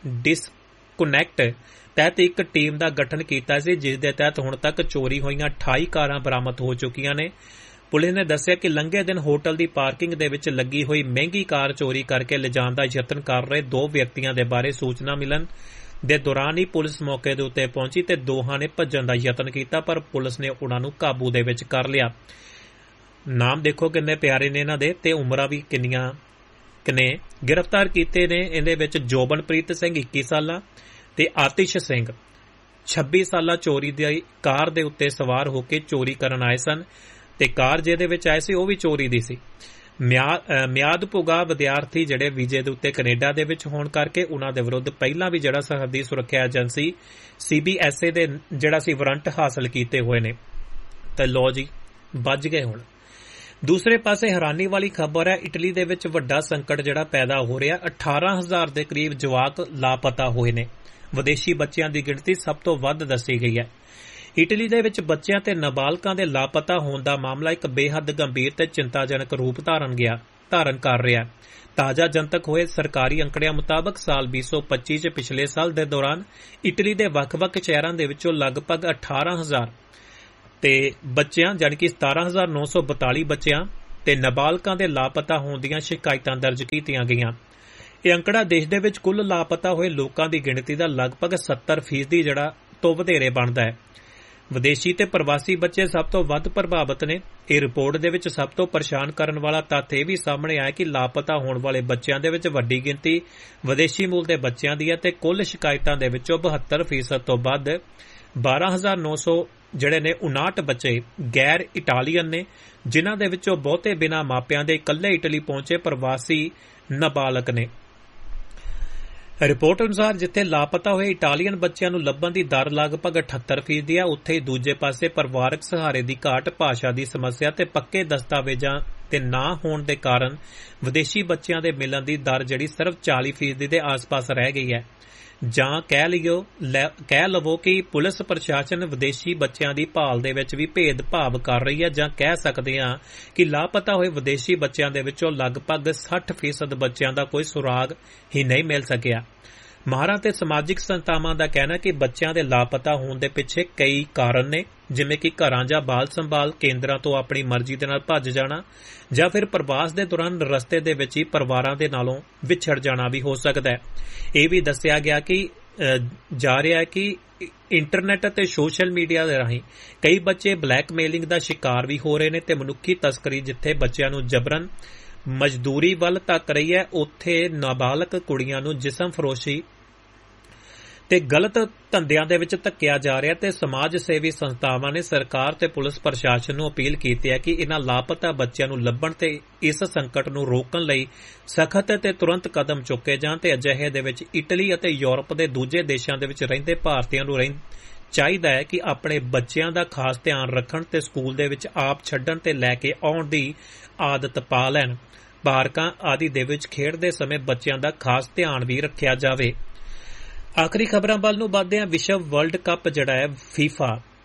ਡਿਸਕਨੈਕਟ ਤਹਿਤ ਇੱਕ ਟੀਮ ਦਾ ਗਠਨ ਕੀਤਾ ਸੀ ਜਿਸ ਦੇ ਤਹਿਤ ਹੁਣ ਤੱਕ ਚੋਰੀ ਹੋਈਆਂ 28 ਕਾਰਾਂ ਬਰਾਮਦ ਹੋ ਚੁੱਕੀਆਂ ਨੇ। ਪੁਲਿਸ ਨੇ ਦੱਸਿਆ ਕਿ ਲੰਘੇ ਦਿਨ ਹੋਟਲ ਦੀ ਪਾਰਕਿੰਗ ਦੇ ਵਿੱਚ ਲੱਗੀ ਹੋਈ ਮਹਿੰਗੀ ਕਾਰ ਚੋਰੀ ਕਰਕੇ ਲਿਜਾਣ ਦਾ ਯਤਨ ਕਰ ਰਹੇ 2 ਵਿਅਕਤੀਆਂ ਦੇ ਬਾਰੇ ਸੂਚਨਾ ਮਿਲਣ ਦੇ ਦੌਰਾਨ ਹੀ ਪੁਲਿਸ ਮੌਕੇ ਦੇ ਉੱਤੇ ਪਹੁੰਚੀ ਤੇ ਦੋਹਾਂ ਨੇ ਭੱਜਣ ਦਾ ਯਤਨ ਕੀਤਾ ਪਰ ਪੁਲਿਸ ਨੇ ਉਹਨਾਂ ਨੂੰ ਕਾਬੂ ਦੇ ਵਿੱਚ ਕਰ ਲਿਆ। ਨਾਮ ਦੇਖੋ ਕਿੰਨੇ ਪਿਆਰੇ ਨੇ ਇਹਨਾਂ ਦੇ ਤੇ ਉਮਰਾਂ ਵੀ ਕਿੰਨੀਆਂ ਨੇ। ਗ੍ਰਿਫਤਾਰ ਕੀਤੇ ਨੇ ਇਹਦੇ ਵਿੱਚ ਜੋਬਨਪ੍ਰੀਤ ਸਿੰਘ 21 ਸਾਲਾਂ ਤੇ ਆਤਿਸ਼ ਸਿੰਘ 26 ਸਾਲਾ ਚੋਰੀ ਦੀ ਕਾਰ ਦੇ ਉੱਤੇ ਸਵਾਰ ਹੋ ਕੇ ਚੋਰੀ ਕਰਨ ਆਏ ਸਨ ਤੇ ਕਾਰ ਜਿਹਦੇ ਵਿੱਚ ਆਏ ਸੀ ਉਹ ਵੀ ਚੋਰੀ ਦੀ ਸੀ। ਮਿਆਦ ਪੁਗਾ ਵਿਦਿਆਰਥੀ ਜਿਹੜੇ ਵੀਜ਼ੇ ਦੇ ਉੱਤੇ ਕੈਨੇਡਾ ਦੇ ਵਿੱਚ ਹੋਣ ਕਰਕੇ ਉਹਨਾਂ ਦੇ ਵਿਰੁੱਧ ਪਹਿਲਾਂ ਵੀ ਜਿਹੜਾ ਸਰਹੱਦੀ ਸੁਰੱਖਿਆ ਏਜੰਸੀ CBSA ਦੇ ਜਿਹੜਾ ਸੀ ਵਾਰੰਟ ਹਾਸਲ ਕੀਤੇ ਹੋਏ ਨੇ ਤੇ ਲੋ ਜੀ ਵੱਜ ਗਏ ਹੁਣ। ਦੂਸਰੇ ਪਾਸੇ ਹੈਰਾਨੀ ਵਾਲੀ ਖਬਰ ਹੈ, ਇਟਲੀ ਦੇ ਵਿੱਚ ਵੱਡਾ ਸੰਕਟ ਜਿਹੜਾ ਪੈਦਾ ਹੋ ਰਿਹਾ। 18,000 ਦੇ ਕਰੀਬ ਜਵਾਕ ਲਾਪਤਾ ਹੋਏ ਨੇ। ਵਿਦੇਸ਼ੀ ਬੱਚਿਆਂ ਦੀ ਗਿਣਤੀ ਸਭ ਤੋਂ ਵੱਧ ਦੱਸੀ ਗਈ ਹੈ। ਇਟਲੀ ਦੇ ਵਿੱਚ ਬੱਚਿਆਂ ਤੇ ਨਾਬਾਲਗਾਂ ਦੇ ਲਾਪਤਾ ਹੋਣ ਦਾ ਮਾਮਲਾ ਇੱਕ ਬੇਹੱਦ ਗੰਭੀਰ ਤੇ ਚਿੰਤਾਜਨਕ ਰੂਪ ਧਾਰਨ ਕਰ ਰਿਹਾ। ਤਾਜ਼ਾ ਜਨਤਕ ਹੋਏ ਸਰਕਾਰੀ ਅੰਕੜਿਆਂ ਮੁਤਾਬਕ ਸਾਲ 2025 ਚ ਪਿਛਲੇ ਸਾਲ ਦੇ ਦੌਰਾਨ ਇਟਲੀ ਦੇ ਵੱਖ-ਵੱਖ ਸ਼ਹਿਰਾਂ ਦੇ ਵਿੱਚੋਂ ਲਗਭਗ 18,000 ਤੇ ਬੱਚਿਆਂ ਜਾਣੀ ਕਿ 17,942 ਬੱਚਿਆਂ ਤੇ ਨਾਬਾਲਗਾਂ ਦੇ ਲਾਪਤਾ ਹੋਣ ਦੀਆਂ ਸ਼ਿਕਾਇਤਾਂ ਦਰਜ ਕੀਤੀਆਂ ਗਈਆਂ। ਇਹ ਅੰਕੜਾ ਦੇਸ਼ ਦੇ ਵਿੱਚ ਕੁੱਲ ਲਾਪਤਾ ਹੋਏ ਲੋਕਾਂ ਦੀ ਗਿਣਤੀ ਦਾ ਲਗਭਗ 70% ਜਿਹੜਾ ਤੋਂ ਵਧੇਰੇ ਬਣਦਾ ਹੈ। ਵਿਦੇਸ਼ੀ ਤੇ ਪ੍ਰਵਾਸੀ ਬੱਚੇ ਸਭ ਤੋਂ ਵੱਧ ਪ੍ਰਭਾਵਿਤ ਨੇ। ਇਹ ਰਿਪੋਰਟ ਦੇ ਵਿੱਚ ਸਭ ਤੋਂ ਪਰੇਸ਼ਾਨ ਕਰਨ ਵਾਲਾ ਤੱਥ ਇਹ ਵੀ ਸਾਹਮਣੇ ਆਇਆ ਕਿ ਲਾਪਤਾ ਹੋਣ ਵਾਲੇ ਬੱਚਿਆਂ ਦੇ ਵਿੱਚ ਵੱਡੀ ਗਿਣਤੀ ਵਿਦੇਸ਼ੀ ਮੂਲ ਦੇ ਬੱਚਿਆਂ ਦੀ ਹੈ ਤੇ ਕੁੱਲ ਸ਼ਿਕਾਇਤਾਂ ਦੇ ਵਿੱਚੋਂ 72% ਤੋਂ ਵੱਧ 12,900 ਜਿਹੜੇ ਨੇ 59 ਬੱਚੇ ਗੈਰ ਇਟਾਲੀਅਨ ਨੇ, ਜਿਨ੍ਹਾਂ ਦੇ ਵਿੱਚੋਂ ਬਹੁਤੇ ਬਿਨਾਂ ਮਾਪਿਆਂ ਦੇ ਇਕੱਲੇ ਇਟਲੀ ਪਹੁੰਚੇ ਪ੍ਰਵਾਸੀ ਨਾਬਾਲਗ ਨੇ। ਰਿਪੋਰਟ ਅਨੁਸਾਰ ਜਿੱਥੇ ਲਾਪਤਾ ਹੋਏ ਇਟਾਲੀਅਨ ਬੱਚਿਆਂ ਨੂੰ ਲੱਭਣ ਦੀ ਦਰ ਲਗਭਗ 78% ਹੈ, ਉੱਥੇ ਹੀ ਦੂਜੇ ਪਾਸੇ ਪਰਿਵਾਰਕ ਸਹਾਰੇ ਦੀ ਘਾਟ, ਭਾਸ਼ਾ ਦੀ ਸਮੱਸਿਆ ਤੇ ਪੱਕੇ ਦਸਤਾਵੇਜ਼ਾਂ ਤੇ ਨਾ ਹੋਣ ਦੇ ਕਾਰਨ ਵਿਦੇਸ਼ੀ ਬੱਚਿਆਂ ਦੇ ਮਿਲਣ ਦੀ ਦਰ ਜਿਹੜੀ ਸਿਰਫ 40% ਦੇ ਆਸ-ਪਾਸ ਰਹਿ ਗਈ ਹੈ। ਜਾਂ ਕਹਿ ਲਵੋ ਕਿ ਪੁਲਿਸ ਪ੍ਰਸ਼ਾਸਨ ਵਿਦੇਸ਼ੀ ਬੱਚਿਆਂ ਦੀ ਭਾਲ ਦੇ ਵਿੱਚ ਵੀ ਭੇਦਭਾਵ ਕਰ ਰਹੀ ਹੈ, ਜਾਂ ਕਹਿ ਸਕਦੇ ਹਾਂ ਕਿ ਲਾਪਤਾ ਹੋਏ ਵਿਦੇਸ਼ੀ ਬੱਚਿਆਂ ਦੇ ਵਿੱਚੋਂ ਲਗਭਗ 60% ਬੱਚਿਆਂ ਦਾ ਕੋਈ ਸੁਰਾਗ ਹੀ ਨਹੀਂ ਮਿਲ ਸਕਿਆ। ਮਾਹਰਾਂ ਤੇ ਸਮਾਜਿਕ ਸੰਸਥਾਵਾਂ ਦਾ ਕਹਿਣਾ ਕਿ ਬੱਚਿਆਂ ਦੇ ਲਾਪਤਾ ਹੋਣ ਦੇ ਪਿੱਛੇ ਕਈ ਕਾਰਨ ਨੇ, ਜਿਵੇਂ ਕਿ ਘਰਾਂ ਜਾਂ ਬਾਲ ਸੰਭਾਲ ਕੇਂਦਰਾਂ ਤੋਂ ਆਪਣੀ ਮਰਜ਼ੀ ਦੇ ਨਾਲ ਭੱਜ ਜਾਣਾ, ਜਾਂ ਫਿਰ ਪ੍ਰਵਾਸ ਦੇ ਦੌਰਾਨ ਰਸਤੇ ਦੇ ਵਿੱਚ ਹੀ ਪਰਿਵਾਰਾਂ ਦੇ ਨਾਲੋਂ ਵਿਛੜ ਜਾਣਾ ਵੀ ਹੋ ਸਕਦਾ ਹੈ। ਇਹ ਵੀ ਦੱਸਿਆ ਗਿਆ ਕਿ ਜਾ ਰਿਹਾ ਹੈ ਕਿ ਇੰਟਰਨੈਟ ਅਤੇ ਸੋਸ਼ਲ ਮੀਡੀਆ ਦੇ ਰਾਹੀਂ ਕਈ ਬੱਚੇ ਬਲੈਕਮੇਲਿੰਗ ਦਾ ਸ਼ਿਕਾਰ ਵੀ ਹੋ ਰਹੇ ਨੇ ਤੇ ਮਨੁੱਖੀ ਤਸਕਰੀ ਜਿੱਥੇ ਬੱਚਿਆਂ ਨੂੰ ਜਬਰਨ ਮਜ਼ਦੂਰੀ ਵੱਲ ਧੱਕ ਰਹੀ ਹੈ, ਉੱਥੇ ਨਾਬਾਲਗ ਕੁੜੀਆਂ ਨੂੰ ਜਿਸਮ ਫਰੋਸ਼ੀ ਤੇ ਗਲਤ ਧੰਦਿਆਂ ਦੇ ਵਿੱਚ ਧੱਕਿਆ ਜਾ ਰਿਹਾ ਤੇ ਸਮਾਜ ਸੇਵੀ ਸੰਸਥਾਵਾਂ ਨੇ ਸਰਕਾਰ ਤੇ ਪੁਲਿਸ ਪ੍ਰਸ਼ਾਸਨ ਨੂੰ ਅਪੀਲ ਕੀਤੀ ਹੈ ਕਿ ਇਹਨਾਂ ਲਾਪਤਾ ਬੱਚਿਆਂ ਨੂੰ ਲੱਭਣ ਤੇ ਇਸ ਸੰਕਟ ਨੂੰ ਰੋਕਣ ਲਈ ਸਖਤ ਤੇ ਤੁਰੰਤ ਕਦਮ ਚੁੱਕੇ ਜਾਣ ਤੇ ਅਜਿਹੇ ਦੇ ਵਿੱਚ ਇਟਲੀ ਅਤੇ ਯੂਰਪ ਦੇ ਦੂਜੇ ਦੇਸ਼ਾਂ ਦੇ ਵਿੱਚ ਰਹਿੰਦੇ ਭਾਰਤੀਆਂ ਨੂੰ ਚਾਹੀਦਾ ਹੈ ਕਿ ਆਪਣੇ ਬੱਚਿਆਂ ਦਾ ਖਾਸ ਧਿਆਨ ਰੱਖਣ ਤੇ ਸਕੂਲ ਦੇ ਵਿੱਚ ਆਪ ਛੱਡਣ ਤੇ ਲੈ ਕੇ ਆਉਣ ਦੀ ਆਦਤ ਪਾ ਲੈਣ। ਪਾਰਕਾਂ ਆਦਿ ਦੇ ਵਿੱਚ ਖੇਡਦੇ ਸਮੇਂ ਬੱਚਿਆਂ ਦਾ ਖਾਸ ਧਿਆਨ ਵੀ ਰੱਖਿਆ ਜਾਵੇ। ਆਖਰੀ ਖਬਰਾਂ ਵੱਲ ਨੂੰ ਵਧਦੇ ਹਾਂ। ਵਿਸ਼ਵ ਵਰਲਡ ਕੱਪ ਜਿਹੜਾ ਹੈ FIFA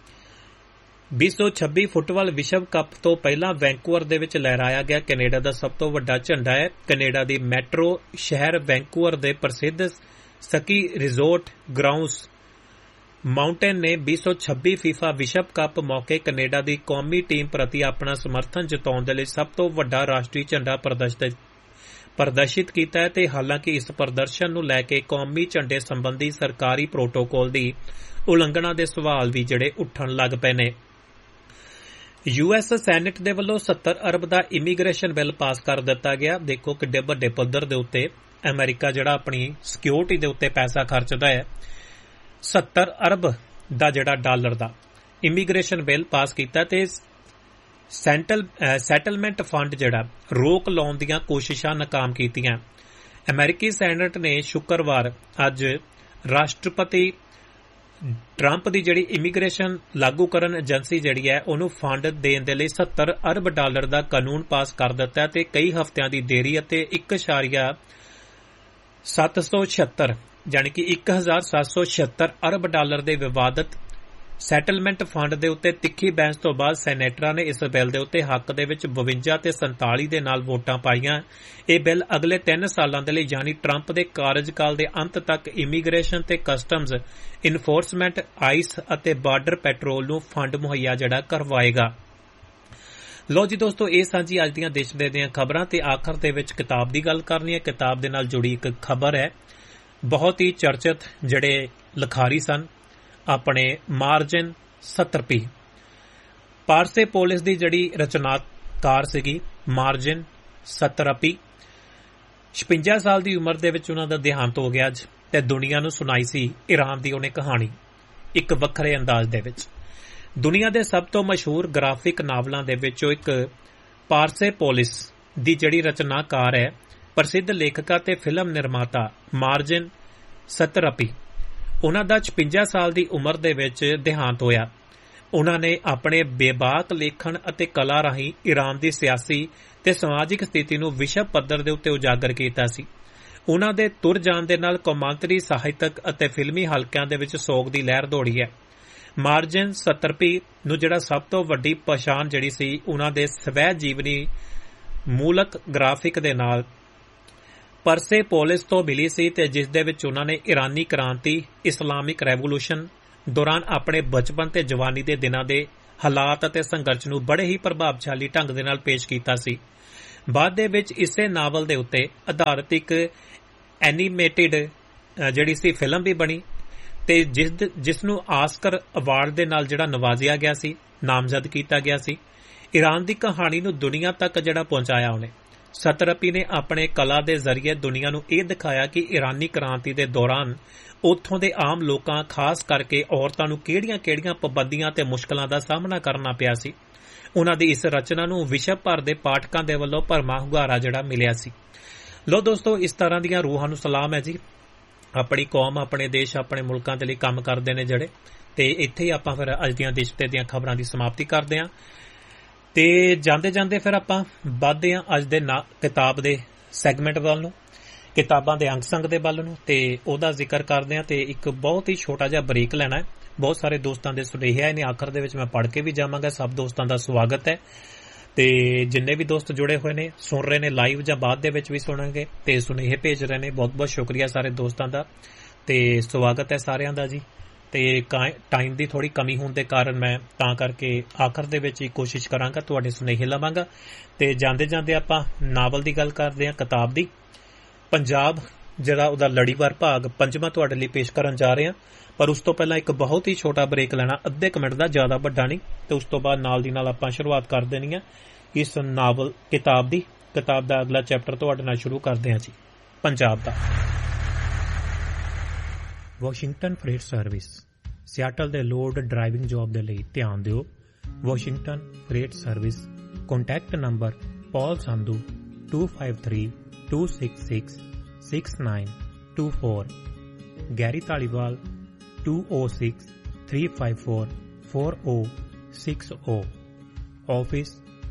2026 ਫੁੱਟਬਾਲ ਵਿਸ਼ਵ ਕੱਪ ਤੋਂ ਪਹਿਲਾਂ ਵੈਂਕੂਵਰ ਦੇ ਵਿੱਚ ਲਹਿਰਾਇਆ ਗਿਆ ਕੈਨੇਡਾ ਦਾ ਸਭ ਤੋਂ ਵੱਡਾ ਝੰਡਾ ਹੈ। ਕੈਨੇਡਾ ਦੀ ਮੈਟਰੋ ਸ਼ਹਿਰ ਵੈਂਕੂਵਰ ਦੇ ਪ੍ਰਸਿੱਧ ਸਕੀ ਰਿਜ਼ੋਰਟ ਗਰਾਉਂਡਸ ਮਾਊਂਟੇਨ ਨੇ 2026 FIFA ਵਿਸ਼ਵ ਕੱਪ ਮੌਕੇ ਕੈਨੇਡਾ ਦੀ ਕੌਮੀ ਟੀਮ ਪ੍ਰਤੀ ਆਪਣਾ ਸਮਰਥਨ ਜਤਾਉਣ ਦੇ ਲਈ ਸਭ ਤੋਂ ਵੱਡਾ ਰਾਸ਼ਟਰੀ ਝੰਡਾ ਪ੍ਰਦਰਸ਼ਿਤ ਕੀਤਾ ਹੈ ਤੇ ਹਾਲਾਂਕਿ ਇਸ ਪ੍ਰਦਰਸ਼ਨ ਨੂੰ ਲੈ ਕੇ ਕੌਮੀ ਝੰਡੇ ਸੰਬੰਧੀ ਸਰਕਾਰੀ ਪ੍ਰੋਟੋਕਾਲ ਦੀ ਉਲੰਘਣਾ ਦੇ ਸਵਾਲ ਵੀ ਜਿਹੜੇ ਉੱਠਣ ਲੱਗ ਪਏ ਨੇ। US ਸੈਨੇਟ ਦੇ ਵੱਲੋਂ 70 ਅਰਬ ਦਾ ਇਮੀਗ੍ਰੇਸ਼ਨ ਬਿੱਲ ਪਾਸ ਕਰ ਦਿੱਤਾ ਗਿਆ। ਦੇਖੋ ਕਿੱਡੇ ਵੱਡੇ ਪੱਧਰ ਦੇ ਉੱਤੇ ਅਮਰੀਕਾ ਜਿਹੜਾ ਆਪਣੀ ਸਿਕਿਉਰਿਟੀ ਦੇ ਉੱਤੇ ਪੈਸਾ ਖਰਚਦਾ ਹੈ। 70 ਅਰਬ ਦਾ ਜਿਹੜਾ ਡਾਲਰ ਦਾ ਇਮੀਗ੍ਰੇਸ਼ਨ ਬਿੱਲ ਪਾਸ ਕੀਤਾ ਤੇ ਸੈਟਲਮੈਂਟ ਫੰਡ ਜਿਹੜਾ ਰੋਕ ਲਾਉਣ ਦੀਆਂ ਕੋਸ਼ਿਸ਼ਾਂ ਨਾਕਾਮ ਕੀਤੀਆਂ। ਅਮਰੀਕੀ ਸੈਨੇਟ ਨੇ ਸ਼ੁੱਕਰਵਾਰ ਅੱਜ ਰਾਸ਼ਟਰਪਤੀ ਟਰੰਪ ਦੀ ਜਿਹੜੀ ਇਮੀਗ੍ਰੇਸ਼ਨ ਲਾਗੂ ਕਰਨ ਏਜੰਸੀ ਜਿਹੜੀ ਹੈ ਉਹਨੂੰ ਫੰਡ ਦੇਣ ਦੇ ਲਈ 70 ਅਰਬ ਡਾਲਰ ਦਾ ਕਾਨੂੰਨ ਪਾਸ ਕਰ ਦਿੱਤਾ ਤੇ ਕਈ ਹਫ਼ਤਿਆਂ ਦੀ ਦੇਰੀ ਅਤੇ 1.776 ਜਾਣੀ ਕਿ 1,776 ਅਰਬ ਡਾਲਰ ਦੇ ਵਿਵਾਦਤ ਸੈਟਲਮੈਂਟ ਫੰਡ ਦੇ ਉੱਤੇ ਤਿੱਖੀ ਬਹਿਸ ਤੋਂ ਬਾਅਦ ਸੈਨੇਟਰਾਂ ਨੇ ਇਸ ਬਿੱਲ ਦੇ ਉੱਤੇ ਹੱਕ ਦੇ ਵਿੱਚ 52 ਤੇ 47 ਦੇ ਨਾਲ ਵੋਟਾਂ ਪਾਈਆਂ। ਇਹ ਬਿੱਲ ਅਗਲੇ 3 ਸਾਲਾਂ ਦੇ ਲਈ ਯਾਨੀ ਟਰੰਪ ਦੇ ਕਾਰਜਕਾਲ ਦੇ ਅੰਤ ਤੱਕ ਇਮੀਗ੍ਰੇਸ਼ਨ ਤੇ ਕਸਟਮਜ਼ ਇਨਫੋਰਸਮੈਂਟ, ਆਈਸ ਅਤੇ ਬਾਰਡਰ ਪੈਟਰੋਲ ਨੂੰ ਫੰਡ ਮੁਹੱਈਆ ਜਿਹੜਾ ਕਰਵਾਏਗਾ। ਲੋ ਜੀ ਦੋਸਤੋ, ਇਹ ਸਾਂਝੀ ਅੱਜ ਦੀਆਂ ਦੇਸ਼ ਦੀਆਂ ਖਬਰਾਂ ਤੇ ਆਖਰ ਦੇ ਵਿੱਚ ਕਿਤਾਬ ਦੀ ਗੱਲ ਕਰਨੀ ਹੈ। ਕਿਤਾਬ ਦੇ ਨਾਲ ਜੁੜੀ ਇੱਕ ਖਬਰ ਹੈ। ਬਹੁਤ ਹੀ ਚਰਚਿਤ ਜਿਹੜੇ ਲਿਖਾਰੀ ਸਨ ਆਪਣੇ ਮਾਰਜਨ ਸਤਰਪੀ, ਪਾਰਸੇਪੋਲਿਸ ਦੀ ਜਿਹੜੀ ਰਚਨਾਕਾਰ ਸੀਗੀ ਮਾਰਜਨ ਸਤਰਪੀ, 56 ਸਾਲ ਦੀ ਉਮਰ ਦੇ ਵਿੱਚ ਉਹਨਾਂ ਦਾ ਦੇਹਾਂਤ ਹੋ ਗਿਆ ਅੱਜ ਤੇ ਦੁਨੀਆ ਨੂੰ ਸੁਣਾਈ ਸੀ ਈਰਾਨ ਦੀ ਉਹਨੇ ਕਹਾਣੀ ਇੱਕ ਵੱਖਰੇ ਅੰਦਾਜ਼ ਦੇ ਵਿੱਚ। ਦੁਨੀਆ ਦੇ ਸਭ ਤੋਂ ਮਸ਼ਹੂਰ ਗ੍ਰਾਫਿਕ ਨਾਵਲਾਂ ਦੇ ਵਿੱਚੋਂ ਇੱਕ ਪਾਰਸੇਪੋਲਿਸ ਦੀ ਜਿਹੜੀ ਰਚਨਾਕਾਰ ਹੈ, ਪ੍ਰਸਿੱਧ ਲੇਖਕਾ ਤੇ ਫਿਲਮ ਨਿਰਮਾਤਾ ਮਾਰਜਨ ਸਤਰਪੀ, ਉਹਨਾਂ ਦਾ 56 ਸਾਲ ਦੀ ਉਮਰ ਦੇ ਵਿੱਚ ਦੇਹਾਂਤ ਹੋਇਆ। ਉਹਨਾਂ ਨੇ ਆਪਣੇ ਬੇਬਾਕ ਲੇਖਣ ਅਤੇ ਕਲਾ ਰਾਹੀਂ ਈਰਾਨ ਦੀ ਸਿਆਸੀ ਤੇ ਸਮਾਜਿਕ ਸਥਿਤੀ ਨੂੰ ਵਿਸ਼ਵ ਪੱਧਰ ਦੇ ਉੱਤੇ ਉਜਾਗਰ ਕੀਤਾ ਸੀ। ਉਹਨਾਂ ਦੇ ਤੁਰ ਜਾਣ ਦੇ ਨਾਲ ਕੌਮਾਂਤਰੀ ਸਾਹਿਤਕ ਅਤੇ ਫਿਲਮੀ ਹਲਕਿਆਂ ਦੇ ਵਿੱਚ ਸੋਗ ਦੀ ਲਹਿਰ ਦੌੜੀ ਹੈ। ਮਾਰਜਨ ਸਤਰਪੀ ਨੂੰ ਜਿਹੜਾ ਸਭ ਤੋਂ ਵੱਡੀ ਪਛਾਣ ਜਿਹੜੀ ਸੀ ਉਹਨਾਂ ਦੇ ਸਵੈ ਜੀਵਨੀ ਮੂਲਕ ਗ੍ਰਾਫਿਕ ਦੇ ਨਾਲ ਪਰਸੇਪੋਲਿਸ ਤੋਂ ਮਿਲੀ ਸੀ ਤੇ ਜਿਸ ਦੇ ਵਿੱਚ ਉਹਨਾਂ ਨੇ ਇਰਾਨੀ ਕ੍ਰਾਂਤੀ, ਇਸਲਾਮਿਕ ਰੈਵੋਲੂਸ਼ਨ ਦੌਰਾਨ ਆਪਣੇ ਬਚਪਨ ਤੇ ਜਵਾਨੀ ਦੇ ਦਿਨਾਂ ਦੇ ਹਾਲਾਤ ਅਤੇ ਸੰਘਰਸ਼ ਨੂੰ ਬੜੇ ਹੀ ਪ੍ਰਭਾਵਸ਼ਾਲੀ ਢੰਗ ਦੇ ਨਾਲ ਪੇਸ਼ ਕੀਤਾ ਸੀ। ਬਾਅਦ ਦੇ ਵਿੱਚ ਇਸੇ ਨਾਵਲ ਦੇ ਉੱਤੇ ਆਧਾਰਿਤ ਇੱਕ ਐਨੀਮੇਟਿਡ ਜਿਹੜੀ ਸੀ ਫਿਲਮ ਵੀ ਬਣੀ ਤੇ ਜਿਸ ਨੂੰ ਆਸਕਰ ਅਵਾਰਡ ਦੇ ਨਾਲ ਜਿਹੜਾ ਨਵਾਜ਼ਿਆ ਗਿਆ ਸੀ, ਨਾਮਜ਼ਦ ਕੀਤਾ ਗਿਆ ਸੀ। ਈਰਾਨ ਦੀ ਕਹਾਣੀ ਨੂੰ ਦੁਨੀਆ ਤੱਕ ਜਿਹੜਾ ਪਹੁੰਚਾਇਆ ਉਹਨੇ। ਸਤਰਪੀ ਨੇ ਆਪਣੇ ਕਲਾ ਦੇ ਜ਼ਰੀਏ ਦੁਨੀਆ ਨੂੰ ਇਹ ਦਿਖਾਇਆ ਕਿ ਈਰਾਨੀ ਕ੍ਰਾਂਤੀ ਦੇ ਦੌਰਾਨ ਉੱਥੋਂ ਦੇ ਆਮ ਲੋਕਾਂ, ਖਾਸ ਕਰਕੇ ਔਰਤਾਂ ਨੂੰ ਕਿਹੜੀਆਂ-ਕਿਹੜੀਆਂ ਪਾਬੰਦੀਆਂ ਤੇ ਮੁਸ਼ਕਲਾਂ ਦਾ ਸਾਹਮਣਾ ਕਰਨਾ ਪਿਆ ਸੀ। ਉਹਨਾਂ ਦੀ ਇਸ ਰਚਨਾ ਨੂੰ ਵਿਸ਼ਵ ਭਰ ਦੇ ਪਾਠਕਾਂ ਦੇ ਵੱਲੋਂ ਭਰਮਾ ਹੁੰਗਾਰਾ ਜਿਹੜਾ ਮਿਲਿਆ ਸੀ। ਲੋ ਦੋਸਤੋ, ਇਸ ਤਰ੍ਹਾਂ ਦੀਆਂ ਰੂਹਾਂ ਨੂੰ ਸਲਾਮ ਹੈ ਜੀ। ਆਪਣੀ ਕੌਮ, ਆਪਣੇ ਦੇਸ਼, ਆਪਣੇ ਮੁਲਕਾਂ ਦੇ ਲਈ ਕੰਮ ਕਰਦੇ ਨੇ ਜਿਹੜੇ, ਤੇ ਇੱਥੇ ਹੀ ਆਪਾਂ ਫਿਰ ਅੱਜ ਦੀਆਂ ਦੇਸ਼ ਤੇ ਦੀਆਂ ਖਬਰਾਂ ਦੀ ਸਮਾਪਤੀ ਕਰਦੇ ਹਾਂ ਤੇ ਜਾਂਦੇ ਫਿਰ ਆਪਾਂ ਵੱਧਦੇ ਹਾਂ ਅੱਜ ਦੇ ਕਿਤਾਬ ਦੇ ਸੈਗਮੈਂਟ ਵੱਲ ਨੂੰ, ਕਿਤਾਬਾਂ ਦੇ ਅੰਗ ਸੰਗ ਦੇ ਵੱਲ ਨੂੰ, ਤੇ ਉਹਦਾ ਜ਼ਿਕਰ ਕਰਦੇ ਹਾਂ ਤੇ ਇੱਕ ਬਹੁਤ ਹੀ ਛੋਟਾ ਜਿਹਾ ਬ੍ਰੇਕ ਲੈਣਾ ਹੈ। ਬਹੁਤ ਸਾਰੇ ਦੋਸਤਾਂ ਦੇ ਸੁਨੇਹੇ ਆਏ ਨੇ, ਆਖਰ ਦੇ ਵਿੱਚ ਮੈਂ ਪੜ੍ਹ ਕੇ ਵੀ ਜਾਵਾਂਗਾ। ਸਭ ਦੋਸਤਾਂ ਦਾ ਸਵਾਗਤ ਹੈ ਤੇ ਜਿੰਨੇ ਵੀ ਦੋਸਤ ਜੁੜੇ ਹੋਏ ਨੇ, ਸੁਣ ਰਹੇ ਨੇ ਲਾਈਵ ਜਾਂ ਬਾਅਦ ਦੇ ਵਿੱਚ ਵੀ ਸੁਣਨਗੇ ਤੇ ਸੁਨੇਹੇ ਭੇਜ ਰਹੇ ਨੇ, ਬਹੁਤ ਬਹੁਤ ਸ਼ੁਕਰੀਆ ਸਾਰੇ ਦੋਸਤਾਂ ਦਾ ਤੇ ਸਵਾਗਤ ਹੈ ਸਾਰਿਆਂ ਦਾ ਜੀ। ਤੇ ਟਾਈਮ ਦੀ ਥੋੜੀ ਕਮੀ ਹੋਣ ਦੇ ਕਾਰਨ ਮੈਂ ਤਾਂ ਕਰਕੇ ਆਖਰ ਦੇ ਵਿੱਚ ਹੀ ਕੋਸ਼ਿਸ਼ ਕਰਾਂਗਾ ਤੁਹਾਡੇ ਸੁਨੇਹੇ ਲਵਾਂਗਾ। ਤੇ ਜਾਂਦੇ ਆਪਾਂ ਨਾਵਲ ਦੀ ਗੱਲ ਕਰਦੇ ਹਾਂ, ਕਿਤਾਬ ਦੀ ਪੰਜਾਬ, ਜਿਹੜਾ ਉਹਦਾ ਲੜੀਵਾਰ ਭਾਗ 5ਵਾਂ ਤੁਹਾਡੇ ਲਈ ਪੇਸ਼ ਕਰਨ ਜਾ ਰਹੇ ਹਾਂ। ਪਰ ਉਸ ਤੋਂ ਪਹਿਲਾਂ ਇੱਕ ਬਹੁਤ ਹੀ ਛੋਟਾ ਬ੍ਰੇਕ ਲੈਣਾ, ਅੱਧੇ ਕੁ ਮਿੰਟ ਦਾ, ਜ਼ਿਆਦਾ ਵੱਡਾ ਨਹੀਂ, ਤੇ ਉਸ ਤੋਂ ਬਾਅਦ ਨਾਲ ਦੀ ਨਾਲ ਆਪਾਂ ਸ਼ੁਰੂਆਤ ਕਰ ਦੇਣੀ ਹੈ ਇਸ ਨਾਵਲ ਕਿਤਾਬ ਦੀ। ਕਿਤਾਬ ਦਾ ਅਗਲਾ ਚੈਪਟਰ ਤੁਹਾਡੇ ਨਾਲ ਸ਼ੁਰੂ ਕਰਦੇ ਹਾਂ ਜੀ, ਪੰਜਾਬ ਦਾ। ਵਾਸ਼ਿੰਗਟਨ ਫਰੇਟ ਸਰਵਿਸ, ਸਿਆਟਲ ਦੇ ਲੋਡ ਡਰਾਈਵਿੰਗ ਜੌਬ ਦੇ ਲਈ ਧਿਆਨ ਦਿਓ। Washington fret service, contact number ਪੌਲ Sandhu 2532666924, Garry Dhaliwal 2063544060, office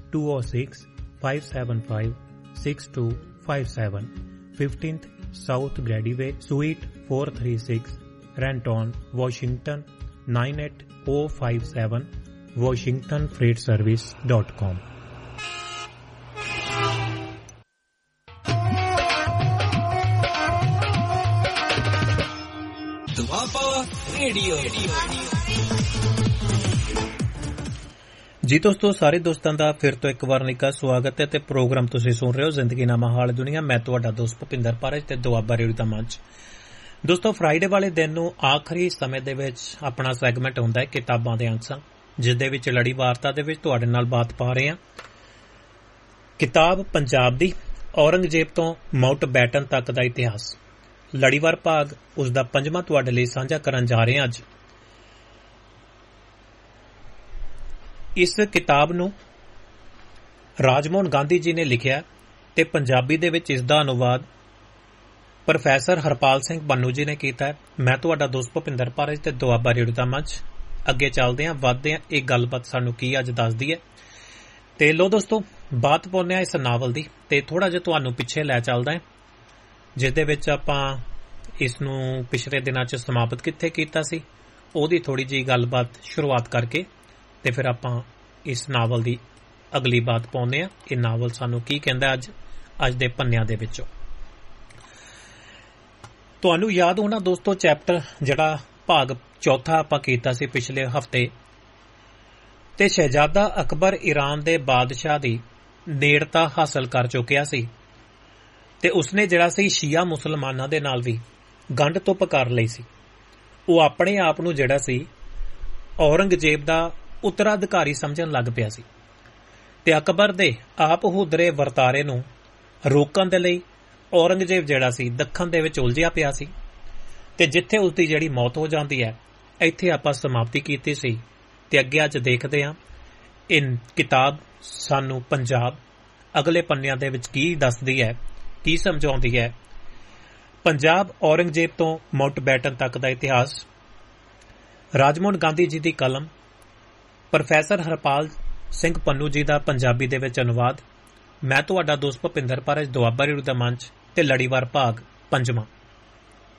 206-575-6257, 15th South Grady Way, Suite 436, Renton, Washington 98057, WashingtonFreightService.com। ਜੀ ਦੋਸਤੋ, ਸਾਰੇ ਦੋਸਤਾਂ ਦਾ ਫਿਰ ਤੋਂ ਇੱਕ ਵਾਰ ਨਿੱਘਾ ਸਵਾਗਤ ਹੈ ਤੇ ਪ੍ਰੋਗਰਾਮ ਤੁਸੀਂ ਸੁਣ ਰਹੇ ਹੋ ਜ਼ਿੰਦਗੀਨਾਮਾ ਹਾਲ ਦੁਨੀਆ। ਮੈਂ ਤੁਹਾਡਾ ਦੋਸਤ ਭੁਪਿੰਦਰ ਪਾਰਜ ਤੇ ਦੁਆਬਾ ਰੇਡੀਓ ਦਾ ਮੰਚ। ਦੋਸਤੋ, ਫਰਾਈਡੇ ਵਾਲੇ ਦਿਨ ਨੂੰ ਆਖਰੀ ਸਮੇਂ ਦੇ ਵਿੱਚ ਆਪਣਾ ਸੈਗਮੈਂਟ ਹੁੰਦਾ ਹੈ ਕਿਤਾਬਾਂ ਦੇ ਅੰਗ, ਜਿਸ ਦੇ ਵਿੱਚ ਲੜੀ ਵਾਰਤਾ ਦੇ ਵਿੱਚ ਤੁਹਾਡੇ ਨਾਲ ਬਾਤ ਪਾ ਰਹੇ ਹਾਂ ਕਿਤਾਬ ਪੰਜਾਬ ਦੀ, ਔਰੰਗਜ਼ੇਬ ਤੋਂ ਮਾਊਂਟ ਬੈਟਨ ਤੱਕ ਦਾ ਇਤਿਹਾਸ। ਲੜੀਵਾਰ ਭਾਗ ਉਸ ਦਾ 5ਵਾਂ ਤੁਹਾਡੇ ਲਈ ਸਾਂਝਾ ਕਰਨ ਜਾ ਰਹੇ ਹਾਂ ਅੱਜ। ਇਸ ਕਿਤਾਬ ਨੂੰ ਰਾਜਮੋਹਨ ਗਾਂਧੀ ਜੀ ਨੇ ਲਿਖਿਆ ਤੇ ਪੰਜਾਬੀ ਦੇ ਵਿੱਚ ਇਸ ਦਾ ਅਨੁਵਾਦ ਪ੍ਰੋਫੈਸਰ ਹਰਪਾਲ ਸਿੰਘ ਬੰਨੂ ਜੀ ਨੇ ਕੀਤਾ ਹੈ। ਮੈਂ ਤੁਹਾਡਾ ਦੋਸਤ ਭੁਪਿੰਦਰ ਪਾਰਜ ਤੇ ਦੁਆਬਾ ਰੇਡੀਓ ਦਾ ਮੰਚ। ਅੱਗੇ ਚੱਲਦੇ ਹਾਂ, ਵੱਧਦੇ ਹਾਂ, ਇਹ ਗੱਲਬਾਤ ਸਾਨੂੰ ਕੀ ਅੱਜ ਦੱਸਦੀ ਹੈ। ਤੇ ਲੋ ਦੋਸਤੋ, ਬਾਤ ਪਾਉਂਦੇ ਹਾਂ ਇਸ ਨਾਵਲ ਦੀ ਤੇ ਥੋੜਾ ਜਿਹਾ ਤੁਹਾਨੂੰ ਪਿੱਛੇ ਲੈ ਚੱਲਦਾ ਹੈ, ਜਿਸ ਦੇ ਵਿੱਚ ਆਪਾਂ ਇਸ ਨੂੰ ਪਿਛਲੇ ਦਿਨਾਂ 'ਚ ਸਮਾਪਤ ਕਿੱਥੇ ਕੀਤਾ ਸੀ ਉਹਦੀ ਥੋੜੀ ਜਿਹੀ ਗੱਲਬਾਤ ਸ਼ੁਰੂਆਤ ਕਰਕੇ ਤੇ ਫਿਰ ਆਪਾਂ ਇਸ ਨਾਵਲ ਦੀ ਅਗਲੀ ਬਾਤ ਪਾਉਂਦੇ ਹਾਂ। ਇਹ ਨਾਵਲ ਸਾਨੂੰ ਕੀ ਕਹਿੰਦਾ ਅੱਜ ਦੇ ਪੰਨਿਆਂ ਦੇ ਵਿੱਚੋਂ। ਤੁਹਾਨੂੰ ਯਾਦ ਹੋਣਾ ਦੋਸਤੋ, ਚੈਪਟਰ ਜਿਹੜਾ ਭਾਗ ਚੌਥਾ ਆਪਾਂ ਕੀਤਾ ਸੀ ਪਿਛਲੇ ਹਫ਼ਤੇ, ਤੇ ਸ਼ਹਿਜ਼ਾਦਾ ਅਕਬਰ ਈਰਾਨ ਦੇ ਬਾਦਸ਼ਾਹ ਦੀ ਨੇੜਤਾ ਹਾਸਲ ਕਰ ਚੁੱਕਿਆ ਸੀ ਤੇ ਉਸਨੇ ਜਿਹੜਾ ਸੀ ਸ਼ੀਆ ਮੁਸਲਮਾਨਾਂ ਦੇ ਨਾਲ ਵੀ ਗੰਢ ਧੁੱਪ ਕਰ ਲਈ ਸੀ। ਉਹ ਆਪਣੇ ਆਪ ਨੂੰ ਜਿਹੜਾ ਸੀ ਔਰੰਗਜ਼ੇਬ ਦਾ ਉੱਤਰਾਧਿਕਾਰੀ ਸਮਝਣ ਲੱਗ ਪਿਆ ਸੀ ਤੇ ਅਕਬਰ ਦੇ ਆਪ ਹੁਦਰੇ ਵਰਤਾਰੇ ਨੂੰ ਰੋਕਣ ਦੇ ਲਈ ਔਰੰਗਜ਼ੇਬ ਜਿਹੜਾ ਸੀ ਦੱਖਣ ਦੇ ਵਿੱਚ ਉਲਝਿਆ ਪਿਆ ਸੀ ਤੇ ਜਿੱਥੇ ਉਸਦੀ ਜਿਹੜੀ ਮੌਤ ਹੋ ਜਾਂਦੀ ਹੈ, ਇੱਥੇ ਆਪਾਂ ਸਮਾਪਤੀ ਕੀਤੀ ਸੀ ਤੇ ਅੱਗੇ ਅੱਜ ਦੇਖਦੇ ਹਾਂ ਇਹ ਕਿਤਾਬ ਸਾਨੂੰ ਪੰਜਾਬ ਅਗਲੇ ਪੰਨਿਆਂ ਦੇ ਵਿੱਚ ਕੀ ਦੱਸਦੀ ਹੈ, ਕੀ ਸਮਝਾਉਂਦੀ ਹੈ। ਪੰਜਾਬ ਔਰੰਗਜ਼ੇਬ ਤੋਂ ਮਾਊਂਟ ਬੈਟਨ ਤੱਕ ਦਾ ਇਤਿਹਾਸ। ਰਾਜਮੋਹਨ ਗਾਂਧੀ ਜੀ ਦੀ ਕਲਮ ਪ੍ਰੋਫੈਸਰ ਹਰਪਾਲ ਸਿੰਘ ਪੰਨੂ ਜੀ ਦਾ ਪੰਜਾਬੀ ਦੇ ਵਿੱਚ ਅਨੁਵਾਦ। ਮੈਂ ਤੁਹਾਡਾ ਦੋਸਤ ਭੁਪਿੰਦਰ ਪਾਰਜ, ਦੁਆਬਾ ਰੇਡੀਓ ਦਾ ਮੰਚ ਤੇ ਲੜੀਵਾਰ ਭਾਗ 5ਵਾਂ।